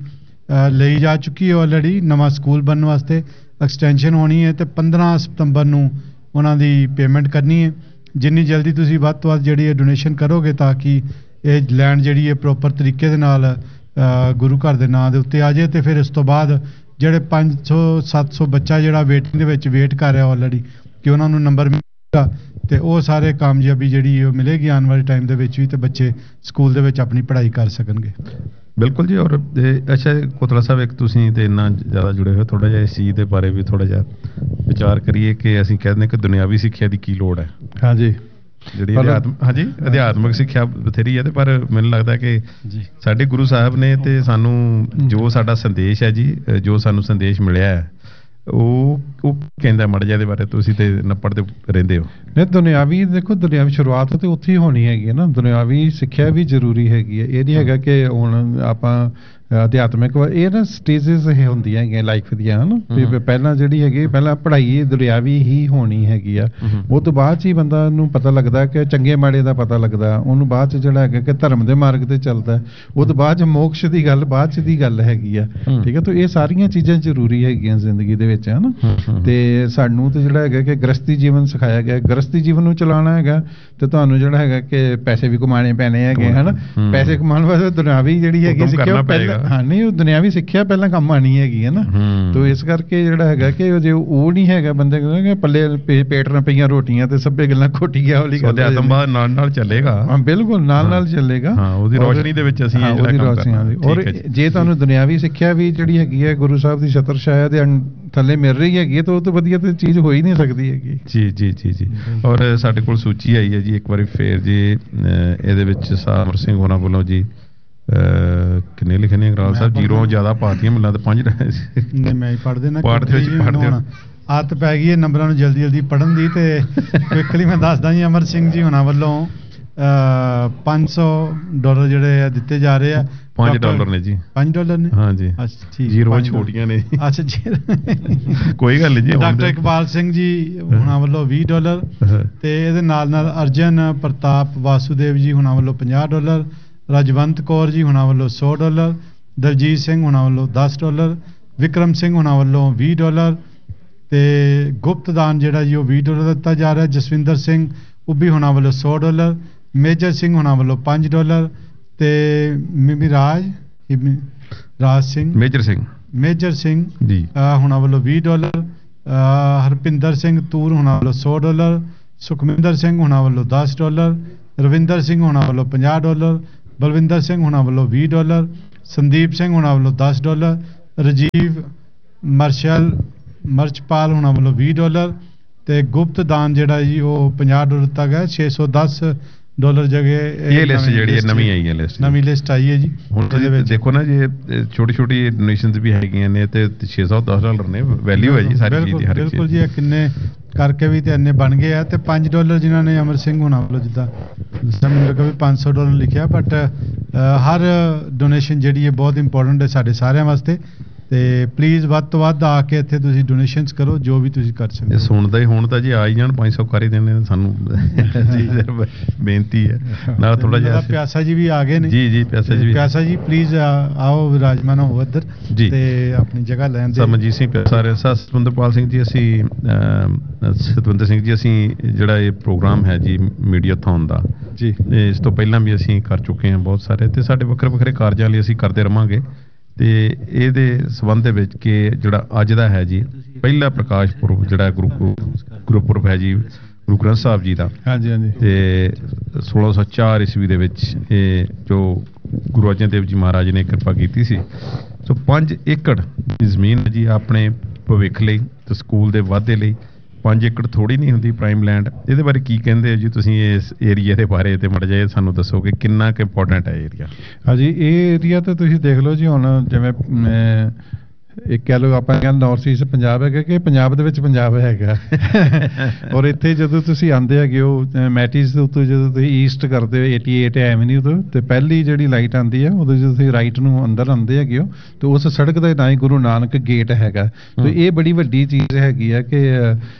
C: ਲਈ ਜਾ ਚੁੱਕੀ ਹੈ ਆਲਰੇਡੀ ਨਵਾਂ ਸਕੂਲ ਬਣਨ ਵਾਸਤੇ ਐਕਸਟੈਂਸ਼ਨ ਹੋਣੀ ਹੈ ਤੇ ਪੰਦਰਾਂ ਸਤੰਬਰ ਨੂੰ ਉਹਨਾਂ ਦੀ ਪੇਮੈਂਟ ਕਰਨੀ ਹੈ। ਜਿੰਨੀ ਜਲਦੀ ਤੁਸੀਂ ਵੱਧ ਤੋਂ ਵੱਧ ਜਿਹੜੀ ਹੈ ਡੋਨੇਸ਼ਨ ਕਰੋਗੇ ਤਾਂ ਕਿ ਇਹ ਲੈਂਡ ਜਿਹੜੀ ਹੈ ਪ੍ਰੋਪਰ ਤਰੀਕੇ ਦੇ ਨਾਲ ਗੁਰੂ ਘਰ ਦੇ ਨਾਂ ਦੇ ਉੱਤੇ ਆ ਜਾਏ ਤੇ ਫਿਰ ਇਸ ਤੋਂ ਬਾਅਦ ਜਿਹੜੇ ਪੰਜ ਸੌ ਸੱਤ ਸੌ ਬੱਚਾ ਜਿਹੜਾ ਵੇਟਿੰਗ ਦੇ ਵਿੱਚ ਵੇਟ ਕਰ ਰਿਹਾ ਆਲਰੇਡੀ ਕਿ ਉਹਨਾਂ ਨੂੰ ਨੰਬਰ ਮਿਲੇਗਾ ਤੇ ਉਹ ਸਾਰੇ ਕਾਮਯਾਬੀ ਜਿਹੜੀ ਉਹ ਮਿਲੇਗੀ ਆਉਣ ਵਾਲੇ ਟਾਈਮ ਦੇ ਵਿੱਚ ਵੀ ਤੇ ਬੱਚੇ ਸਕੂਲ ਦੇ ਵਿੱਚ ਆਪਣੀ ਪੜ੍ਹਾਈ ਕਰ ਸਕਣਗੇ।
F: ਬਿਲਕੁਲ ਜੀ। ਔਰ ਅੱਛਾ ਕੋਤਲਾ ਸਾਹਿਬ ਇੱਕ ਤੁਸੀਂ ਤੇ ਇੰਨਾ ਜ਼ਿਆਦਾ ਜੁੜੇ ਹੋਏ ਥੋੜਾ ਜਿਹਾ ਇਸ ਚੀਜ਼ ਦੇ ਬਾਰੇ ਵੀ ਥੋੜਾ ਜਿਹਾ ਵਿਚਾਰ ਕਰੀਏ ਕਿ ਅਸੀਂ ਕਹਿੰਦੇ ਕਿ ਦੁਨਿਆਵੀ ਸਿੱਖਿਆ ਦੀ ਕੀ ਲੋੜ ਹੈ।
D: ਹਾਂਜੀ
F: ਜਿਹੜੀ ਅਧਿਆਤਮ ਹਾਂਜੀ ਅਧਿਆਤਮਿਕ ਸਿੱਖਿਆ ਬਥੇਰੀ ਹੈ ਤੇ ਪਰ ਮੈਨੂੰ ਲੱਗਦਾ ਕਿ ਸਾਡੇ ਗੁਰੂ ਸਾਹਿਬ ਨੇ ਤੇ ਸਾਨੂੰ ਜੋ ਸਾਡਾ ਸੰਦੇਸ਼ ਹੈ ਜੀ ਜੋ ਸਾਨੂੰ ਸੰਦੇਸ਼ ਮਿਲਿਆ ਹੈ ਉਹ ਉਹ ਕਹਿੰਦਾ ਮੜ ਜਾ ਦੇ ਬਾਰੇ ਤੁਸੀਂ ਤੇ ਨੱਪੜ ਤੇ ਰਹਿੰਦੇ ਹੋ।
D: ਨਹੀਂ ਦੁਨਿਆਵੀ ਦੇਖੋ ਦੁਨਿਆਵੀ ਸ਼ੁਰੂਆਤ ਤੇ ਉੱਥੇ ਹੀ ਹੋਣੀ ਹੈਗੀ ਹੈ ਨਾ। ਦੁਨਿਆਵੀ ਸਿੱਖਿਆ ਵੀ ਜ਼ਰੂਰੀ ਹੈਗੀ ਹੈ। ਇਹ ਨਹੀਂ ਹੈਗਾ ਕਿ ਹੁਣ ਆਪਾਂ ਅਧਿਆਤਮਿਕ ਇਹ ਨਾ ਸਟੇਜਸ ਇਹ ਹੁੰਦੀਆਂ ਹੈਗੀਆਂ ਲਾਈਫ ਦੀਆਂ ਹਨ ਵੀ ਪਹਿਲਾਂ ਜਿਹੜੀ ਹੈਗੀ ਪਹਿਲਾਂ ਪੜ੍ਹਾਈ ਦੁਨਿਆਵੀ ਹੀ ਹੋਣੀ ਹੈਗੀ ਆ ਉਹ ਤੋਂ ਬਾਅਦ ਚ ਹੀ ਬੰਦਾ ਨੂੰ ਪਤਾ ਲੱਗਦਾ ਕਿ ਚੰਗੇ ਮਾੜੇ ਦਾ ਪਤਾ ਲੱਗਦਾ ਉਹਨੂੰ ਬਾਅਦ ਚ ਜਿਹੜਾ ਹੈਗਾ ਕਿ ਧਰਮ ਦੇ ਮਾਰਗ ਤੇ ਚੱਲਦਾ ਉਹ ਤੋਂ ਬਾਅਦ ਚ ਮੋਕਸ਼ ਦੀ ਗੱਲ ਬਾਅਦ ਚ ਦੀ ਗੱਲ ਹੈਗੀ ਆ ਠੀਕ ਹੈ। ਤਾਂ ਇਹ ਸਾਰੀਆਂ ਚੀਜ਼ਾਂ ਜ਼ਰੂਰੀ ਹੈਗੀਆਂ ਜ਼ਿੰਦਗੀ ਦੇ ਵਿੱਚ ਹਨਾ ਤੇ ਸਾਨੂੰ ਤੇ ਜਿਹੜਾ ਹੈਗਾ ਕਿ ਗ੍ਰਸਤੀ ਜੀਵਨ ਸਿਖਾਇਆ ਗਿਆ ਗ੍ਰਸਤੀ ਜੀਵਨ ਨੂੰ ਚਲਾਉਣਾ ਹੈਗਾ ਤੇ ਤੁਹਾਨੂੰ ਜਿਹੜਾ ਹੈਗਾ ਕਿ ਪੈਸੇ ਵੀ ਕਮਾਣੇ ਪੈਣੇ ਹੈਗੇ ਹਨਾ ਪੈਸੇ ਕਮਾਉਣ ਵਾਸਤੇ ਦੁਨਿਆਵੀ ਜਿਹੜੀ ਹੈਗੀ ਸਿੱਖਿਆ ਪਹਿਲਾਂ ਹਾਂ ਨਹੀਂ ਉਹ ਦੁਨਿਆਵੀ ਸਿੱਖਿਆ ਪਹਿਲਾਂ ਕੰਮ ਆਣੀ ਹੈਗੀ ਹੈ ਨਾ। ਤੋ ਇਸ ਕਰਕੇ ਜਿਹੜਾ ਹੈਗਾ ਕਿ ਜੇ ਉਹ ਨਹੀਂ ਹੈਗਾ ਬੰਦੇ ਕਹਿੰਦੇ ਪੱਲੇ ਪੇਟ ਨਾਲ ਪਈਆਂ ਰੋਟੀਆਂ ਤੇ ਸਭੇ ਗੱਲਾਂ ਖੋਟੀ ਗਿਆ ਵਾਲੀ ਗੱਲ
F: ਅਧਿਆਤਮ ਬਾਅਦ ਨਾਲ ਨਾਲ ਚੱਲੇਗਾ।
D: ਹਾਂ ਬਿਲਕੁਲ ਨਾਲ ਨਾਲ ਚੱਲੇਗਾ
F: ਉਹਦੀ ਰੋਸ਼ਨੀ ਦੇ ਵਿੱਚ ਅਸੀਂ ਇਹ ਜਿਹੜਾ ਕੰਮ ਕਰਨਾ।
D: ਔਰ ਜੇ ਤੁਹਾਨੂੰ ਦੁਨਿਆਵੀ ਸਿੱਖਿਆ ਵੀ ਜਿਹੜੀ ਹੈਗੀ ਹੈ ਗੁਰੂ ਸਾਹਿਬ ਦੀ ਛਤਰ ਛਾਇਆ ਦੇ ਥੱਲੇ ਮਿਲ ਰਹੀ ਹੈਗੀ ਹੈ ਤਾਂ ਉਹ ਤੋਂ ਵਧੀਆ ਤਾਂ ਚੀਜ਼ ਹੋ ਹੀ ਨਹੀਂ ਸਕਦੀ ਹੈਗੀ।
F: ਜੀ ਜੀ ਜੀ ਜੀ। ਔਰ ਸਾਡੇ ਕੋਲ ਸੂਚੀ ਆਈ ਹੈ ਜੀ ਇੱਕ ਵਾਰੀ ਫੇਰ ਜੀ ਇਹਦੇ ਵਿੱਚ ਸਾਮਰ ਸਿੰਘ ਹੋਰਾਂ ਵੱਲੋਂ ਜੀ ਕਿੰਨੇ ਲਿਖੇ ਨੇ ਗਰਾਲ ਸਾਹਿਬ ਜੀਰੋ ਜ਼ਿਆਦਾ ਪਾਤੀਆਂ ਮੈਨੂੰ ਲੱਗਦਾ ਪੰਜ ਰਹੇ ਸੀ।
C: ਮੈਂ ਹੀ ਪੜ੍ਹ ਦੇਣਾ
F: ਪਾਠ ਦੇ ਵਿੱਚ ਪੜ੍ਹਦੇ
C: ਆਦਤ ਪੈ ਗਈ ਹੈ ਨੰਬਰਾਂ ਨੂੰ ਜਲਦੀ ਜਲਦੀ ਪੜ੍ਹਨ ਦੀ ਤੇ ਕੁਇਕਲੀ ਮੈਂ ਦੱਸਦਾ ਜੀ ਅਮਰ ਸਿੰਘ ਜੀ ਹੋਣਾ ਵੱਲੋਂ ਪੰਜ ਸੌ ਡਾਲਰ ਜਿਹੜੇ ਆ ਦਿੱਤੇ ਜਾ ਰਹੇ ਆ
F: ਪੰਜ ਡਾਲਰ ਨੇ ਜੀ।
C: ਪੰਜ ਡਾਲਰ ਨੇ?
F: ਹਾਂਜੀ
C: ਅੱਛਾ ਠੀਕ,
F: ਜ਼ੀਰੋ ਛੋਟੀਆਂ ਨੇ ਜੀ।
C: ਅੱਛਾ ਜੀ
F: ਕੋਈ ਗੱਲ ਨਹੀਂ ਜੀ।
C: ਡਾਕਟਰ ਇਕਬਾਲ ਸਿੰਘ ਜੀ ਹੁਣਾਂ ਵੱਲੋਂ ਵੀਹ ਡਾਲਰ ਤੇ ਇਹਦੇ ਨਾਲ ਨਾਲ ਅਰਜਨ ਪ੍ਰਤਾਪ ਵਾਸੂਦੇਵ ਜੀ ਹੁਣਾਂ ਵੱਲੋਂ ਪੰਜਾਹ ਡਾਲਰ, ਰਜਵੰਤ ਕੌਰ ਜੀ ਹੁਣਾਂ ਵੱਲੋਂ ਸੌ ਡਾਲਰ, ਦਲਜੀਤ ਸਿੰਘ ਹੁਣਾਂ ਵੱਲੋਂ ਦਸ ਡਾਲਰ, ਵਿਕਰਮ ਸਿੰਘ ਹੁਣਾਂ ਵੱਲੋਂ ਵੀਹ ਡਾਲਰ ਤੇ ਗੁਪਤ ਦਾਨ ਜਿਹੜਾ ਜੀ ਉਹ ਵੀਹ ਡਾਲਰ ਦਿੱਤਾ ਜਾ ਰਿਹਾ। ਜਸਵਿੰਦਰ ਸਿੰਘ ਉੱਭੀ ਹੁਣਾਂ ਵੱਲੋਂ ਸੌ ਡਾਲਰ, ਮੇਜਰ ਸਿੰਘ ਹੁਣਾਂ ਵੱਲੋਂ ਪੰਜ ਡਾਲਰ ਤੇ ਮਿਮੀ ਰਾਜ ਰਾਜ ਸਿੰਘ
F: ਮੇਜਰ ਸਿੰਘ
C: ਮੇਜਰ ਸਿੰਘ
F: ਜੀ
C: ਹੁਣਾਂ ਵੱਲੋਂ ਵੀਹ ਡਾਲਰ, ਹਰਪਿੰਦਰ ਸਿੰਘ ਤੂਰ ਹੁਣਾਂ ਵੱਲੋਂ ਸੌ ਡਾਲਰ, ਸੁਖਮਿੰਦਰ ਸਿੰਘ ਹੁਣਾਂ ਵੱਲੋਂ ਦਸ ਡਾਲਰ, ਰਵਿੰਦਰ ਸਿੰਘ ਹੁਣਾਂ ਵੱਲੋਂ ਪੰਜਾਹ ਡਾਲਰ, ਬਲਵਿੰਦਰ ਸਿੰਘ ਹੁਣਾਂ ਵੱਲੋਂ ਵੀਹ ਡਾਲਰ, ਸੰਦੀਪ ਸਿੰਘ ਹੁਣਾਂ ਵੱਲੋਂ ਦਸ ਡਾਲਰ, ਰਜੀਵ ਮਰਸ਼ਲ ਮਰਚਪਾਲ ਹੁਣਾਂ ਵੱਲੋਂ ਵੀਹ ਡਾਲਰ ਤੇ ਗੁਪਤ ਦਾਨ ਜਿਹੜਾ ਜੀ ਉਹ ਪੰਜਾਹ ਡਾਲਰ ਦਿੱਤਾ ਗਿਆ। ਛੇ ਸੌ ਦਸ ਡਾਲਰ ਜਗ੍ਹਾ
F: ਇਹ ਲਿਸਟ ਜਿਹੜੀ ਹੈ ਨਵੀਂ ਆਈ ਹੈ ਲਿਸਟ
C: ਨਵੀਂ ਲਿਸਟ ਆਈ ਹੈ ਜੀ।
F: ਹੁਣ ਤੁਸੀਂ ਦੇਖੋ ਨਾ ਜੀ ਛੋਟੀ ਛੋਟੀ ਡੋਨੇਸ਼ਨਸ ਵੀ ਹੈਗੀਆਂ ਨੇ ਤੇ ਛੇ ਸੌ ਦਸ ਡਾਲਰ ਨੇ ਵੈਲਿਊ ਹੈ ਜੀ ਸਾਰੀ ਚੀਜ਼ ਦੀ ਹਰ ਇੱਕ
C: ਬਿਲਕੁਲ ਜੀ। ਇਹ ਕਿੰਨੇ ਕਰਕੇ ਵੀ ਤੇ ਇੰਨੇ ਬਣ ਗਏ ਆ ਤੇ ਪੰਜ ਡਾਲਰ ਜਿਨ੍ਹਾਂ ਨੇ ਅਮਰ ਸਿੰਘ ਹੋਣਾ ਵੱਲੋਂ ਜਿੱਦਾਂ ਮੈਨੂੰ ਲੱਗਾ ਵੀ ਪੰਜ ਸੌ ਡਾਲਰ ਲਿਖਿਆ ਬਟ ਹਰ ਡੋਨੇਸ਼ਨ ਜਿਹੜੀ ਹੈ ਬਹੁਤ ਇੰਪੋਰਟੈਂਟ ਹੈ ਸਾਡੇ ਸਾਰਿਆਂ ਵਾਸਤੇ ਤੇ ਪਲੀਜ਼ ਵੱਧ ਤੋਂ ਵੱਧ ਆ ਕੇ ਇੱਥੇ ਤੁਸੀਂ ਡੋਨੇਸ਼ਨਸ ਕਰੋ ਜੋ ਵੀ ਤੁਸੀਂ ਕਰ ਸਕਦੇ ਹੋ।
F: ਸੁਣਦਾ ਹੀ ਹੁਣ ਤਾਂ ਜੀ ਆ ਹੀ ਜਾਣ ਪੰਜ ਸੌ ਕਰ ਹੀ ਦੇਣੇ ਸਾਨੂੰ ਜੀ ਬੇਨਤੀ ਹੈ ਨਾਲ ਥੋੜਾ ਜਿਹਾ
C: ਪਿਆਸਾ ਜੀ ਵੀ ਆ ਗਏ ਨੇ ਜੀ ਜੀ ਪਿਆਸਾ ਜੀ ਪਿਆਸਾ ਜੀ ਪਲੀਜ਼ ਆਓ ਵਿਰਾਜਮਾਨ ਹੋ ਇੱਧਰ ਤੇ ਆਪਣੀ ਜਗ੍ਹਾ ਲੈਣ ਦੇ।
F: ਸਰਮਨਜੀਤ ਸਿੰਘ ਪਿਆਸਾ ਸਰ ਸਤਵਿੰਦਰਪਾਲ ਸਿੰਘ ਜੀ ਅਸੀਂ ਸਤਵਿੰਦਰ ਸਿੰਘ ਜੀ ਅਸੀਂ ਜਿਹੜਾ ਇਹ ਪ੍ਰੋਗਰਾਮ ਹੈ ਜੀ ਮੀਡੀਆਥੌਨ ਦਾ ਜੀ ਇਸ ਤੋਂ ਪਹਿਲਾਂ ਵੀ ਅਸੀਂ ਕਰ ਚੁੱਕੇ ਹਾਂ ਬਹੁਤ ਸਾਰੇ ਤੇ ਸਾਡੇ ਵੱਖਰੇ ਵੱਖਰੇ ਕਾਰਜਾਂ ਲਈ ਅਸੀਂ ਕਰਦੇ ਰਵਾਂਗੇ ਤੇ ਇਹਦੇ ਸੰਬੰਧ ਦੇ ਵਿੱਚ ਕਿ ਜਿਹੜਾ ਅੱਜ ਦਾ ਹੈ ਜੀ ਪਹਿਲਾ ਪ੍ਰਕਾਸ਼ ਪੁਰਬ ਜਿਹੜਾ ਗੁਰੂ ਗੁਰਪੁਰਬ ਹੈ ਜੀ ਗੁਰੂ ਗ੍ਰੰਥ ਸਾਹਿਬ ਜੀ ਦਾ ਹਾਂਜੀ ਹਾਂਜੀ ਤੇ ਸੋਲਾਂ ਸੌ ਚਾਰ ਈਸਵੀ ਦੇ ਵਿੱਚ ਇਹ ਜੋ ਗੁਰੂ ਅਰਜਨ ਦੇਵ ਜੀ ਮਹਾਰਾਜ ਨੇ ਕਿਰਪਾ ਕੀਤੀ ਸੀ ਸੋ ਪੰਜ ਏਕੜ ਜ਼ਮੀਨ ਜੀ ਆਪਣੇ ਭਵਿੱਖ ਲਈ ਤੇ ਸਕੂਲ ਦੇ ਵਾਧੇ ਲਈ ਪੰਜ ਏਕੜ ਥੋੜੀ ਨਹੀਂ ਹੁੰਦੀ ਪ੍ਰਾਈਮ ਲੈਂਡ ਇਹਦੇ ਬਾਰੇ ਕੀ ਕਹਿੰਦੇ ਹੋ ਜੀ ਤੁਸੀਂ ਇਸ ਏਰੀਆ ਦੇ ਬਾਰੇ ਤੇ ਮੜ ਜਾਏ ਸਾਨੂੰ ਦੱਸੋ ਕਿ ਕਿੰਨਾ ਕੁ ਇੰਪੋਰਟੈਂਟ ਹੈ ਏਰੀਆ।
D: ਹਾਂਜੀ ਇਹ ਏਰੀਆ ਤਾਂ ਤੁਸੀਂ ਦੇਖ ਲਓ ਜੀ ਹੁਣ ਜਿਵੇਂ ਇੱਕ ਕਹਿ ਲਓ ਆਪਾਂ ਕਹਿੰਦੇ ਨਾਰਥ ਈਸਟ ਪੰਜਾਬ ਹੈਗਾ ਕਿ ਪੰਜਾਬ ਦੇ ਵਿੱਚ ਪੰਜਾਬ ਹੈਗਾ ਔਰ ਇੱਥੇ ਜਦੋਂ ਤੁਸੀਂ ਆਉਂਦੇ ਹੈਗੇ ਹੋ ਮੈਟਿਸ ਦੇ ਉੱਤੇ ਜਦੋਂ ਤੁਸੀਂ ਈਸਟ ਕਰਦੇ ਹੋ ਅਠਾਸੀ ਐਵਨਿਊ ਤੋਂ ਤੇ ਪਹਿਲੀ ਜਿਹੜੀ ਲਾਈਟ ਆਉਂਦੀ ਹੈ ਉਦੋਂ ਜਦੋਂ ਤੁਸੀਂ ਰਾਈਟ ਨੂੰ ਅੰਦਰ ਆਉਂਦੇ ਹੈਗੇ ਹੋ ਤੇ ਉਸ ਸੜਕ ਦਾ ਨਾਂ ਹੀ ਗੁਰੂ ਨਾਨਕ ਗੇਟ ਹੈਗਾ ਤੇ ਇਹ ਬੜੀ ਵੱਡੀ ਚੀਜ਼ ਹੈਗੀ ਹੈ ਕਿ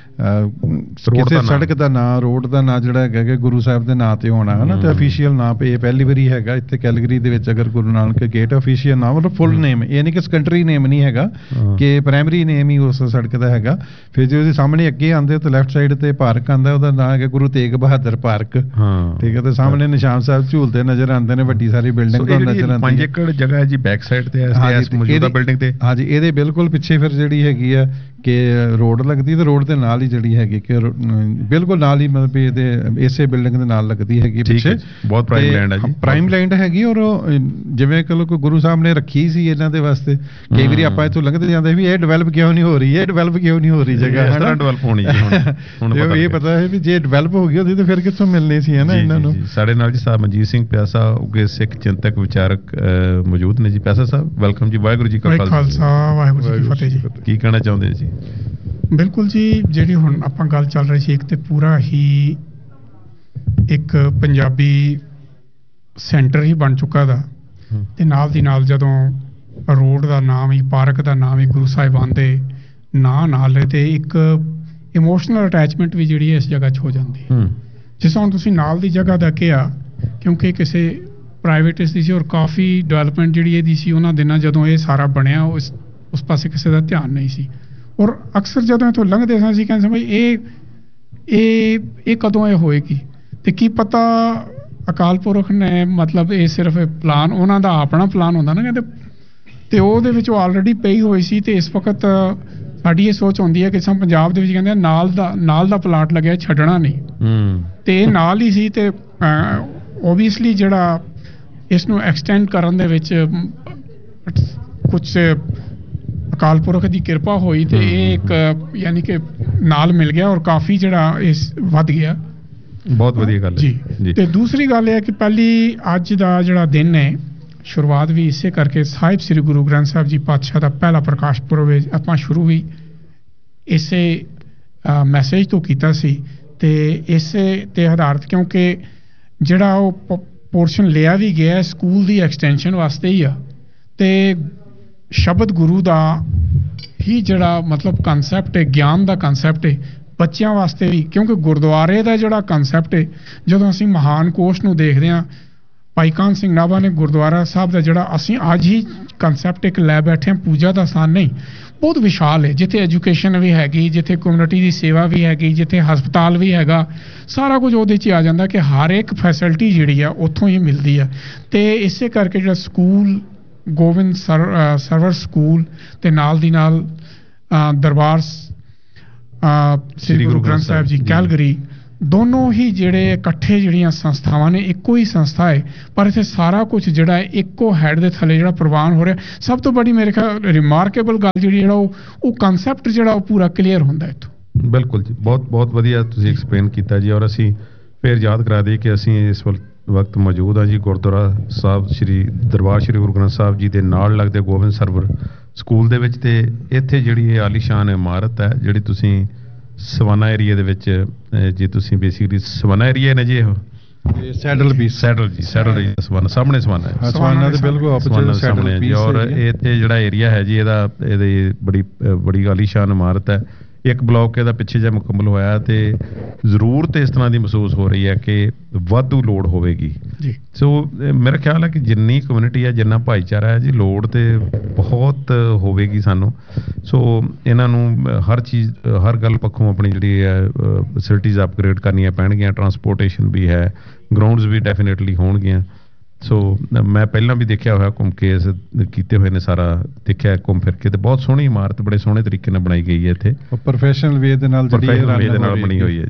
D: ਕਿਸੇ ਸੜਕ ਦਾ ਨਾਂ ਰੋਡ ਦਾ ਨਾਂ ਜਿਹੜਾ ਹੈਗਾ ਕਿ ਗੁਰੂ ਸਾਹਿਬ ਦੇ ਨਾਂ ਤੇ ਹੋਣਾ ਹੈ ਨਾ ਤੇ ਅਫੀਸ਼ੀਅਲ ਨਾਂ ਇਹ ਪਹਿਲੀ ਵਾਰੀ ਹੈਗਾ ਇੱਥੇ ਕੈਲਗਰੀ ਦੇ ਵਿੱਚ ਅਗਰ ਗੁਰੂ ਨਾਨਕ ਗੇਟ ਅਫੀਸ਼ੀਅਲ ਨਾਂ ਮਤਲਬ ਫੁੱਲ ਨੇਮ ਇਹ ਨਹੀਂ ਕਿ ਸੈਕੰਡਰੀ ਨੇਮ ਨਹੀਂ ਹੈਗਾ ਕਿ ਪ੍ਰਾਇਮਰੀ ਨੇਮ ਹੀ ਉਸ ਸੜਕ ਦਾ ਹੈਗਾ। ਫਿਰ ਜੇ ਉਹਦੇ ਸਾਹਮਣੇ ਅੱਗੇ ਆਉਂਦੇ ਤਾਂ ਲੈਫਟ ਸਾਈਡ ਤੇ ਪਾਰਕ ਆਉਂਦਾ ਉਹਦਾ ਨਾਂ ਹੈਗਾ ਗੁਰੂ ਤੇਗ ਬਹਾਦਰ ਪਾਰਕ ਠੀਕ ਹੈ ਤੇ ਸਾਹਮਣੇ ਨਿਸ਼ਾਨ ਸਾਹਿਬ ਝੂਲਦੇ ਨਜ਼ਰ ਆਉਂਦੇ ਨੇ ਵੱਡੀ ਸਾਰੀ ਬਿਲਡਿੰਗ ਤੋਂ ਨਜ਼ਰ ਆਉਂਦੀ
F: ਪੰਜ ਏਕੜ ਜਗ੍ਹਾ ਹੈ ਜੀ ਬੈਕ ਸਾਈਡ ਤੇ ਇਸ ਮੌਜੂਦਾ ਬਿਲਡਿੰਗ ਤੇ
D: ਹਾਂਜੀ ਇਹਦੇ ਬਿਲਕੁਲ ਪਿੱਛੇ ਫਿਰ ਜਿਹੜੀ ਹੈਗੀ ਆ ਕਿ ਰੋਡ ਲੱਗਦੀ ਤੇ ਰੋਡ ਦੇ ਨਾਲ ਹੀ ਜਿਹੜੀ ਹੈਗੀ ਕਿ ਬਿਲਕੁਲ ਨਾਲ ਹੀ ਮਤਲਬ ਇਹਦੇ ਇਸੇ ਬਿਲਡਿੰਗ ਦੇ ਨਾਲ ਲੱਗਦੀ ਹੈਗੀ ਪਿੱਛੇ
F: ਬਹੁਤ ਪ੍ਰਾਈਮ ਲੈਂਡ ਹੈ ਜੀ
D: ਪ੍ਰਾਈਮ ਲੈਂਡ ਹੈਗੀ ਔਰ ਜਿਵੇਂ ਕਿ ਕੋਈ ਗੁਰੂ ਸਾਹਿਬ ਨੇ ਰੱਖੀ ਸੀ ਇਹਨਾਂ ਦੇ ਵਾਸਤੇ ਕਈ ਵਾਰੀ ਆਪਾਂ ਇੱਥੋਂ ਲੰਘਦੇ ਜਾਂਦੇ ਵੀ ਇਹ ਡਿਵੈਲਪ ਕਿਉਂ ਨਹੀਂ ਹੋ ਰਹੀ ਇਹ ਡਿਵੈਲਪ ਕਿਉਂ ਨਹੀਂ ਹੋ ਰਹੀ ਜਗ੍ਹਾ ਹੈ ਨਾ
F: ਡਿਵੈਲਪ ਹੋਣੀ ਹੁਣ
D: ਇਹ ਪਤਾ ਹੈ ਵੀ ਜੇ ਡਿਵੈਲਪ ਹੋ ਗਈ ਹੁੰਦੀ ਤਾਂ ਫਿਰ ਕਿੱਥੋਂ ਮਿਲਣੀ ਸੀ ਹੈ ਨਾ ਇਹਨਾਂ ਨੂੰ।
F: ਸਾਡੇ ਨਾਲ ਜੀ ਸਾਹਿਬ ਮਨਜੀਤ ਸਿੰਘ ਪਿਆਸਾ ਉੱਗੇ ਸਿੱਖ ਚਿੰਤਕ ਵਿਚਾਰਕ ਮੌਜੂਦ ਨੇ ਜੀ। ਪਿਆਸਾ ਸਾਹਿਬ ਵੈਲਕਮ ਜੀ ਵਾਹਿਗੁਰੂ ਜੀ ਕਾ
H: ਖਾਲਸਾ ਵਾਹਿਗੁਰੂ ਜੀ ਕੀ ਫਤਿਹ ਜੀ।
F: ਕੀ ਕਹਿਣਾ ਚਾਹੁੰਦੇ ਜੀ?
H: ਬਿਲਕੁਲ ਜੀ ਜਿਹੜੀ ਹੁਣ ਆਪਾਂ ਗੱਲ ਚੱਲ ਰਹੀ ਸੀ ਇੱਕ ਤੇ ਪੂਰਾ ਹੀ ਇੱਕ ਪੰਜਾਬੀ ਸੈਂਟਰ ਹੀ ਬਣ ਚੁੱਕਾ ਦਾ ਤੇ ਨਾਲ ਦੀ ਨਾਲ ਜਦੋਂ ਰੋਡ ਦਾ ਨਾਮ ਹੀ ਪਾਰਕ ਦਾ ਨਾਮ ਹੀ ਗੁਰੂ ਸਾਹਿਬਾਨ ਦੇ ਨਾਂ ਨਾਲ ਤੇ ਇੱਕ ਇਮੋਸ਼ਨਲ ਅਟੈਚਮੈਂਟ ਵੀ ਜਿਹੜੀ ਇਸ ਜਗ੍ਹਾ 'ਚ ਹੋ ਜਾਂਦੀ ਹੈ। ਜਿਸ ਹੁਣ ਤੁਸੀਂ ਨਾਲ ਦੀ ਜਗ੍ਹਾ ਦਾ ਕਿਹਾ ਕਿਉਂਕਿ ਕਿਸੇ ਪ੍ਰਾਈਵੇਟ ਇਸ ਦੀ ਸੀ ਔਰ ਕਾਫੀ ਡਿਵੈਲਪਮੈਂਟ ਜਿਹੜੀ ਇਹਦੀ ਸੀ ਉਹਨਾਂ ਦਿਨਾਂ ਜਦੋਂ ਇਹ ਸਾਰਾ ਬਣਿਆ ਉਸ ਉਸ ਪਾਸੇ ਕਿਸੇ ਦਾ ਧਿਆਨ ਨਹੀਂ ਸੀ ਔਰ ਅਕਸਰ ਜਦੋਂ ਇੱਥੋਂ ਲੰਘਦੇ ਸਾਂ ਅਸੀਂ ਕਹਿੰਦੇ ਸੀ ਬਈ ਇਹ ਇਹ ਇਹ ਕਦੋਂ ਇਹ ਹੋਏਗੀ ਤੇ ਕੀ ਪਤਾ ਅਕਾਲ ਪੁਰਖ ਨੇ ਮਤਲਬ ਇਹ ਸਿਰਫ ਪਲਾਨ ਉਹਨਾਂ ਦਾ ਆਪਣਾ ਪਲਾਨ ਹੁੰਦਾ ਨਾ ਕਹਿੰਦੇ ਤੇ ਉਹਦੇ ਵਿੱਚ ਉਹ ਆਲਰੇਡੀ ਪਈ ਹੋਈ ਸੀ ਤੇ ਇਸ ਵਕਤ ਸਾਡੀ ਇਹ ਸੋਚ ਹੁੰਦੀ ਹੈ ਕਿ ਸਭ ਪੰਜਾਬ ਦੇ ਵਿੱਚ ਕਹਿੰਦੇ ਨਾਲ ਦਾ ਨਾਲ ਦਾ ਪਲਾਟ ਲੱਗਿਆ ਛੱਡਣਾ ਨਹੀਂ ਤੇ ਇਹ ਨਾਲ ਹੀ ਸੀ ਤੇ ਓਬਵੀਅਸਲੀ ਜਿਹੜਾ ਇਸ ਨੂੰ ਐਕਸਟੈਂਡ ਕਰਨ ਦੇ ਵਿੱਚ ਕੁਝ ਅਕਾਲ ਪੁਰਖ ਦੀ ਕਿਰਪਾ ਹੋਈ ਤੇ ਇਹ ਇੱਕ ਯਾਨੀ ਕਿ ਨਾਲ ਮਿਲ ਗਿਆ ਔਰ ਕਾਫੀ ਜਿਹੜਾ ਇਸ ਵੱਧ ਗਿਆ।
F: ਬਹੁਤ ਵਧੀਆ ਗੱਲ ਹੈ
H: ਜੀ। ਤੇ ਦੂਸਰੀ ਗੱਲ ਇਹ ਹੈ ਕਿ ਪਹਿਲੀ ਅੱਜ ਦਾ ਜਿਹੜਾ ਦਿਨ ਹੈ ਸ਼ੁਰੂਆਤ ਵੀ ਇਸੇ ਕਰਕੇ ਸਾਹਿਬ ਸ੍ਰੀ ਗੁਰੂ ਗ੍ਰੰਥ ਸਾਹਿਬ ਜੀ ਪਾਤਸ਼ਾਹ ਦਾ ਪਹਿਲਾ ਪ੍ਰਕਾਸ਼ ਪੁਰਬ ਆਪਾਂ ਸ਼ੁਰੂ ਵੀ ਇਸੇ ਮੈਸੇਜ ਤੋਂ ਕੀਤਾ ਸੀ ਤੇ ਇਸੇ ਤੇ ਆਧਾਰਿਤ ਕਿਉਂਕਿ ਜਿਹੜਾ ਉਹ ਪੋਰਸ਼ਨ ਲਿਆ ਵੀ ਗਿਆ ਸਕੂਲ ਦੀ ਐਕਸਟੈਂਸ਼ਨ ਵਾਸਤੇ ਹੀ ਆ, ਤੇ ਸ਼ਬਦ ਗੁਰੂ ਦਾ ਹੀ ਜਿਹੜਾ ਮਤਲਬ ਕਨਸੈਪਟ ਹੈ, ਗਿਆਨ ਦਾ ਕਨਸੈਪਟ ਹੈ ਬੱਚਿਆਂ ਵਾਸਤੇ ਵੀ, ਕਿਉਂਕਿ ਗੁਰਦੁਆਰੇ ਦਾ ਜਿਹੜਾ ਕਨਸੈਪਟ ਹੈ, ਜਦੋਂ ਅਸੀਂ ਮਹਾਨ ਕੋਸ਼ ਨੂੰ ਦੇਖਦੇ ਹਾਂ, ਭਾਈ ਕਾਹਨ ਸਿੰਘ ਨਾਭਾ ਨੇ ਗੁਰਦੁਆਰਾ ਸਾਹਿਬ ਦਾ ਜਿਹੜਾ ਅਸੀਂ ਅੱਜ ਹੀ ਕਨਸੈਪਟ ਇੱਕ ਲੈ ਬੈਠੇ ਹਾਂ, ਪੂਜਾ ਦਾ ਸਥਾਨ ਨਹੀਂ, ਬਹੁਤ ਵਿਸ਼ਾਲ ਹੈ, ਜਿੱਥੇ ਐਜੂਕੇਸ਼ਨ ਵੀ ਹੈਗੀ, ਜਿੱਥੇ ਕਮਿਊਨਿਟੀ ਦੀ ਸੇਵਾ ਵੀ ਹੈਗੀ, ਜਿੱਥੇ ਹਸਪਤਾਲ ਵੀ ਹੈਗਾ, ਸਾਰਾ ਕੁਝ ਉਹਦੇ 'ਚ ਆ ਜਾਂਦਾ ਕਿ ਹਰ ਇੱਕ ਫੈਸਿਲਿਟੀ ਜਿਹੜੀ ਆ ਉੱਥੋਂ ਹੀ ਮਿਲਦੀ ਆ। ਤੇ ਇਸੇ ਕਰਕੇ ਜਿਹੜਾ school Gobind sir server school ਤੇ ਨਾਲ ਦੀ ਨਾਲ ਦਰਬਾਰ ਸ੍ਰੀ ਗੁਰੂ ਗ੍ਰੰਥ ਸਾਹਿਬ ਜੀ ਕੈਲਗਰੀ, ਦੋਨੋਂ ਹੀ ਜਿਹੜੇ ਇਕੱਠੇ ਜਿਹੜੀਆਂ ਸੰਸਥਾਵਾਂ ਨੇ, ਇੱਕੋ ਹੀ ਸੰਸਥਾ ਹੈ, ਪਰ ਇੱਥੇ ਸਾਰਾ ਕੁਝ ਜਿਹੜਾ ਹੈ ਇੱਕੋ ਹੈਡ ਦੇ ਥੱਲੇ ਜਿਹੜਾ ਪ੍ਰਵਾਨ ਹੋ ਰਿਹਾ। ਸਭ ਤੋਂ ਬੜੀ ਮੇਰੇ ਖਿਆਲ ਰਿਮਾਰਕੇਬਲ ਗੱਲ ਜਿਹੜੀ ਜਿਹੜਾ ਉਹ ਉਹ ਕਨਸੈਪਟ ਜਿਹੜਾ ਉਹ ਪੂਰਾ ਕਲੀਅਰ ਹੁੰਦਾ ਇੱਥੋਂ।
F: ਬਿਲਕੁਲ ਜੀ, ਬਹੁਤ ਬਹੁਤ ਵਧੀਆ ਤੁਸੀਂ ਐਕਸਪਲੇਨ ਕੀਤਾ ਜੀ। ਔਰ ਅਸੀਂ ਫਿਰ ਯਾਦ ਕਰਾ ਦਈਏ ਕਿ ਅਸੀਂ ਇਸ ਵਕਤ ਮੌਜੂਦ ਹਾਂ ਜੀ ਗੁਰਦੁਆਰਾ ਸਾਹਿਬ ਸ੍ਰੀ ਦਰਬਾਰ ਸ੍ਰੀ ਗੁਰੂ ਗ੍ਰੰਥ ਸਾਹਿਬ ਜੀ ਦੇ ਨਾਲ ਲੱਗਦੇ ਗੋਬਿੰਦ ਸਰਵਰ ਸਕੂਲ ਦੇ ਵਿੱਚ, ਤੇ ਇੱਥੇ ਜਿਹੜੀ ਇਹ ਆਲੀਸ਼ਾਨ ਇਮਾਰਤ ਹੈ, ਜਿਹੜੀ ਤੁਸੀਂ ਸਵਾਨਾ ਏਰੀਆ ਦੇ ਵਿੱਚ, ਜੇ ਤੁਸੀਂ ਬੇਸਿਕਲੀ ਸਵਾਨਾ ਏਰੀਆ ਨੇ ਜੀ, ਇਹੋ
D: ਸੈਡਲ ਵੀ
F: ਸੈਡਲ ਜੀ ਸੈਡਲ ਜੀ ਸਵਾਨਾ ਸਾਹਮਣੇ ਸਵਾਨਾ ਹੈ,
D: ਸਵਾਨਾ ਦੇ ਬਿਲਕੁਲ ਆਪੋਜ਼ਿਟ
F: ਸਾਹਮਣੇ ਜੀ। ਔਰ ਇਹ ਤੇ ਜਿਹੜਾ ਏਰੀਆ ਹੈ ਜੀ ਇਹਦਾ, ਇਹਦੀ ਬੜੀ ਬੜੀ ਆਲੀਸ਼ਾਨ ਇਮਾਰਤ ਹੈ। ਇੱਕ ਬਲਾਕ ਇਹਦਾ ਪਿੱਛੇ ਜਿਹਾ ਮੁਕੰਮਲ ਹੋਇਆ, ਤੇ ਜ਼ਰੂਰਤ ਇਸ ਤਰ੍ਹਾਂ ਦੀ ਮਹਿਸੂਸ ਹੋ ਰਹੀ ਹੈ ਕਿ ਵਾਧੂ ਲੋੜ ਹੋਵੇਗੀ ਜੀ। ਸੋ ਮੇਰਾ ਖਿਆਲ ਹੈ ਕਿ ਜਿੰਨੀ ਕਮਿਊਨਿਟੀ ਹੈ, ਜਿੰਨਾ ਭਾਈਚਾਰਾ ਹੈ ਜੀ, ਲੋੜ ਤੇ ਬਹੁਤ ਹੋਵੇਗੀ ਸਾਨੂੰ। ਸੋ ਇਹਨਾਂ ਨੂੰ ਹਰ ਚੀਜ਼, ਹਰ ਗੱਲ ਪੱਖੋਂ ਆਪਣੀ ਜਿਹੜੀ ਹੈ ਫੈਸਿਲਿਟੀਜ਼ ਅਪਗ੍ਰੇਡ ਕਰਨੀਆਂ ਪੈਣਗੀਆਂ। ਟਰਾਂਸਪੋਰਟੇਸ਼ਨ ਵੀ ਹੈ, ਗਰਾਊਂਡਸ ਵੀ ਡੈਫੀਨੇਟਲੀ ਹੋਣਗੀਆਂ। ਸੋ ਮੈਂ ਪਹਿਲਾਂ ਵੀ ਦੇਖਿਆ ਹੋਇਆ, ਘੁੰਮ ਕੇ ਇਸ ਕੀਤੇ ਹੋਏ ਨੇ, ਸਾਰਾ ਦੇਖਿਆ ਘੁੰਮ ਫਿਰ ਕੇ, ਤੇ ਬਹੁਤ ਸੋਹਣੀ ਇਮਾਰਤ ਬੜੇ ਸੋਹਣੇ ਤਰੀਕੇ ਨਾਲ ਬਣਾਈ ਗਈ ਹੈ ਇੱਥੇ,
D: ਪ੍ਰੋਫੈਸ਼ਨਲ ਵੇ ਦੇ ਨਾਲ
F: ਜਿਹੜੀ ਵੇ ਦੇ ਨਾਲ ਬਣੀ ਹੋਈ ਹੈ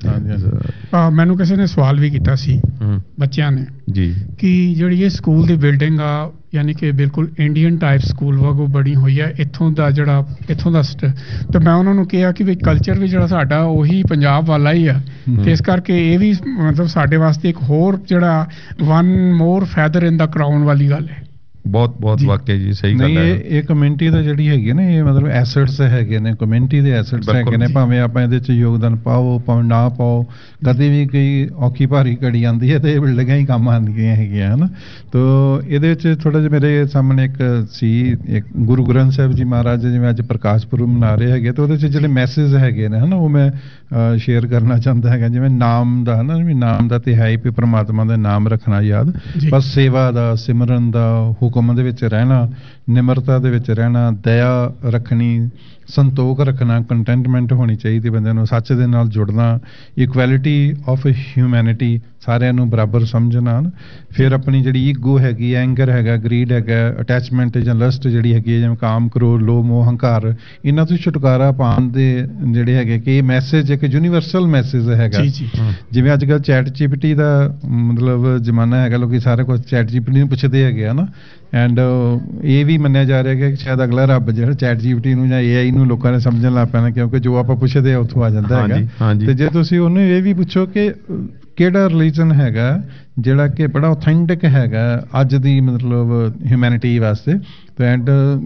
F: ਜੀ।
H: ਮੈਨੂੰ ਕਿਸੇ ਨੇ ਸਵਾਲ ਵੀ ਕੀਤਾ ਸੀ ਬੱਚਿਆਂ ਨੇ
F: ਜੀ
H: ਕਿ ਜਿਹੜੀ ਇਹ ਸਕੂਲ ਦੀ ਬਿਲਡਿੰਗ ਆ, ਯਾਨੀ ਕਿ ਬਿਲਕੁਲ ਇੰਡੀਅਨ ਟਾਈਪ ਸਕੂਲ ਵਾਂਗੂ ਬਣੀ ਹੋਈ ਹੈ, ਇੱਥੋਂ ਦਾ ਜਿਹੜਾ ਇੱਥੋਂ ਦਾ ਤੇ ਮੈਂ ਉਹਨਾਂ ਨੂੰ ਕਿਹਾ ਕਿ ਵੀ ਕਲਚਰ ਵੀ ਜਿਹੜਾ ਸਾਡਾ ਉਹੀ ਪੰਜਾਬ ਵਾਲਾ ਹੀ ਆ, ਤੇ ਇਸ ਕਰਕੇ ਇਹ ਵੀ ਮਤਲਬ ਸਾਡੇ ਵਾਸਤੇ ਇੱਕ ਹੋਰ ਜਿਹੜਾ ਵਨ ਮੋਰ ਫੈਦਰ ਇਨ ਦਾ ਕਰਾਊਨ ਵਾਲੀ ਗੱਲ ਹੈ।
F: ਬਹੁਤ ਬਹੁਤ ਵਾਕਿਆ ਜੀ ਸਹੀ ਗੱਲ ਹੈ।
D: ਇਹ ਇਹ ਕਮਿਊਨਿਟੀ ਦਾ ਜਿਹੜੀ ਹੈਗੀ ਨਾ, ਇਹ ਮਤਲਬ ਐਸੈਟਸ ਹੈਗੇ ਨੇ, ਕਮਿਊਨਿਟੀ ਦੇ ਐਸੈਟਸ ਹੈਗੇ ਨੇ, ਭਾਵੇਂ ਆਪਾਂ ਇਹਦੇ 'ਚ ਯੋਗਦਾਨ ਪਾਓ ਭਾਵੇਂ ਨਾ ਪਾਓ, ਕਦੇ ਵੀ ਕੋਈ ਔਖੀ ਭਾਰੀ ਘੜੀ ਆਉਂਦੀ ਹੈ ਤੇ ਇਹ ਬਿਲਡਿੰਗਾਂ ਹੀ ਕੰਮ ਆਉਂਦੀਆਂ ਹੈਗੀਆਂ ਹਨ। ਤੋ ਇਹਦੇ ਵਿੱਚ ਥੋੜ੍ਹਾ ਜਿਹਾ ਮੇਰੇ ਸਾਹਮਣੇ ਇੱਕ ਸੀ, ਇੱਕ ਗੁਰੂ ਗ੍ਰੰਥ ਸਾਹਿਬ ਜੀ ਮਹਾਰਾਜ ਜਿਵੇਂ ਅੱਜ ਪ੍ਰਕਾਸ਼ ਪੁਰਬ ਮਨਾ ਰਹੇ ਹੈਗੇ, ਤੇ ਉਹਦੇ 'ਚ ਜਿਹੜੇ ਮੈਸੇਜ ਹੈਗੇ ਨੇ ਹਨਾ, ਉਹ ਮੈਂ ਸ਼ੇਅਰ ਕਰਨਾ ਚਾਹੁੰਦਾ ਹੈਗਾ। ਜਿਵੇਂ ਨਾਮ ਦਾ ਹਨਾ, ਵੀ ਨਾਮ ਦਾ ਤੇ ਹੈ ਹੀ ਪਰਮਾਤਮਾ ਦਾ ਨਾਮ ਰੱਖਣਾ ਯਾਦ, ਬਸ ਸੇਵਾ ਦਾ, ਸਿਮਰਨ ਦਾ, ਹੁਕਮ ਦੇ ਵਿੱਚ ਰਹਿਣਾ, ਨਿਮਰਤਾ ਦੇ ਵਿੱਚ ਰਹਿਣਾ, ਦਇਆ ਰੱਖਣੀ, ਸੰਤੋਖ ਰੱਖਣਾ, ਕੰਟੈਂਟਮੈਂਟ ਹੋਣੀ ਚਾਹੀਦੀ ਬੰਦੇ ਨੂੰ, ਸੱਚ ਦੇ ਨਾਲ ਜੁੜਨਾ, ਇਕੁਐਲਿਟੀ ਆਫ ਹਿਊਮੈਨਿਟੀ, ਸਾਰਿਆਂ ਨੂੰ ਬਰਾਬਰ ਸਮਝਣਾ। ਫਿਰ ਆਪਣੀ ਜਿਹੜੀ ਈਗੋ ਹੈਗੀ, ਐਂਗਰ ਹੈਗਾ, ਗਰੀਡ ਹੈਗਾ, ਅਟੈਚਮੈਂਟ ਜਾਂ ਲਸਟ ਜਿਹੜੀ ਹੈਗੀ, ਜਿਵੇਂ ਕਾਮ, ਕ੍ਰੋਧ, ਲੋਭ, ਮੋਹ, ਹੰਕਾਰ, ਇਹਨਾਂ ਤੋਂ ਛੁਟਕਾਰਾ ਪਾਉਣ ਦੇ ਜਿਹੜੇ ਹੈਗੇ ਕਿ ਇਹ ਮੈਸੇਜ ਇੱਕ ਯੂਨੀਵਰਸਲ ਮੈਸੇਜ ਹੈਗਾ। ਜਿਵੇਂ ਅੱਜ ਕੱਲ੍ਹ ਚੈਟ ਜੀਪੀਟੀ ਦਾ ਮਤਲਬ ਜ਼ਮਾਨਾ ਹੈਗਾ, ਲੋਕੀ ਸਾਰੇ ਕੁਝ ਚੈਟ ਜੀਪੀਟੀ ਨੂੰ ਪੁੱਛਦੇ ਹੈਗੇ ਆ ਨਾ, ਐਂਡ ਇਹ ਵੀ ਮੰਨਿਆ ਜਾ ਰਿਹਾ ਕਿ ਸ਼ਾਇਦ ਅਗਲਾ ਰੱਬ ਜਿਹੜਾ ਚੈਟ ਜੀਪੀਟੀ ਨੂੰ ਜਾਂ ਏ ਆਈ ਨੂੰ ਲੋਕਾਂ ਨੇ ਸਮਝਣ ਲੱਗ ਪੈਣਾ, ਕਿਉਂਕਿ ਜੋ ਆਪਾਂ ਪੁੱਛਦੇ ਆ ਉੱਥੋਂ ਆ ਜਾਂਦਾ ਹੈਗਾ। ਤੇ ਜੇ ਤੁਸੀਂ ਉਹਨੂੰ ਇਹ ਵੀ ਪੁੱਛੋ ਕਿ ਕਿਹੜਾ ਰਿਲੀਜਨ ਹੈਗਾ ਜਿਹੜਾ ਕਿ ਬੜਾ ਆਥੈਂਟਿਕ ਹੈਗਾ ਅੱਜ ਦੀ ਮਤਲਬ ਹਿਊਮੈਨਿਟੀ ਵਾਸਤੇ, ਤੇ ਐਂਡ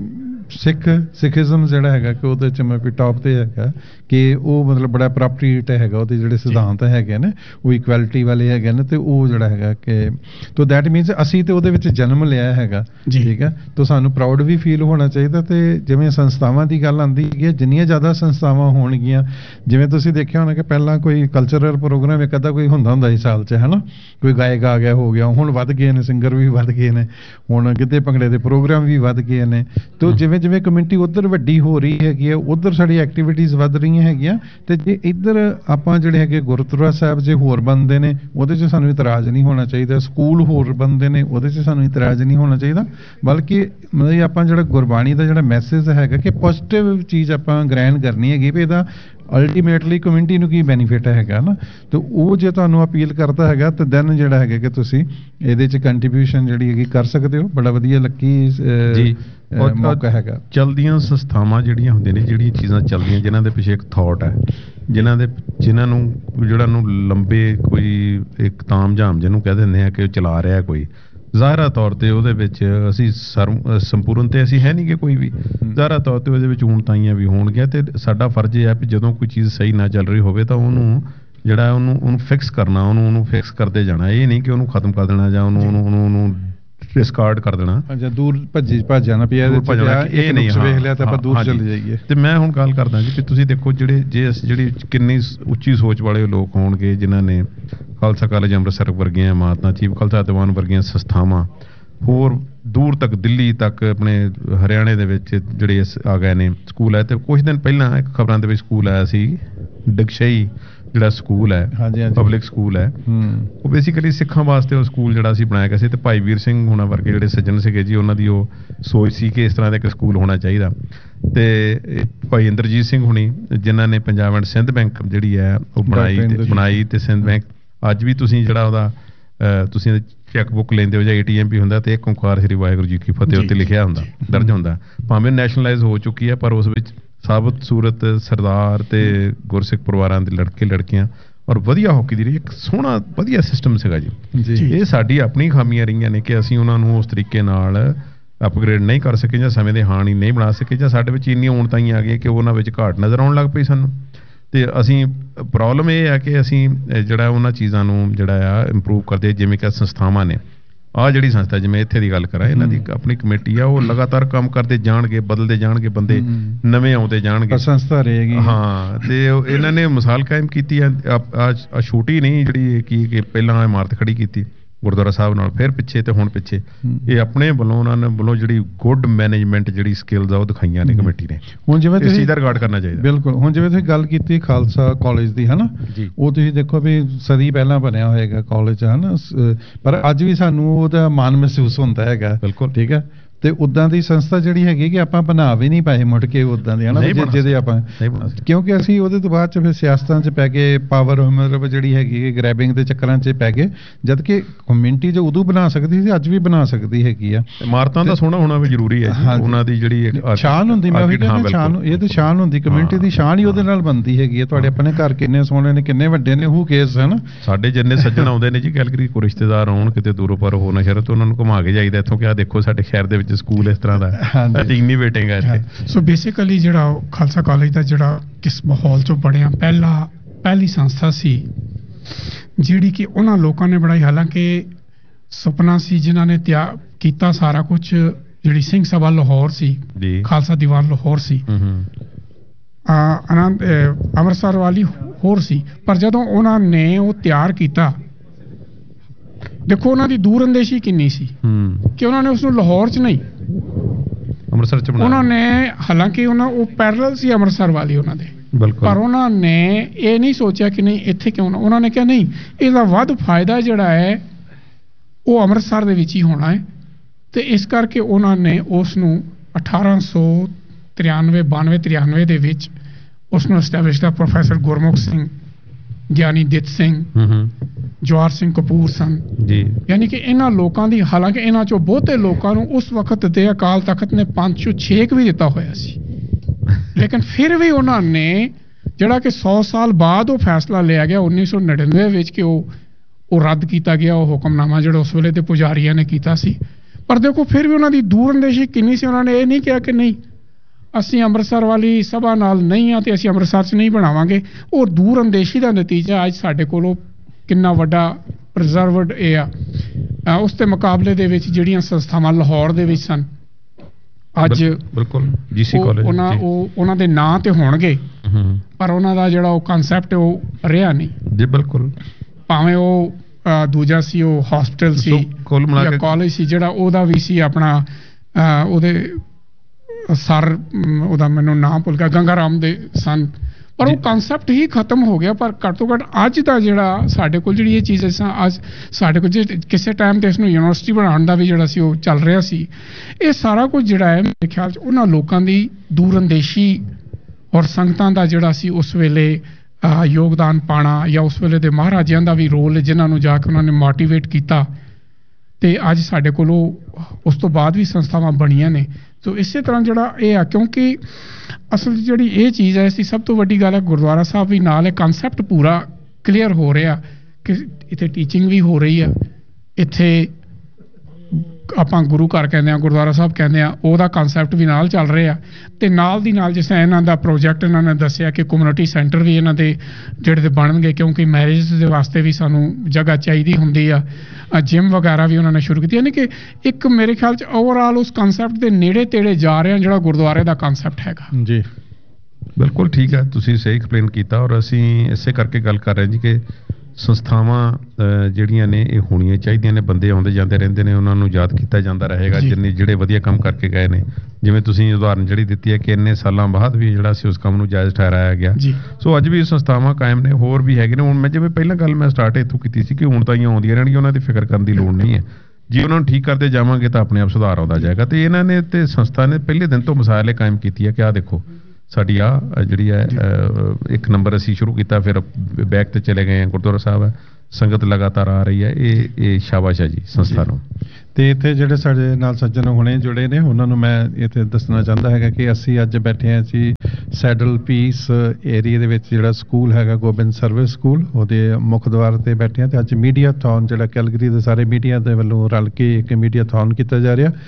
D: ਸਿੱਖ ਸਿੱਖੀਜ਼ਮ ਜਿਹੜਾ ਹੈਗਾ ਕਿ ਉਹਦੇ 'ਚ ਮੈਂ ਵੀ ਟੌਪ 'ਤੇ ਹੈਗਾ ਕਿ ਉਹ ਮਤਲਬ ਬੜਾ ਅਪਰੋਪਰੀਏਟ ਹੈਗਾ, ਉਹਦੇ ਜਿਹੜੇ ਸਿਧਾਂਤ ਹੈਗੇ ਨੇ ਉਹ ਇਕੁਐਲਿਟੀ ਵਾਲੇ ਹੈਗੇ ਨੇ, ਤੇ ਉਹ ਜਿਹੜਾ ਹੈਗਾ ਕਿ ਤੋ ਦੈਟ ਮੀਨਸ ਅਸੀਂ ਤੇ ਉਹਦੇ ਵਿੱਚ ਜਨਮ ਲਿਆ ਹੈਗਾ, ਠੀਕ ਹੈ। ਤੋ ਸਾਨੂੰ ਪ੍ਰਾਊਡ ਵੀ ਫੀਲ ਹੋਣਾ ਚਾਹੀਦਾ। ਤੇ ਜਿਵੇਂ ਸੰਸਥਾਵਾਂ ਦੀ ਗੱਲ ਆਉਂਦੀ ਹੈ, ਜਿੰਨੀਆਂ ਜ਼ਿਆਦਾ ਸੰਸਥਾਵਾਂ ਹੋਣਗੀਆਂ, ਜਿਵੇਂ ਤੁਸੀਂ ਦੇਖਿਆ ਹੋਣਾ ਕਿ ਪਹਿਲਾਂ ਕੋਈ ਕਲਚਰਲ ਪ੍ਰੋਗਰਾਮ ਇੱਕ ਅੱਧਾ ਕੋਈ ਹੁੰਦਾ ਹੁੰਦਾ ਸੀ ਸਾਲ 'ਚ, ਹੈ ਨਾ, ਕੋਈ ਗਾਇਕ ਆ ਗਿਆ ਹੋ ਗਿਆ, ਹੁਣ ਵੱਧ ਗਏ ਨੇ, ਸਿੰਗਰ ਵੀ ਵੱਧ ਗਏ ਨੇ, ਹੁਣ ਗਿੱਧੇ ਭੰਗੜੇ ਦੇ ਪ੍ਰੋਗਰਾਮ ਵੀ ਵੱਧ ਗਏ ਨੇ। ਤੋ ਜਿਵੇਂ ਜਿਵੇਂ ਕਮਿਊਨਿਟੀ ਉੱਧਰ ਵੱਡੀ ਹੋ ਰਹੀ ਹੈਗੀ ਹੈ, ਉੱਧਰ ਸਾਡੀ ਐਕਟੀਵਿਟੀਜ਼ ਵੱਧ ਰਹੀਆਂ ਹੈਗੀਆਂ, ਤੇ ਜੇ ਇੱਧਰ ਆਪਾਂ ਜਿਹੜੇ ਹੈਗੇ ਗੁਰਦੁਆਰਾ ਸਾਹਿਬ ਜੇ ਹੋਰ ਬਣਦੇ ਨੇ ਉਹਦੇ 'ਚ ਸਾਨੂੰ ਇਤਰਾਜ਼ ਨਹੀਂ ਹੋਣਾ ਚਾਹੀਦਾ, ਸਕੂਲ ਹੋਰ ਬਣਦੇ ਨੇ ਉਹਦੇ 'ਚ ਸਾਨੂੰ ਇਤਰਾਜ਼ ਨਹੀਂ ਹੋਣਾ ਚਾਹੀਦਾ, ਬਲਕਿ ਮਤਲਬ ਆਪਾਂ ਜਿਹੜਾ ਗੁਰਬਾਣੀ ਦਾ ਜਿਹੜਾ ਮੈਸੇਜ ਹੈਗਾ ਕਿ ਪੋਜ਼ਿਟਿਵ ਚੀਜ਼ ਆਪਾਂ ਗ੍ਰਹਿਣ ਕਰਨੀ ਹੈਗੀ ਵੀ ਇਹਦਾ ਅਲਟੀਮੇਟਲੀ ਕਮਿਊਨਿਟੀ ਨੂੰ ਕੀ ਬੈਨੀਫਿਟ ਹੈਗਾ ਨਾ, ਤੇ ਉਹ ਜੇ ਤੁਹਾਨੂੰ ਅਪੀਲ ਕਰਦਾ ਹੈਗਾ ਤਾਂ ਦੈਨ ਜਿਹੜਾ ਹੈਗਾ ਕਿ ਤੁਸੀਂ ਇਹਦੇ 'ਚ ਕੰਟਰੀਬਿਊਸ਼ਨ ਜਿਹੜੀ ਹੈਗੀ ਕਰ ਸਕਦੇ ਹੋ। ਬੜਾ ਵਧੀਆ ਲੱਕੀ ਜੀ ਮੌਕਾ ਹੈਗਾ।
F: ਚਲਦੀਆਂ ਸੰਸਥਾਵਾਂ ਜਿਹੜੀਆਂ ਹੁੰਦੀਆਂ ਨੇ, ਜਿਹੜੀਆਂ ਚੀਜ਼ਾਂ ਚੱਲਦੀਆਂ ਜਿਨ੍ਹਾਂ ਦੇ ਪਿੱਛੇ ਇੱਕ ਥਾਟ ਹੈ, ਜਿਨ੍ਹਾਂ ਦੇ ਜਿਨ੍ਹਾਂ ਨੂੰ ਜਿਹੜਾ ਨੂੰ ਲੰਬੇ ਕੋਈ ਇੱਕ ਤਾਮਝਾਮ ਜਿਹਨੂੰ ਕਹਿ ਦਿੰਦੇ ਆ ਕਿ ਉਹ ਚਲਾ ਰਿਹਾ ਕੋਈ, ਜ਼ਾਹਰਾ ਤੌਰ ਤੇ ਉਹਦੇ ਵਿੱਚ ਅਸੀਂ ਸਰਮ ਸੰਪੂਰਨ ਤੇ ਅਸੀਂ ਹੈ ਨਹੀਂ ਕਿ ਕੋਈ ਵੀ, ਜ਼ਾਹਰਾ ਤੌਰ ਤੇ ਉਹਦੇ ਵਿੱਚ ਊਣਤਾਈਆਂ ਵੀ ਹੋਣਗੀਆਂ, ਤੇ ਸਾਡਾ ਫਰਜ਼ ਇਹ ਹੈ ਵੀ ਜਦੋਂ ਕੋਈ ਚੀਜ਼ ਸਹੀ ਨਾ ਚੱਲ ਰਹੀ ਹੋਵੇ ਤਾਂ ਉਹਨੂੰ ਜਿਹੜਾ ਉਹਨੂੰ ਉਹਨੂੰ ਫਿਕਸ ਕਰਨਾ, ਉਹਨੂੰ ਉਹਨੂੰ ਫਿਕਸ ਕਰਦੇ ਜਾਣਾ। ਇਹ ਨਹੀਂ ਕਿ ਉਹਨੂੰ ਖਤਮ ਕਰ ਦੇਣਾ ਜਾਂ ਉਹਨੂੰ ਉਹਨੂੰ ਉਹਨੂੰ ਉਹਨੂੰ ਡਿਸਕਾਰਡ ਕਰ ਦੇਣਾ
D: ਜਾਂ ਦੂਰ ਭੱਜੀ ਭੱਜ ਜਾਣਾ ਪਿਆ
F: ਇਹ ਨਹੀਂ।
D: ਵੇਖ ਲਿਆ ਤਾਂ ਆਪਾਂ ਦੂਰ ਚਲੇ ਜਾਈਏ।
F: ਤੇ ਮੈਂ ਹੁਣ ਗੱਲ ਕਰਦਾ ਜੀ ਕਿ ਤੁਸੀਂ ਦੇਖੋ ਜਿਹੜੇ ਜੇ ਜਿਹੜੀ ਕਿੰਨੀ ਉੱਚੀ ਸੋਚ ਵਾਲੇ ਲੋਕ ਹੋਣਗੇ ਜਿਨ੍ਹਾਂ ਨੇ ਖਾਲਸਾ ਕਾਲਜ ਅੰਮ੍ਰਿਤਸਰ ਵਰਗੀਆਂ ਇਮਾਰਤਾਂ, ਚੀਫ ਖਾਲਸਾ ਦੀਵਾਨ ਵਰਗੀਆਂ ਸੰਸਥਾਵਾਂ, ਹੋਰ ਦੂਰ ਤੱਕ ਦਿੱਲੀ ਤੱਕ ਆਪਣੇ ਹਰਿਆਣੇ ਦੇ ਵਿੱਚ ਜਿਹੜੇ ਆ ਗਏ ਨੇ ਸਕੂਲ ਹੈ। ਤੇ ਕੁਝ ਦਿਨ ਪਹਿਲਾਂ ਇੱਕ ਖਬਰਾਂ ਦੇ ਵਿੱਚ ਸਕੂਲ ਆਇਆ ਸੀ ਡਗਸ਼ਈ ਜਿਹੜਾ ਸਕੂਲ ਹੈ, ਪਬਲਿਕ ਸਕੂਲ ਹੈ, ਉਹ ਬੇਸਿਕਲੀ ਸਿੱਖਾਂ ਵਾਸਤੇ ਉਹ ਸਕੂਲ ਜਿਹੜਾ ਸੀ ਬਣਾਇਆ ਗਿਆ ਸੀ। ਤੇ ਭਾਈ ਵੀਰ ਸਿੰਘ ਹੋਣਾ ਵਰਗੇ ਜਿਹੜੇ ਸੱਜਣ ਸੀਗੇ ਜੀ, ਉਹਨਾਂ ਦੀ ਉਹ ਸੋਚ ਸੀ ਕਿ ਇਸ ਤਰ੍ਹਾਂ ਦਾ ਇੱਕ ਸਕੂਲ ਹੋਣਾ ਚਾਹੀਦਾ। ਤੇ ਭਾਈ ਇੰਦਰਜੀਤ ਸਿੰਘ ਹੁਣੀ ਜਿਨ੍ਹਾਂ ਨੇ ਪੰਜਾਬ ਐਂਡ ਸਿੰਧ ਬੈਂਕ ਜਿਹੜੀ ਹੈ ਉਹ ਬਣਾਈ ਤੇ ਬਣਾਈ ਤੇ ਸਿੰਧ ਬੈਂਕ ਅੱਜ ਵੀ ਤੁਸੀਂ ਜਿਹੜਾ ਉਹਦਾ ਤੁਸੀਂ ਚੈੱਕ ਬੁੱਕ ਲੈਂਦੇ ਹੋ ਜਾਂ ਏ ਟੀ ਐਮ ਵੀ ਹੁੰਦਾ ਤੇ ਇੱਕ ਓਂਕਾਰ ਸ੍ਰੀ ਵਾਹਿਗੁਰੂ ਜੀ ਕੀ ਫਤਿਹ ਉੱਤੇ ਲਿਖਿਆ ਹੁੰਦਾ, ਦਰਜ ਹੁੰਦਾ। ਭਾਵੇਂ ਨੈਸ਼ਨਲਾਈਜ਼ ਹੋ ਚੁੱਕੀ ਹੈ ਪਰ ਉਸ ਵਿੱਚ ਸਾਬਤ ਸੂਰਤ ਸਰਦਾਰ ਤੇ ਗੁਰਸਿੱਖ ਪਰਿਵਾਰਾਂ ਦੇ ਲੜਕੇ ਲੜਕੀਆਂ ਔਰ ਵਧੀਆ ਹਾਕੀ ਦੀ ਰਹੀ, ਇੱਕ ਸੋਹਣਾ ਵਧੀਆ ਸਿਸਟਮ ਸੀਗਾ ਜੀ। ਇਹ ਸਾਡੀ ਆਪਣੀ ਖਾਮੀਆਂ ਰਹੀਆਂ ਨੇ ਕਿ ਅਸੀਂ ਉਹਨਾਂ ਨੂੰ ਉਸ ਤਰੀਕੇ ਨਾਲ ਅਪਗ੍ਰੇਡ ਨਹੀਂ ਕਰ ਸਕੇ ਜਾਂ ਸਮੇਂ ਦੇ ਹਾਣੀ ਨਹੀਂ ਬਣਾ ਸਕੇ ਜਾਂ ਸਾਡੇ ਵਿੱਚ ਇੰਨੀਆਂ ਔਣਤਾਂ ਆ ਗਈਆਂ ਕਿ ਉਹਨਾਂ ਵਿੱਚ ਘਾਟ ਨਜ਼ਰ ਆਉਣ ਲੱਗ ਪਈ ਸਾਨੂੰ। ਤੇ ਅਸੀਂ ਪ੍ਰੋਬਲਮ ਇਹ ਹੈ ਕਿ ਅਸੀਂ ਜਿਹੜਾ ਉਹਨਾਂ ਚੀਜ਼ਾਂ ਨੂੰ ਜਿਹੜਾ ਆ ਇੰਪਰੂਵ ਕਰਦੇ, ਜਿਵੇਂ ਕਿ ਸੰਸਥਾਵਾਂ ਨੇ ਆਹ ਜਿਹੜੀ ਸੰਸਥਾ ਜਿਵੇਂ ਇੱਥੇ ਦੀ ਗੱਲ ਕਰਾਂ ਇਹਨਾਂ ਦੀ ਆਪਣੀ ਕਮੇਟੀ ਆ, ਉਹ ਲਗਾਤਾਰ ਕੰਮ ਕਰਦੇ ਜਾਣਗੇ, ਬਦਲਦੇ ਜਾਣਗੇ, ਬੰਦੇ ਨਵੇਂ ਆਉਂਦੇ ਜਾਣਗੇ,
D: ਸੰਸਥਾ ਰਹੇਗੀ।
F: ਹਾਂ ਤੇ ਇਹਨਾਂ ਨੇ ਮਿਸਾਲ ਕਾਇਮ ਕੀਤੀ ਆ, ਆ ਛੋਟੀ ਨਹੀਂ ਜਿਹੜੀ ਕੀ ਕਿ ਪਹਿਲਾਂ ਇਮਾਰਤ ਖੜੀ ਕੀਤੀ ਗੁਰਦੁਆਰਾ ਸਾਹਿਬ ਨਾਲ, ਫਿਰ ਪਿੱਛੇ ਤੇ ਹੁਣ ਪਿੱਛੇ, ਇਹ ਆਪਣੇ ਵੱਲੋਂ ਉਹਨਾਂ ਨੇ ਵੱਲੋਂ ਜਿਹੜੀ ਗੁੱਡ ਮੈਨੇਜਮੈਂਟ ਜਿਹੜੀ ਸਕਿੱਲਸ ਆ ਉਹ ਦਿਖਾਈਆਂ ਨੇ ਕਮੇਟੀ ਨੇ। ਹੁਣ ਜਿਵੇਂ ਤੁਸੀਂ ਇਸ ਦਾ ਰਿਗਾਰਡ ਕਰਨਾ ਚਾਹੀਦਾ।
D: ਬਿਲਕੁਲ, ਹੁਣ ਜਿਵੇਂ ਤੁਸੀਂ ਗੱਲ ਕੀਤੀ ਖਾਲਸਾ ਕਾਲਜ ਦੀ ਹੈ ਨਾ, ਉਹ ਤੁਸੀਂ ਦੇਖੋ ਵੀ ਸਦੀ ਪਹਿਲਾਂ ਬਣਿਆ ਹੋਏਗਾ ਕਾਲਜ ਹੈ ਨਾ, ਪਰ ਅੱਜ ਵੀ ਸਾਨੂੰ ਉਹਦਾ ਮਾਣ ਮਹਿਸੂਸ ਹੁੰਦਾ ਹੈਗਾ।
F: ਬਿਲਕੁਲ ਠੀਕ ਹੈ।
D: ਤੇ ਉਦਾਂ ਦੀ ਸੰਸਥਾ ਜਿਹੜੀ ਹੈਗੀ ਕਿ ਆਪਾਂ ਬਣਾ ਵੀ ਨਹੀਂ ਪਾਏ ਮੁੜ ਕੇ ਉਦਾਂ ਦੇ ਹਨਾ, ਜਿਹਦੇ ਆਪਾਂ ਕਿਉਂਕਿ ਅਸੀਂ ਉਹਦੇ ਤੋਂ ਬਾਅਦ ਚ ਫਿਰ ਸਿਆਸਤਾਂ ਚ ਪੈ ਗਏ, ਪਾਵਰ ਮਤਲਬ ਜਿਹੜੀ ਹੈਗੀ ਗ੍ਰੈਬਿੰਗ ਦੇ ਚੱਕਰਾਂ ਚ ਪੈ ਗਏ, ਜਦ ਕਿ ਕਮਿਊਨਿਟੀ ਜੋ ਉਦੋਂ ਬਣਾ ਸਕਦੀ ਸੀ ਅੱਜ ਵੀ ਬਣਾ ਸਕਦੀ ਹੈਗੀ ਆ।
F: ਇਮਾਰਤਾਂ ਦਾ ਸੋਹਣਾ ਹੋਣਾ ਵੀ ਜ਼ਰੂਰੀ ਹੈ, ਉਹਨਾਂ ਦੀ ਜਿਹੜੀ
D: ਸ਼ਾਨ ਹੁੰਦੀ, ਮੈਂ ਉਹੀ ਕਹਿੰਦਾ ਸ਼ਾਨ, ਇਹ ਤਾਂ ਸ਼ਾਨ ਹੁੰਦੀ ਕਮਿਊਨਿਟੀ ਦੀ, ਸ਼ਾਨ ਹੀ ਉਹਦੇ ਨਾਲ ਬਣਦੀ ਹੈਗੀ ਹੈ। ਤੁਹਾਡੇ ਆਪਣੇ ਘਰ ਕਿੰਨੇ ਸੋਹਣੇ ਨੇ, ਕਿੰਨੇ ਵੱਡੇ ਨੇ, ਹੂ ਕੇਸ ਹੈ ਨਾ।
F: ਸਾਡੇ ਜਿੰਨੇ ਸੱਜਣ ਆਉਂਦੇ ਨੇ ਜੀ ਕੈਲਗਰੀ, ਕੋਈ ਰਿਸ਼ਤੇਦਾਰ ਆਉਣ ਕਿਤੇ ਦੂਰੋਂ ਪਰ ਹੋ ਨਾ ਸ਼ਹਿਰ ਤੋਂ, ਉਹਨਾਂ ਨੂੰ ਘੁਮਾ ਕੇ ਜਾਈਦਾ ਇੱਥੋਂ ਕਿ ਆ ਦੇਖੋ ਸਾਡੇ ਸ਼ਹਿਰ ਦੇ ਵਿੱਚ ਸਕੂਲ ਇਸ ਤਰ੍ਹਾਂ ਦਾ ਇਨੀਵੇਟਿੰਗ ਹੈ ਇੱਥੇ।
H: ਸੋ ਬੇਸਿਕਲੀ ਜਿਹੜਾ ਖਾਲਸਾ ਕਾਲਜ ਦਾ ਜਿਹੜਾ ਕਿਸ ਮਾਹੌਲ ਚੋਂ ਬਣਿਆ, ਪਹਿਲਾ ਪਹਿਲੀ ਸੰਸਥਾ ਸੀ ਜਿਹੜੀ ਕਿ ਉਹਨਾਂ ਲੋਕਾਂ ਨੇ ਬਣਾਈ, ਹਾਲਾਂਕਿ ਸੁਪਨਾ ਸੀ ਜਿਨ੍ਹਾਂ ਨੇ ਤਿਆਰ ਕੀਤਾ ਸਾਰਾ ਕੁਝ, ਜਿਹੜੀ ਸਿੰਘ ਸਭਾ ਲਾਹੌਰ ਸੀ, ਖਾਲਸਾ ਦੀਵਾਨ ਲਾਹੌਰ ਸੀ, ਆਨੰਦ ਅੰਮ੍ਰਿਤਸਰ ਵਾਲੀ ਹੋਰ ਸੀ, ਪਰ ਜਦੋਂ ਉਹਨਾਂ ਨੇ ਉਹ ਤਿਆਰ ਕੀਤਾ ਦੇਖੋ ਉਹਨਾਂ ਦੀ ਦੂਰ ਅੰਦੇਸ਼ੀ ਕਿੰਨੀ ਸੀ ਕਿ ਉਹਨਾਂ ਨੇ ਉਸ ਨੂੰ ਲਾਹੌਰ 'ਚ ਨਹੀਂ
F: ਅੰਮ੍ਰਿਤਸਰ 'ਚ ਬਣਾਇਆ
H: ਉਹਨਾਂ ਨੇ। ਹਾਲਾਂਕਿ ਉਹਨਾਂ ਉਹ ਪੈਰਲਲ ਸੀ ਅੰਮ੍ਰਿਤਸਰ ਵਾਲੀ ਉਹਨਾਂ ਦੇ, ਪਰ ਉਹਨਾਂ ਨੇ ਇਹ ਨਹੀਂ ਸੋਚਿਆ ਕਿ ਨਹੀਂ ਇੱਥੇ ਕਿਉਂ ਨਾ, ਉਹਨਾਂ ਨੇ ਕਿਹਾ ਨਹੀਂ ਇਹਦਾ ਵੱਧ ਫਾਇਦਾ ਜਿਹੜਾ ਹੈ ਉਹ ਅੰਮ੍ਰਿਤਸਰ ਦੇ ਵਿੱਚ ਹੀ ਹੋਣਾ ਹੈ। ਤੇ ਇਸ ਕਰਕੇ ਉਹਨਾਂ ਨੇ ਉਸ ਨੂੰ ਅਠਾਰਾਂ ਸੌ ਤ੍ਰਿਆਨਵੇਂ ਬਾਨਵੇਂ ਤ੍ਰਿਆਨਵੇਂ ਦੇ ਵਿੱਚ ਉਸ ਨੂੰ ਐਸਟੈਬਲਿਸ਼ ਕੀਤਾ। ਪ੍ਰੋਫੈਸਰ ਗੁਰਮੁਖ ਸਿੰਘ, ਗਿਆਨੀ ਦਿੱਤ ਸਿੰਘ, ਜਵਾਹਰ ਸਿੰਘ ਕਪੂਰ ਸਨ ਜੀ, ਯਾਨੀ ਕਿ ਇਹਨਾਂ ਲੋਕਾਂ ਦੀ, ਹਾਲਾਂਕਿ ਇਹਨਾਂ ਚੋਂ ਬਹੁਤੇ ਲੋਕਾਂ ਨੂੰ ਉਸ ਵਕਤ ਦੇ ਅਕਾਲ ਤਖਤ ਨੇ ਪੰਜ ਸੌ ਛੇਕ ਵੀ ਦਿੱਤਾ ਹੋਇਆ ਸੀ, ਲੇਕਿਨ ਫਿਰ ਵੀ ਉਹਨਾਂ ਨੇ ਜਿਹੜਾ ਕਿ ਸੌ ਸਾਲ ਬਾਅਦ ਉਹ ਫੈਸਲਾ ਲਿਆ ਗਿਆ ਉੱਨੀ ਸੌ ਨੜਿਨਵੇਂ ਵਿੱਚ ਕਿ ਉਹ ਉਹ ਰੱਦ ਕੀਤਾ ਗਿਆ ਉਹ ਹੁਕਮਨਾਮਾ ਜਿਹੜਾ ਉਸ ਵੇਲੇ ਦੇ ਪੁਜਾਰੀਆਂ ਨੇ ਕੀਤਾ ਸੀ। ਪਰ ਦੇਖੋ ਫਿਰ ਵੀ ਉਹਨਾਂ ਦੀ ਦੂਰ ਅੰਦੇਸ਼ੀ ਕਿੰਨੀ ਸੀ, ਉਹਨਾਂ ਨੇ ਇਹ ਨਹੀਂ ਕਿਹਾ ਕਿ ਨਹੀਂ ਅਸੀਂ ਅੰਮ੍ਰਿਤਸਰ ਵਾਲੀ ਸਭਾ ਨਾਲ ਨਹੀਂ ਆ ਤੇ ਅਸੀਂ ਅੰਮ੍ਰਿਤਸਰ 'ਚ ਨਹੀਂ ਬਣਾਵਾਂਗੇ। ਉਹ ਦੂਰ ਅੰਦੇਸ਼ੀ ਦਾ ਨਤੀਜਾ ਅੱਜ ਸਾਡੇ ਕੋਲੋਂ ਕਿੰਨਾ ਵੱਡਾ ਪ੍ਰੀਜ਼ਰਵਡ ਇਹ ਆ। ਉਸ ਦੇ ਮੁਕਾਬਲੇ ਦੇ ਵਿੱਚ ਜਿਹੜੀਆਂ ਸੰਸਥਾਵਾਂ ਲਾਹੌਰ ਦੇ ਵਿੱਚ ਸਨ ਅੱਜ
F: ਬਿਲਕੁਲ ਜੀਸੀ ਕਾਲਜ
H: ਉਹਨਾਂ ਉਹ ਉਹਨਾਂ ਦੇ ਨਾਂ ਤੇ ਹੋਣਗੇ, ਪਰ ਉਹਨਾਂ ਦਾ ਜਿਹੜਾ ਉਹ ਕਨਸੈਪਟ ਉਹ ਰਿਹਾ ਨਹੀਂ
F: ਜੀ। ਬਿਲਕੁਲ ਭਾਵੇਂ
H: ਉਹ ਦੂਜਾ ਸੀ, ਉਹ ਹਸਪੀਟਲ ਸੀ ਜਾਂ ਕਾਲਜ ਸੀ ਜਿਹੜਾ ਉਹਦਾ ਵੀ ਸੀ ਆਪਣਾ, ਉਹਦੇ ਸਰ ਉਹਦਾ ਮੈਨੂੰ ਨਾਮ ਭੁੱਲ ਗਿਆ, ਗੰਗਾ ਰਾਮ ਦੇ ਸਨ, ਪਰ ਉਹ ਕਨਸੈਪਟ ਹੀ ਖਤਮ ਹੋ ਗਿਆ। ਪਰ ਘੱਟ ਤੋਂ ਘੱਟ ਅੱਜ ਦਾ ਜਿਹੜਾ ਸਾਡੇ ਕੋਲ ਜਿਹੜੀ ਇਹ ਚੀਜ਼ ਅੱਜ ਸਾਡੇ ਕੋਲ ਕਿਸੇ ਟਾਈਮ ਤੇ ਇਸ ਨੂੰ ਯੂਨੀਵਰਸਿਟੀ ਬਣਾਉਣ ਦਾ ਵੀ ਜਿਹੜਾ ਸੀ ਉਹ ਚੱਲ ਰਿਹਾ ਸੀ, ਇਹ ਸਾਰਾ ਕੁਝ ਜਿਹੜਾ ਹੈ ਮੇਰੇ ਖਿਆਲ 'ਚ ਉਹਨਾਂ ਲੋਕਾਂ ਦੀ ਦੂਰ ਅੰਦੇਸ਼ੀ ਔਰ ਸੰਗਤਾਂ ਦਾ ਜਿਹੜਾ ਸੀ ਉਸ ਵੇਲੇ ਯੋਗਦਾਨ ਪਾਣਾ, ਜਾਂ ਉਸ ਵੇਲੇ ਦੇ ਮਹਾਰਾਜਿਆਂ ਦਾ ਵੀ ਰੋਲ ਜਿਨ੍ਹਾਂ ਨੂੰ ਜਾ ਕੇ ਉਹਨਾਂ ਨੇ ਮੋਟੀਵੇਟ ਕੀਤਾ, ਤੇ ਅੱਜ ਸਾਡੇ ਕੋਲ ਉਸ ਤੋਂ ਬਾਅਦ ਵੀ ਸੰਸਥਾਵਾਂ ਬਣੀਆਂ ਨੇ। ਸੋ ਇਸੇ ਤਰ੍ਹਾਂ ਜਿਹੜਾ ਇਹ ਆ, ਕਿਉਂਕਿ ਅਸਲ ਜਿਹੜੀ ਇਹ ਚੀਜ਼ ਹੈ, ਇਸ ਦੀ ਸਭ ਤੋਂ ਵੱਡੀ ਗੱਲ ਹੈ ਗੁਰਦੁਆਰਾ ਸਾਹਿਬ ਵੀ ਨਾਲ ਹੈ, ਕਨਸੈਪਟ ਪੂਰਾ ਕਲੀਅਰ ਹੋ ਰਿਹਾ ਕਿ ਇੱਥੇ ਟੀਚਿੰਗ ਵੀ ਹੋ ਰਹੀ ਆ, ਇੱਥੇ ਆਪਾਂ ਗੁਰੂ ਘਰ ਕਹਿੰਦੇ ਆ, ਗੁਰਦੁਆਰਾ ਸਾਹਿਬ ਕਹਿੰਦੇ ਆ, ਉਹਦਾ ਕਨਸੈਪਟ ਵੀ ਨਾਲ ਚੱਲ ਰਿਹਾ। ਤੇ ਨਾਲ ਦੀ ਨਾਲ ਜਿਸ ਤਰ੍ਹਾਂ ਇਹਨਾਂ ਦਾ ਪ੍ਰੋਜੈਕਟ ਇਹਨਾਂ ਨੇ ਦੱਸਿਆ ਕਿ ਕਮਿਊਨਿਟੀ ਸੈਂਟਰ ਵੀ ਇਹਨਾਂ ਦੇ ਜਿਹੜੇ ਦੇ ਬਣਨਗੇ, ਕਿਉਂਕਿ ਮੈਰਿਜ ਦੇ ਵਾਸਤੇ ਵੀ ਸਾਨੂੰ ਜਗ੍ਹਾ ਚਾਹੀਦੀ ਹੁੰਦੀ ਆ। ਜਿਮ ਵਗੈਰਾ ਵੀ ਉਹਨਾਂ ਨੇ ਸ਼ੁਰੂ ਕੀਤੀ, ਯਾਨੀ ਕਿ ਇੱਕ ਮੇਰੇ ਖਿਆਲ 'ਚ ਓਵਰਆਲ ਉਸ ਕਨਸੈਪਟ ਦੇ ਨੇੜੇ ਤੇੜੇ ਜਾ ਰਹੇ ਆ ਜਿਹੜਾ ਗੁਰਦੁਆਰੇ ਦਾ ਕਨਸੈਪਟ ਹੈਗਾ।
B: ਜੀ
F: ਬਿਲਕੁਲ ਠੀਕ ਹੈ, ਤੁਸੀਂ ਸਹੀ ਐਕਸਪਲੇਨ ਕੀਤਾ। ਔਰ ਅਸੀਂ ਇਸੇ ਕਰਕੇ ਗੱਲ ਕਰ ਰਹੇ ਜੀ ਕਿ ਸੰਸਥਾਵਾਂ ਜਿਹੜੀਆਂ ਨੇ ਇਹ ਹੋਣੀਆਂ ਚਾਹੀਦੀਆਂ ਨੇ। ਬੰਦੇ ਆਉਂਦੇ ਜਾਂਦੇ ਰਹਿੰਦੇ ਨੇ, ਉਹਨਾਂ ਨੂੰ ਯਾਦ ਕੀਤਾ ਜਾਂਦਾ ਰਹੇਗਾ ਜਿੰਨੇ ਜਿਹੜੇ ਵਧੀਆ ਕੰਮ ਕਰਕੇ ਗਏ ਨੇ। ਜਿਵੇਂ ਤੁਸੀਂ ਉਦਾਹਰਨ ਜਿਹੜੀ ਦਿੱਤੀ ਹੈ ਕਿ ਇੰਨੇ ਸਾਲਾਂ ਬਾਅਦ ਵੀ ਜਿਹੜਾ ਸੀ ਉਸ ਕੰਮ ਨੂੰ ਜਾਇਜ਼ ਠਹਿਰਾਇਆ ਗਿਆ। ਸੋ ਅੱਜ ਵੀ ਸੰਸਥਾਵਾਂ ਕਾਇਮ ਨੇ, ਹੋਰ ਵੀ ਹੈਗੇ ਨੇ। ਹੁਣ ਮੈਂ ਜਿਵੇਂ ਪਹਿਲਾਂ ਗੱਲ ਮੈਂ ਸਟਾਰਟ ਇੱਥੋਂ ਕੀਤੀ ਸੀ ਕਿ ਹੁਣ ਤਾਂ ਹੀ ਆਉਂਦੀਆਂ ਰਹਿਣਗੀਆਂ, ਉਹਨਾਂ ਦੀ ਫਿਕਰ ਕਰਨ ਦੀ ਲੋੜ ਨਹੀਂ ਹੈ। ਜੇ ਉਹਨਾਂ ਨੂੰ ਠੀਕ ਕਰਦੇ ਜਾਵਾਂਗੇ ਤਾਂ ਆਪਣੇ ਆਪ ਸੁਧਾਰ ਆਉਂਦਾ ਜਾਏਗਾ। ਤੇ ਇਹਨਾਂ ਨੇ ਤੇ ਸੰਸਥਾ ਨੇ ਪਹਿਲੇ ਦਿਨ ਤੋਂ ਮਿਸਾਲ ਕਾਇਮ ਕੀਤੀ ਹੈ ਕਿ ਆਹ ਦੇਖੋ ਸਾਡੀ ਆ ਜਿਹੜੀ ਹੈ ਇੱਕ ਨੰਬਰ ਅਸੀਂ ਸ਼ੁਰੂ ਕੀਤਾ, ਫਿਰ ਬੈਕ ਤੇ ਚਲੇ ਗਏ ਹਾਂ। ਗੁਰਦੁਆਰਾ ਸਾਹਿਬ ਹੈ, ਸੰਗਤ ਲਗਾਤਾਰ ਆ ਰਹੀ ਹੈ। ਇਹ ਇਹ ਸ਼ਾਬਾਸ਼ ਹੈ ਜੀ ਸੰਸਥਾ ਨੂੰ।
D: ਤੇ ਇੱਥੇ ਜਿਹੜੇ ਸਾਡੇ ਨਾਲ ਸੱਜਣ ਹੁਣੇ ਜੁੜੇ ਨੇ ਉਹਨਾਂ ਨੂੰ ਮੈਂ ਇੱਥੇ ਦੱਸਣਾ ਚਾਹੁੰਦਾ ਹੈਗਾ ਕਿ ਅਸੀਂ ਅੱਜ ਬੈਠੇ ਹਾਂ ਜੀ ਸੈਡਲ ਪੀਸ ਏਰੀਆ ਦੇ ਵਿੱਚ ਜਿਹੜਾ ਸਕੂਲ ਹੈਗਾ ਗੋਬਿੰਦ ਸਰਵਿਸ ਸਕੂਲ, ਉਹਦੇ ਮੁੱਖ ਦੁਆਰ ਤੇ ਬੈਠੇ ਹਾਂ। ਤੇ ਅੱਜ ਮੀਡੀਆ ਥੌਨ ਜਿਹੜਾ ਕੈਲਗਰੀ ਦੇ ਸਾਰੇ ਮੀਡੀਆ ਦੇ ਵੱਲੋਂ ਰਲ ਕੇ ਇੱਕ ਮੀਡੀਆ ਥੌਨ ਕੀਤਾ ਜਾ ਰਿਹਾ।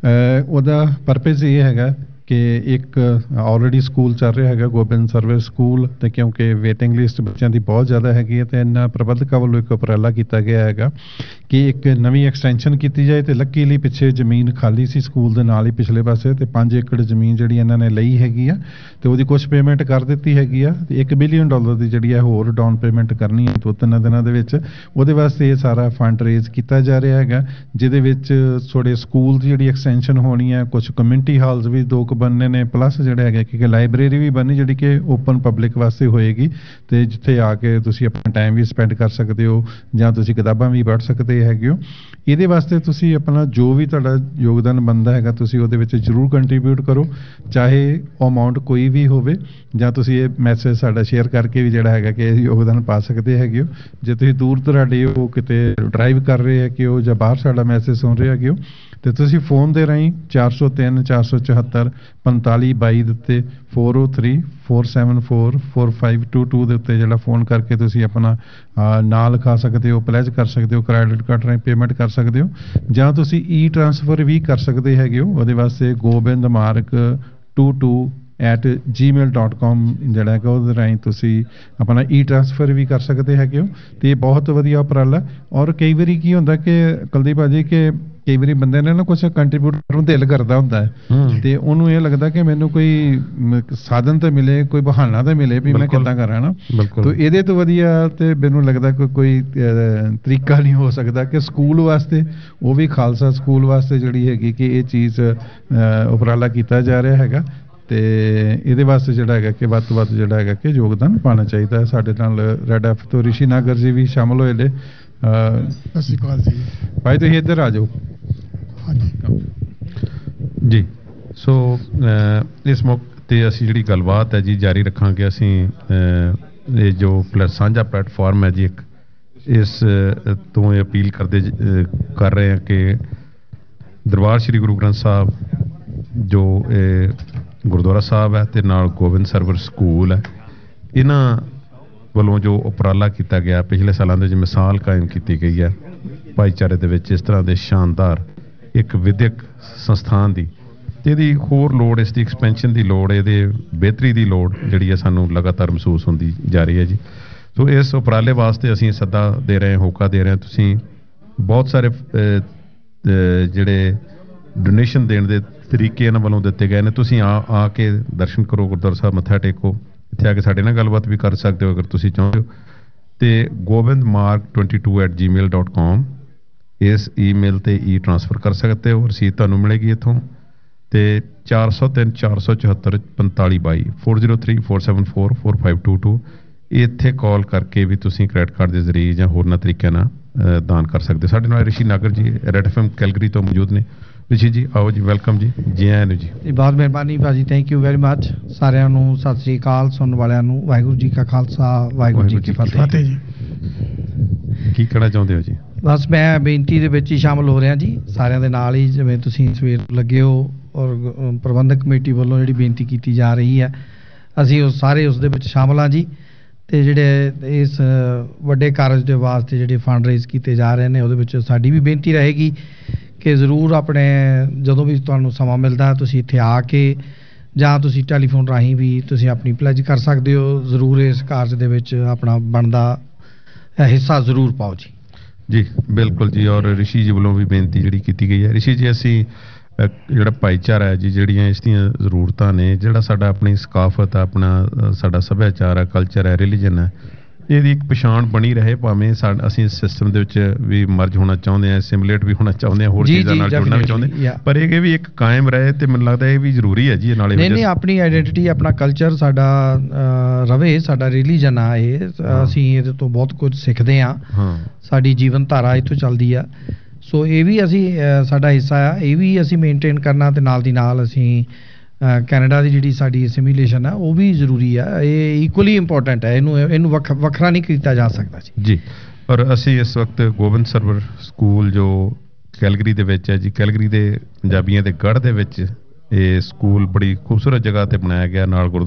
D: ਉਹਦਾ ਪਰਪਸ ਇਹ ਹੈਗਾ ਕਿ ਇੱਕ ਆਲਰੇਡੀ ਸਕੂਲ ਚੱਲ ਰਿਹਾ ਹੈਗਾ ਗੋਬਿੰਦ ਸਰਵਿਸ ਸਕੂਲ, ਤੇ ਕਿਉਂਕਿ ਵੇਟਿੰਗ ਲਿਸਟ ਬੱਚਿਆਂ ਦੀ ਬਹੁਤ ਜ਼ਿਆਦਾ ਹੈਗੀ ਹੈ ਤੇ ਇਹਨਾਂ ਪ੍ਰਬੰਧਕਾਂ ਵੱਲੋਂ ਇੱਕ ਉਪਰਾਲਾ ਕੀਤਾ ਗਿਆ ਹੈਗਾ ਕਿ ਇੱਕ ਨਵੀਂ ਐਕਸਟੈਂਸ਼ਨ ਕੀਤੀ ਜਾਏ। ਤੇ ਲੱਕੀਲੀ ਪਿੱਛੇ ਜ਼ਮੀਨ ਖਾਲੀ ਸੀ ਸਕੂਲ ਦੇ ਨਾਲ ਹੀ ਪਿਛਲੇ ਪਾਸੇ, ਤੇ ਪੰਜ ਏਕੜ ਜ਼ਮੀਨ ਜਿਹੜੀ ਇਹਨਾਂ ਨੇ ਲਈ ਹੈਗੀ ਆ ਤੇ ਉਹਦੀ ਕੁਝ ਪੇਮੈਂਟ ਕਰ ਦਿੱਤੀ ਹੈਗੀ ਆ। ਤੇ ਇੱਕ ਬਿਲੀਅਨ ਡਾਲਰ ਦੀ ਜਿਹੜੀ ਹੈ ਹੋਰ ਡਾਊਨ ਪੇਮੈਂਟ ਕਰਨੀ ਹੈ ਦੋ ਤਿੰਨ ਦਿਨਾਂ ਦੇ ਵਿੱਚ। ਉਹਦੇ ਵਾਸਤੇ ਇਹ ਸਾਰਾ ਫੰਡ ਰੇਜ਼ ਕੀਤਾ ਜਾ ਰਿਹਾ ਹੈਗਾ, ਜਿਹਦੇ ਵਿੱਚ ਥੋੜੇ ਸਕੂਲ ਦੀ ਜਿਹੜੀ ਐਕਸਟੈਂਸ਼ਨ ਹੋਣੀ ਹੈ, ਕੁਝ ਕਮਿਊਨਿਟੀ ਹਾਲਸ ਵੀ ਦੋ ਬਣਨੇ ਨੇ, ਪਲੱਸ ਜਿਹੜਾ ਹੈਗਾ ਕਿ ਲਾਇਬ੍ਰੇਰੀ ਵੀ ਬਣਨੀ ਜਿਹੜੀ ਕਿ ਓਪਨ ਪਬਲਿਕ ਵਾਸਤੇ ਹੋਏਗੀ ਤੇ ਜਿੱਥੇ ਆ ਕੇ ਤੁਸੀਂ ਆਪਣਾ ਟਾਈਮ ਵੀ ਸਪੈਂਡ ਕਰ ਸਕਦੇ ਹੋ ਜਾਂ ਤੁਸੀਂ ਕਿਤਾਬਾਂ ਵੀ ਪੜ੍ਹ ਸਕਦੇ ਹੈਗੇ ਹੋ। ਇਹਦੇ ਵਾਸਤੇ ਤੁਸੀਂ ਆਪਣਾ ਜੋ ਵੀ ਤੁਹਾਡਾ ਯੋਗਦਾਨ ਬਣਦਾ ਹੈਗਾ ਤੁਸੀਂ ਉਹਦੇ ਵਿੱਚ ਜ਼ਰੂਰ ਕੰਟਰੀਬਿਊਟ ਕਰੋ, ਚਾਹੇ ਉਹ ਅਮਾਊਂਟ ਕੋਈ ਵੀ ਹੋਵੇ, ਜਾਂ ਤੁਸੀਂ ਇਹ ਮੈਸੇਜ ਸਾਡਾ ਸ਼ੇਅਰ ਕਰਕੇ ਵੀ ਜਿਹੜਾ ਹੈਗਾ ਕਿ ਯੋਗਦਾਨ ਪਾ ਸਕਦੇ ਹੈਗੇ ਹੋ। ਜੇ ਤੁਸੀਂ ਦੂਰ ਦਰਾਡੇ ਹੋ, ਕਿਤੇ ਡਰਾਈਵ ਕਰ ਰਹੇ ਹੈਗੇ ਹੋ ਜਾਂ ਬਾਹਰ ਸਾਡਾ ਮੈਸੇਜ ਸੁਣ ਰਹੇ ਹੈਗੇ ਹੋ, ਤੇ ਤੁਸੀਂ ਫੋਨ ਦੇ ਰਾਹੀਂ ਚਾਰ ਸੌ ਤਿੰਨ ਚਾਰ ਸੌ ਚੁਹੱਤਰ ਪੰਤਾਲੀ ਬਾਈ ਦੇ ਉੱਤੇ four O three four seven four four five to to ਦੇ ਉੱਤੇ ਜਿਹੜਾ ਫੋਨ ਕਰਕੇ ਤੁਸੀਂ ਆਪਣਾ ਨਾਂ ਲਿਖਾ ਸਕਦੇ ਹੋ, ਪਲੈਜ ਕਰ ਸਕਦੇ ਹੋ, ਕ੍ਰੈਡਿਟ ਕਾਰਡ ਰਾਹੀਂ ਪੇਮੈਂਟ ਕਰ ਸਕਦੇ ਹੋ, ਜਾਂ ਤੁਸੀਂ ਈ ਟ੍ਰਾਂਸਫਰ ਵੀ ਕਰ ਸਕਦੇ ਹੈਗੇ ਹੋ। ਉਹਦੇ ਵਾਸਤੇ Gobind mark to to at Gmail dot com ਜਿਹੜਾ ਹੈਗਾ ਉਹਦੇ ਰਾਹੀਂ ਤੁਸੀਂ ਆਪਣਾ ਈ ਟ੍ਰਾਂਸਫਰ ਵੀ ਕਰ ਸਕਦੇ ਹੈਗੇ ਹੋ। ਤੇ ਇਹ ਬਹੁਤ ਵਧੀਆ ਉਪਰਾਲਾ। ਔਰ ਕਈ ਵਾਰੀ ਕੀ ਹੁੰਦਾ ਕਿ ਕੁਲਦੀਪ ਭਾਜੀ ਕਿ ਕਈ ਵਾਰੀ ਬੰਦੇ ਨੇ ਨਾ ਕੁਛ ਕੰਟਰੀਬਿਊਟ ਕਰਨ ਨੂੰ ਦਿਲ ਕਰਦਾ ਹੁੰਦਾ ਹੈ ਤੇ ਉਹਨੂੰ ਇਹ ਲੱਗਦਾ ਕਿ ਮੈਨੂੰ ਕੋਈ ਸਾਧਨ ਤਾਂ ਮਿਲੇ, ਕੋਈ ਬਹਾਨਾ ਤਾਂ ਮਿਲੇ ਵੀ ਮੈਂ ਕਿੱਦਾਂ ਕਰਾਂ ਨਾ। ਤਾਂ ਇਹਦੇ ਤੋਂ ਵਧੀਆ ਤੇ ਮੈਨੂੰ ਲੱਗਦਾ ਕੋਈ ਕੋਈ ਤਰੀਕਾ ਨਹੀਂ ਹੋ ਸਕਦਾ ਕਿ ਸਕੂਲ ਵਾਸਤੇ, ਉਹ ਵੀ ਖਾਲਸਾ ਸਕੂਲ ਵਾਸਤੇ ਜਿਹੜੀ ਹੈਗੀ ਕਿ ਇਹ ਚੀਜ਼ ਉਪਰਾਲਾ ਕੀਤਾ ਜਾ ਰਿਹਾ ਹੈਗਾ। ਤੇ ਇਹਦੇ ਵਾਸਤੇ ਜਿਹੜਾ ਹੈਗਾ ਕਿ ਵੱਧ ਤੋਂ ਵੱਧ ਜਿਹੜਾ ਹੈਗਾ ਕਿ ਯੋਗਦਾਨ ਪਾਉਣਾ ਚਾਹੀਦਾ ਹੈ। ਸਾਡੇ ਨਾਲ ਰੈਡ ਐਫ ਤੋਂ ਰਿਸ਼ੀ ਨਾਗਰ ਜੀ ਵੀ ਸ਼ਾਮਲ ਹੋਏ ਨੇ।
H: ਸਤਿ ਸ਼੍ਰੀ ਅਕਾਲ ਜੀ
B: ਭਾਈ, ਤੁਸੀਂ ਇੱਧਰ ਆ ਜਾਓ।
H: ਹਾਂਜੀ
F: ਜੀ। ਸੋ ਇਸ ਮੌਕੇ ਤੇ ਅਸੀਂ ਜਿਹੜੀ ਗੱਲਬਾਤ ਹੈ ਜੀ ਜਾਰੀ ਰੱਖਾਂਗੇ। ਅਸੀਂ ਇਹ ਜੋ ਪਲੈਟ ਸਾਂਝਾ ਪਲੇਟਫਾਰਮ ਹੈ ਜੀ ਇੱਕ, ਇਸ ਤੋਂ ਇਹ ਅਪੀਲ ਕਰਦੇ ਕਰ ਰਹੇ ਹਾਂ ਕਿ ਦਰਬਾਰ ਸ਼੍ਰੀ ਗੁਰੂ ਗ੍ਰੰਥ ਸਾਹਿਬ ਜੋ ਇਹ ਗੁਰਦੁਆਰਾ ਸਾਹਿਬ ਹੈ ਤੇ ਨਾਲ ਗੋਬਿੰਦ ਸਰਵਰ ਸਕੂਲ ਹੈ, ਇਹਨਾਂ ਵੱਲੋਂ ਜੋ ਉਪਰਾਲਾ ਕੀਤਾ ਗਿਆ ਪਿਛਲੇ ਸਾਲਾਂ ਦੇ, ਜਿਵੇਂ ਮਿਸਾਲ ਕਾਇਮ ਕੀਤੀ ਗਈ ਹੈ ਭਾਈਚਾਰੇ ਦੇ ਵਿੱਚ ਇਸ ਤਰ੍ਹਾਂ ਦੇ ਸ਼ਾਨਦਾਰ ਇੱਕ ਵਿਦਿਅਕ ਸੰਸਥਾਨ ਦੀ, ਤੇ ਇਹਦੀ ਹੋਰ ਲੋੜ, ਇਸ ਦੀ ਐਕਸਪੈਂਸ਼ਨ ਦੀ ਲੋੜ, ਇਹਦੇ ਬਿਹਤਰੀ ਦੀ ਲੋੜ ਜਿਹੜੀ ਹੈ ਸਾਨੂੰ ਲਗਾਤਾਰ ਮਹਿਸੂਸ ਹੁੰਦੀ ਜਾ ਰਹੀ ਹੈ ਜੀ। ਸੋ ਇਸ ਉਪਰਾਲੇ ਵਾਸਤੇ ਅਸੀਂ ਸੱਦਾ ਦੇ ਰਹੇ ਹਾਂ, ਹੋਕਾ ਦੇ ਰਹੇ ਹਾਂ। ਤੁਸੀਂ ਬਹੁਤ ਸਾਰੇ ਜਿਹੜੇ ਡੋਨੇਸ਼ਨ ਦੇਣ ਦੇ ਤਰੀਕੇ ਇਹਨਾਂ ਵੱਲੋਂ ਦਿੱਤੇ ਗਏ ਨੇ, ਤੁਸੀਂ ਆ ਆ ਕੇ ਦਰਸ਼ਨ ਕਰੋ, ਗੁਰਦੁਆਰਾ ਸਾਹਿਬ ਮੱਥਾ ਟੇਕੋ, ਇੱਥੇ ਆ ਕੇ ਸਾਡੇ ਨਾਲ ਗੱਲਬਾਤ ਵੀ ਕਰ ਸਕਦੇ ਹੋ ਅਗਰ ਤੁਸੀਂ ਚਾਹੁੰਦੇ ਹੋ। ਤੇ Gobind mark twenty two at ਜੀ ਮੇਲ ਡਾਟ ਕਾਮ ਇਸ ਈਮੇਲ ਤੇ ਈ ਟ੍ਰਾਂਸਫਰ ਕਰ ਸਕਦੇ ਹੋ। ਰਸੀਦ ਤੁਹਾਨੂੰ ਮਿਲੇਗੀ ਇੱਥੋਂ। ਤੇ ਚਾਰ ਸੌ ਤਿੰਨ ਚਾਰ ਸੌ ਚੁਹੱਤਰ ਪੰਤਾਲੀ ਬਾਈ four zero three four seven four four five to to ਇੱਥੇ ਕਾਲ ਕਰਕੇ ਵੀ ਤੁਸੀਂ ਕ੍ਰੈਡਿਟ ਕਾਰਡ ਦੇ ਜ਼ਰੀਏ ਜਾਂ ਹੋਰਨਾਂ ਤਰੀਕਿਆਂ ਨਾਲ ਦਾਨ ਕਰ ਸਕਦੇ। ਸਾਡੇ ਨਾਲ ਰਿਸ਼ੀ ਨਾਗਰ ਜੀ ਰੈਡ ਐਫ ਐਮ ਕੈਲਗਰੀ ਤੋਂ ਮੌਜੂਦ ਨੇ। ਰਿਸ਼ੀ ਜੀ ਆਓ ਜੀ, ਵੈਲਕਮ ਜੀ। ਜੀ ਆਇਆਂ ਨੂੰ ਜੀ।
I: ਬਹੁਤ ਮਿਹਰਬਾਨੀ ਭਾਜੀ, ਥੈਂਕ ਯੂ ਵੈਰੀ ਮੱਚ। ਸਾਰਿਆਂ ਨੂੰ ਸਤਿ ਸ੍ਰੀ ਅਕਾਲ, ਸੁਣਨ ਵਾਲਿਆਂ ਨੂੰ ਵਾਹਿਗੁਰੂ ਜੀ ਕਾ ਖਾਲਸਾ ਵਾਹਿਗੁਰੂ ਜੀ ਕੀ ਫਤਿਹ ਜੀ।
F: ਕੀ ਕਹਿਣਾ ਚਾਹੁੰਦੇ ਹੋ ਜੀ?
I: ਬਸ ਮੈਂ ਬੇਨਤੀ ਦੇ ਵਿੱਚ ਹੀ ਸ਼ਾਮਲ ਹੋ ਰਿਹਾ ਜੀ, ਸਾਰਿਆਂ ਦੇ ਨਾਲ ਹੀ, ਜਿਵੇਂ ਤੁਸੀਂ ਸਵੇਰ ਲੱਗੇ ਹੋ ਔਰ ਪ੍ਰਬੰਧਕ ਕਮੇਟੀ ਵੱਲੋਂ ਜਿਹੜੀ ਬੇਨਤੀ ਕੀਤੀ ਜਾ ਰਹੀ ਹੈ, ਅਸੀਂ ਉਹ ਸਾਰੇ ਉਸ ਦੇ ਵਿੱਚ ਸ਼ਾਮਲ ਹਾਂ ਜੀ। ਤੇ ਜਿਹੜੇ ਇਸ ਵੱਡੇ ਕਾਰਜ ਦੇ ਵਾਸਤੇ ਜਿਹੜੇ ਫੰਡ ਰੇਜ਼ ਕੀਤੇ ਜਾ ਰਹੇ ਨੇ, ਉਹਦੇ ਵਿੱਚ ਸਾਡੀ ਵੀ ਬੇਨਤੀ ਰਹੇਗੀ ਕਿ ਜ਼ਰੂਰ ਆਪਣੇ ਜਦੋਂ ਵੀ ਤੁਹਾਨੂੰ ਸਮਾਂ ਮਿਲਦਾ ਤੁਸੀਂ ਇੱਥੇ ਆ ਕੇ ਜਾਂ ਤੁਸੀਂ ਟੈਲੀਫੋਨ ਰਾਹੀਂ ਵੀ ਤੁਸੀਂ ਆਪਣੀ ਪਲੈਜ ਕਰ ਸਕਦੇ ਹੋ। ਜ਼ਰੂਰ ਇਸ ਕਾਰਜ ਦੇ ਵਿੱਚ ਆਪਣਾ ਬਣਦਾ ਹਿੱਸਾ ਜ਼ਰੂਰ ਪਾਓ ਜੀ।
F: ਜੀ ਬਿਲਕੁਲ ਜੀ। ਔਰ ਰਿਸ਼ੀ ਜੀ ਵੱਲੋਂ ਵੀ ਬੇਨਤੀ ਜਿਹੜੀ ਕੀਤੀ ਗਈ ਹੈ, ਰਿਸ਼ੀ ਜੀ ਅਸੀਂ ਅ, ਜਿਹੜਾ ਭਾਈਚਾਰਾ ਹੈ ਜੀ, ਜਿਹੜੀਆਂ ਇਸ ਦੀਆਂ ਜ਼ਰੂਰਤਾਂ ਨੇ, ਜਿਹੜਾ ਸਾਡਾ ਆਪਣੀ ਸਕਾਫਤ ਆ, ਆਪਣਾ ਅ, ਸਾਡਾ ਸੱਭਿਆਚਾਰ ਹੈ, ਕਲਚਰ ਹੈ, ਰਿਲੀਜਨ ਹੈ, ਇਹਦੀ ਇੱਕ ਪਛਾਣ ਬਣੀ ਰਹੇ। ਭਾਵੇਂ ਸਾਡ ਅਸੀਂ ਇਸ ਸਿਸਟਮ ਦੇ ਵਿੱਚ ਵੀ ਮਰਜ ਹੋਣਾ ਚਾਹੁੰਦੇ ਹਾਂ, ਸਿਮੂਲੇਟ ਵੀ ਹੋਣਾ ਚਾਹੁੰਦੇ ਹਾਂ, ਹੋਰ
I: ਜੀ,
F: ਚੀਜ਼ਾਂ
I: ਜੀ,
F: ਨਾਲ ਜੁੜਨਾ ਵੀ ਚਾਹੁੰਦੇ
I: definitely, yeah.
F: ਪਰ ਇਹ ਵੀ ਇੱਕ ਕਾਇਮ ਰਹੇ ਤੇ ਮੈਨੂੰ ਲੱਗਦਾ ਇਹ ਵੀ ਜ਼ਰੂਰੀ ਹੈ ਜੀ। ਇਹ ਨਾਲੇ
I: ਨਹੀਂ ਨਹੀਂ ਆਪਣੀ ਆਈਡੈਂਟੀਟੀ, ਆਪਣਾ ਕਲਚਰ ਸਾਡਾ ਅ, ਰਵੇ, ਸਾਡਾ ਰਿਲੀਜਨ ਆ ਇਹ।
F: ਹਾਂ।
I: ਅਸੀਂ ਇਹਦੇ ਤੋਂ ਬਹੁਤ ਕੁਝ ਸਿੱਖਦੇ ਹਾਂ,
F: ਹਾਂ
I: ਸਾਡੀ ਜੀਵਨ ਧਾਰਾ ਇੱਥੋਂ ਚੱਲਦੀ ਆ। ਸੋ ਇਹ ਵੀ ਅਸੀਂ ਅ, ਸਾਡਾ ਹਿੱਸਾ ਆ, ਇਹ ਵੀ ਅਸੀਂ ਮੇਨਟੇਨ ਕਰਨਾ ਤੇ ਨਾਲ ਦੀ ਨਾਲ ਅਸੀਂ ਅ, ਕੈਨੇਡਾ ਦੀ ਜਿਹੜੀ ਸਾਡੀ ਸਿਮੂਲੇਸ਼ਨ ਆ ਉਹ ਵੀ ਜ਼ਰੂਰੀ ਆ। ਇਹ ਇਕੁਅਲੀ ਇੰਪੋਰਟੈਂਟ ਹੈ, ਇਹਨੂੰ ਇਹਨੂੰ ਵੱਖ ਵੱਖਰਾ ਨਹੀਂ ਕੀਤਾ ਜਾ ਸਕਦਾ ਜੀ।
F: ਜੀ। ਔਰ ਅਸੀਂ ਇਸ ਵਕਤ ਗੋਬਿੰਦ ਸਰਵਰ ਸਕੂਲ ਜੋ ਕੈਲਗਰੀ ਦੇ ਵਿੱਚ ਹੈ ਜੀ, ਕੈਲਗਰੀ ਦੇ ਪੰਜਾਬੀਆਂ ਦੇ ਗੜ੍ਹ ਦੇ ਵਿੱਚ ਇਹ ਸਕੂਲ ਬੜੀ ਖੂਬਸੂਰਤ ਜਗ੍ਹਾ ਤੇ ਬਣਾਇਆ ਗਿਆ, ਨਾਲ ਗੁਰਦੁਆਰਾ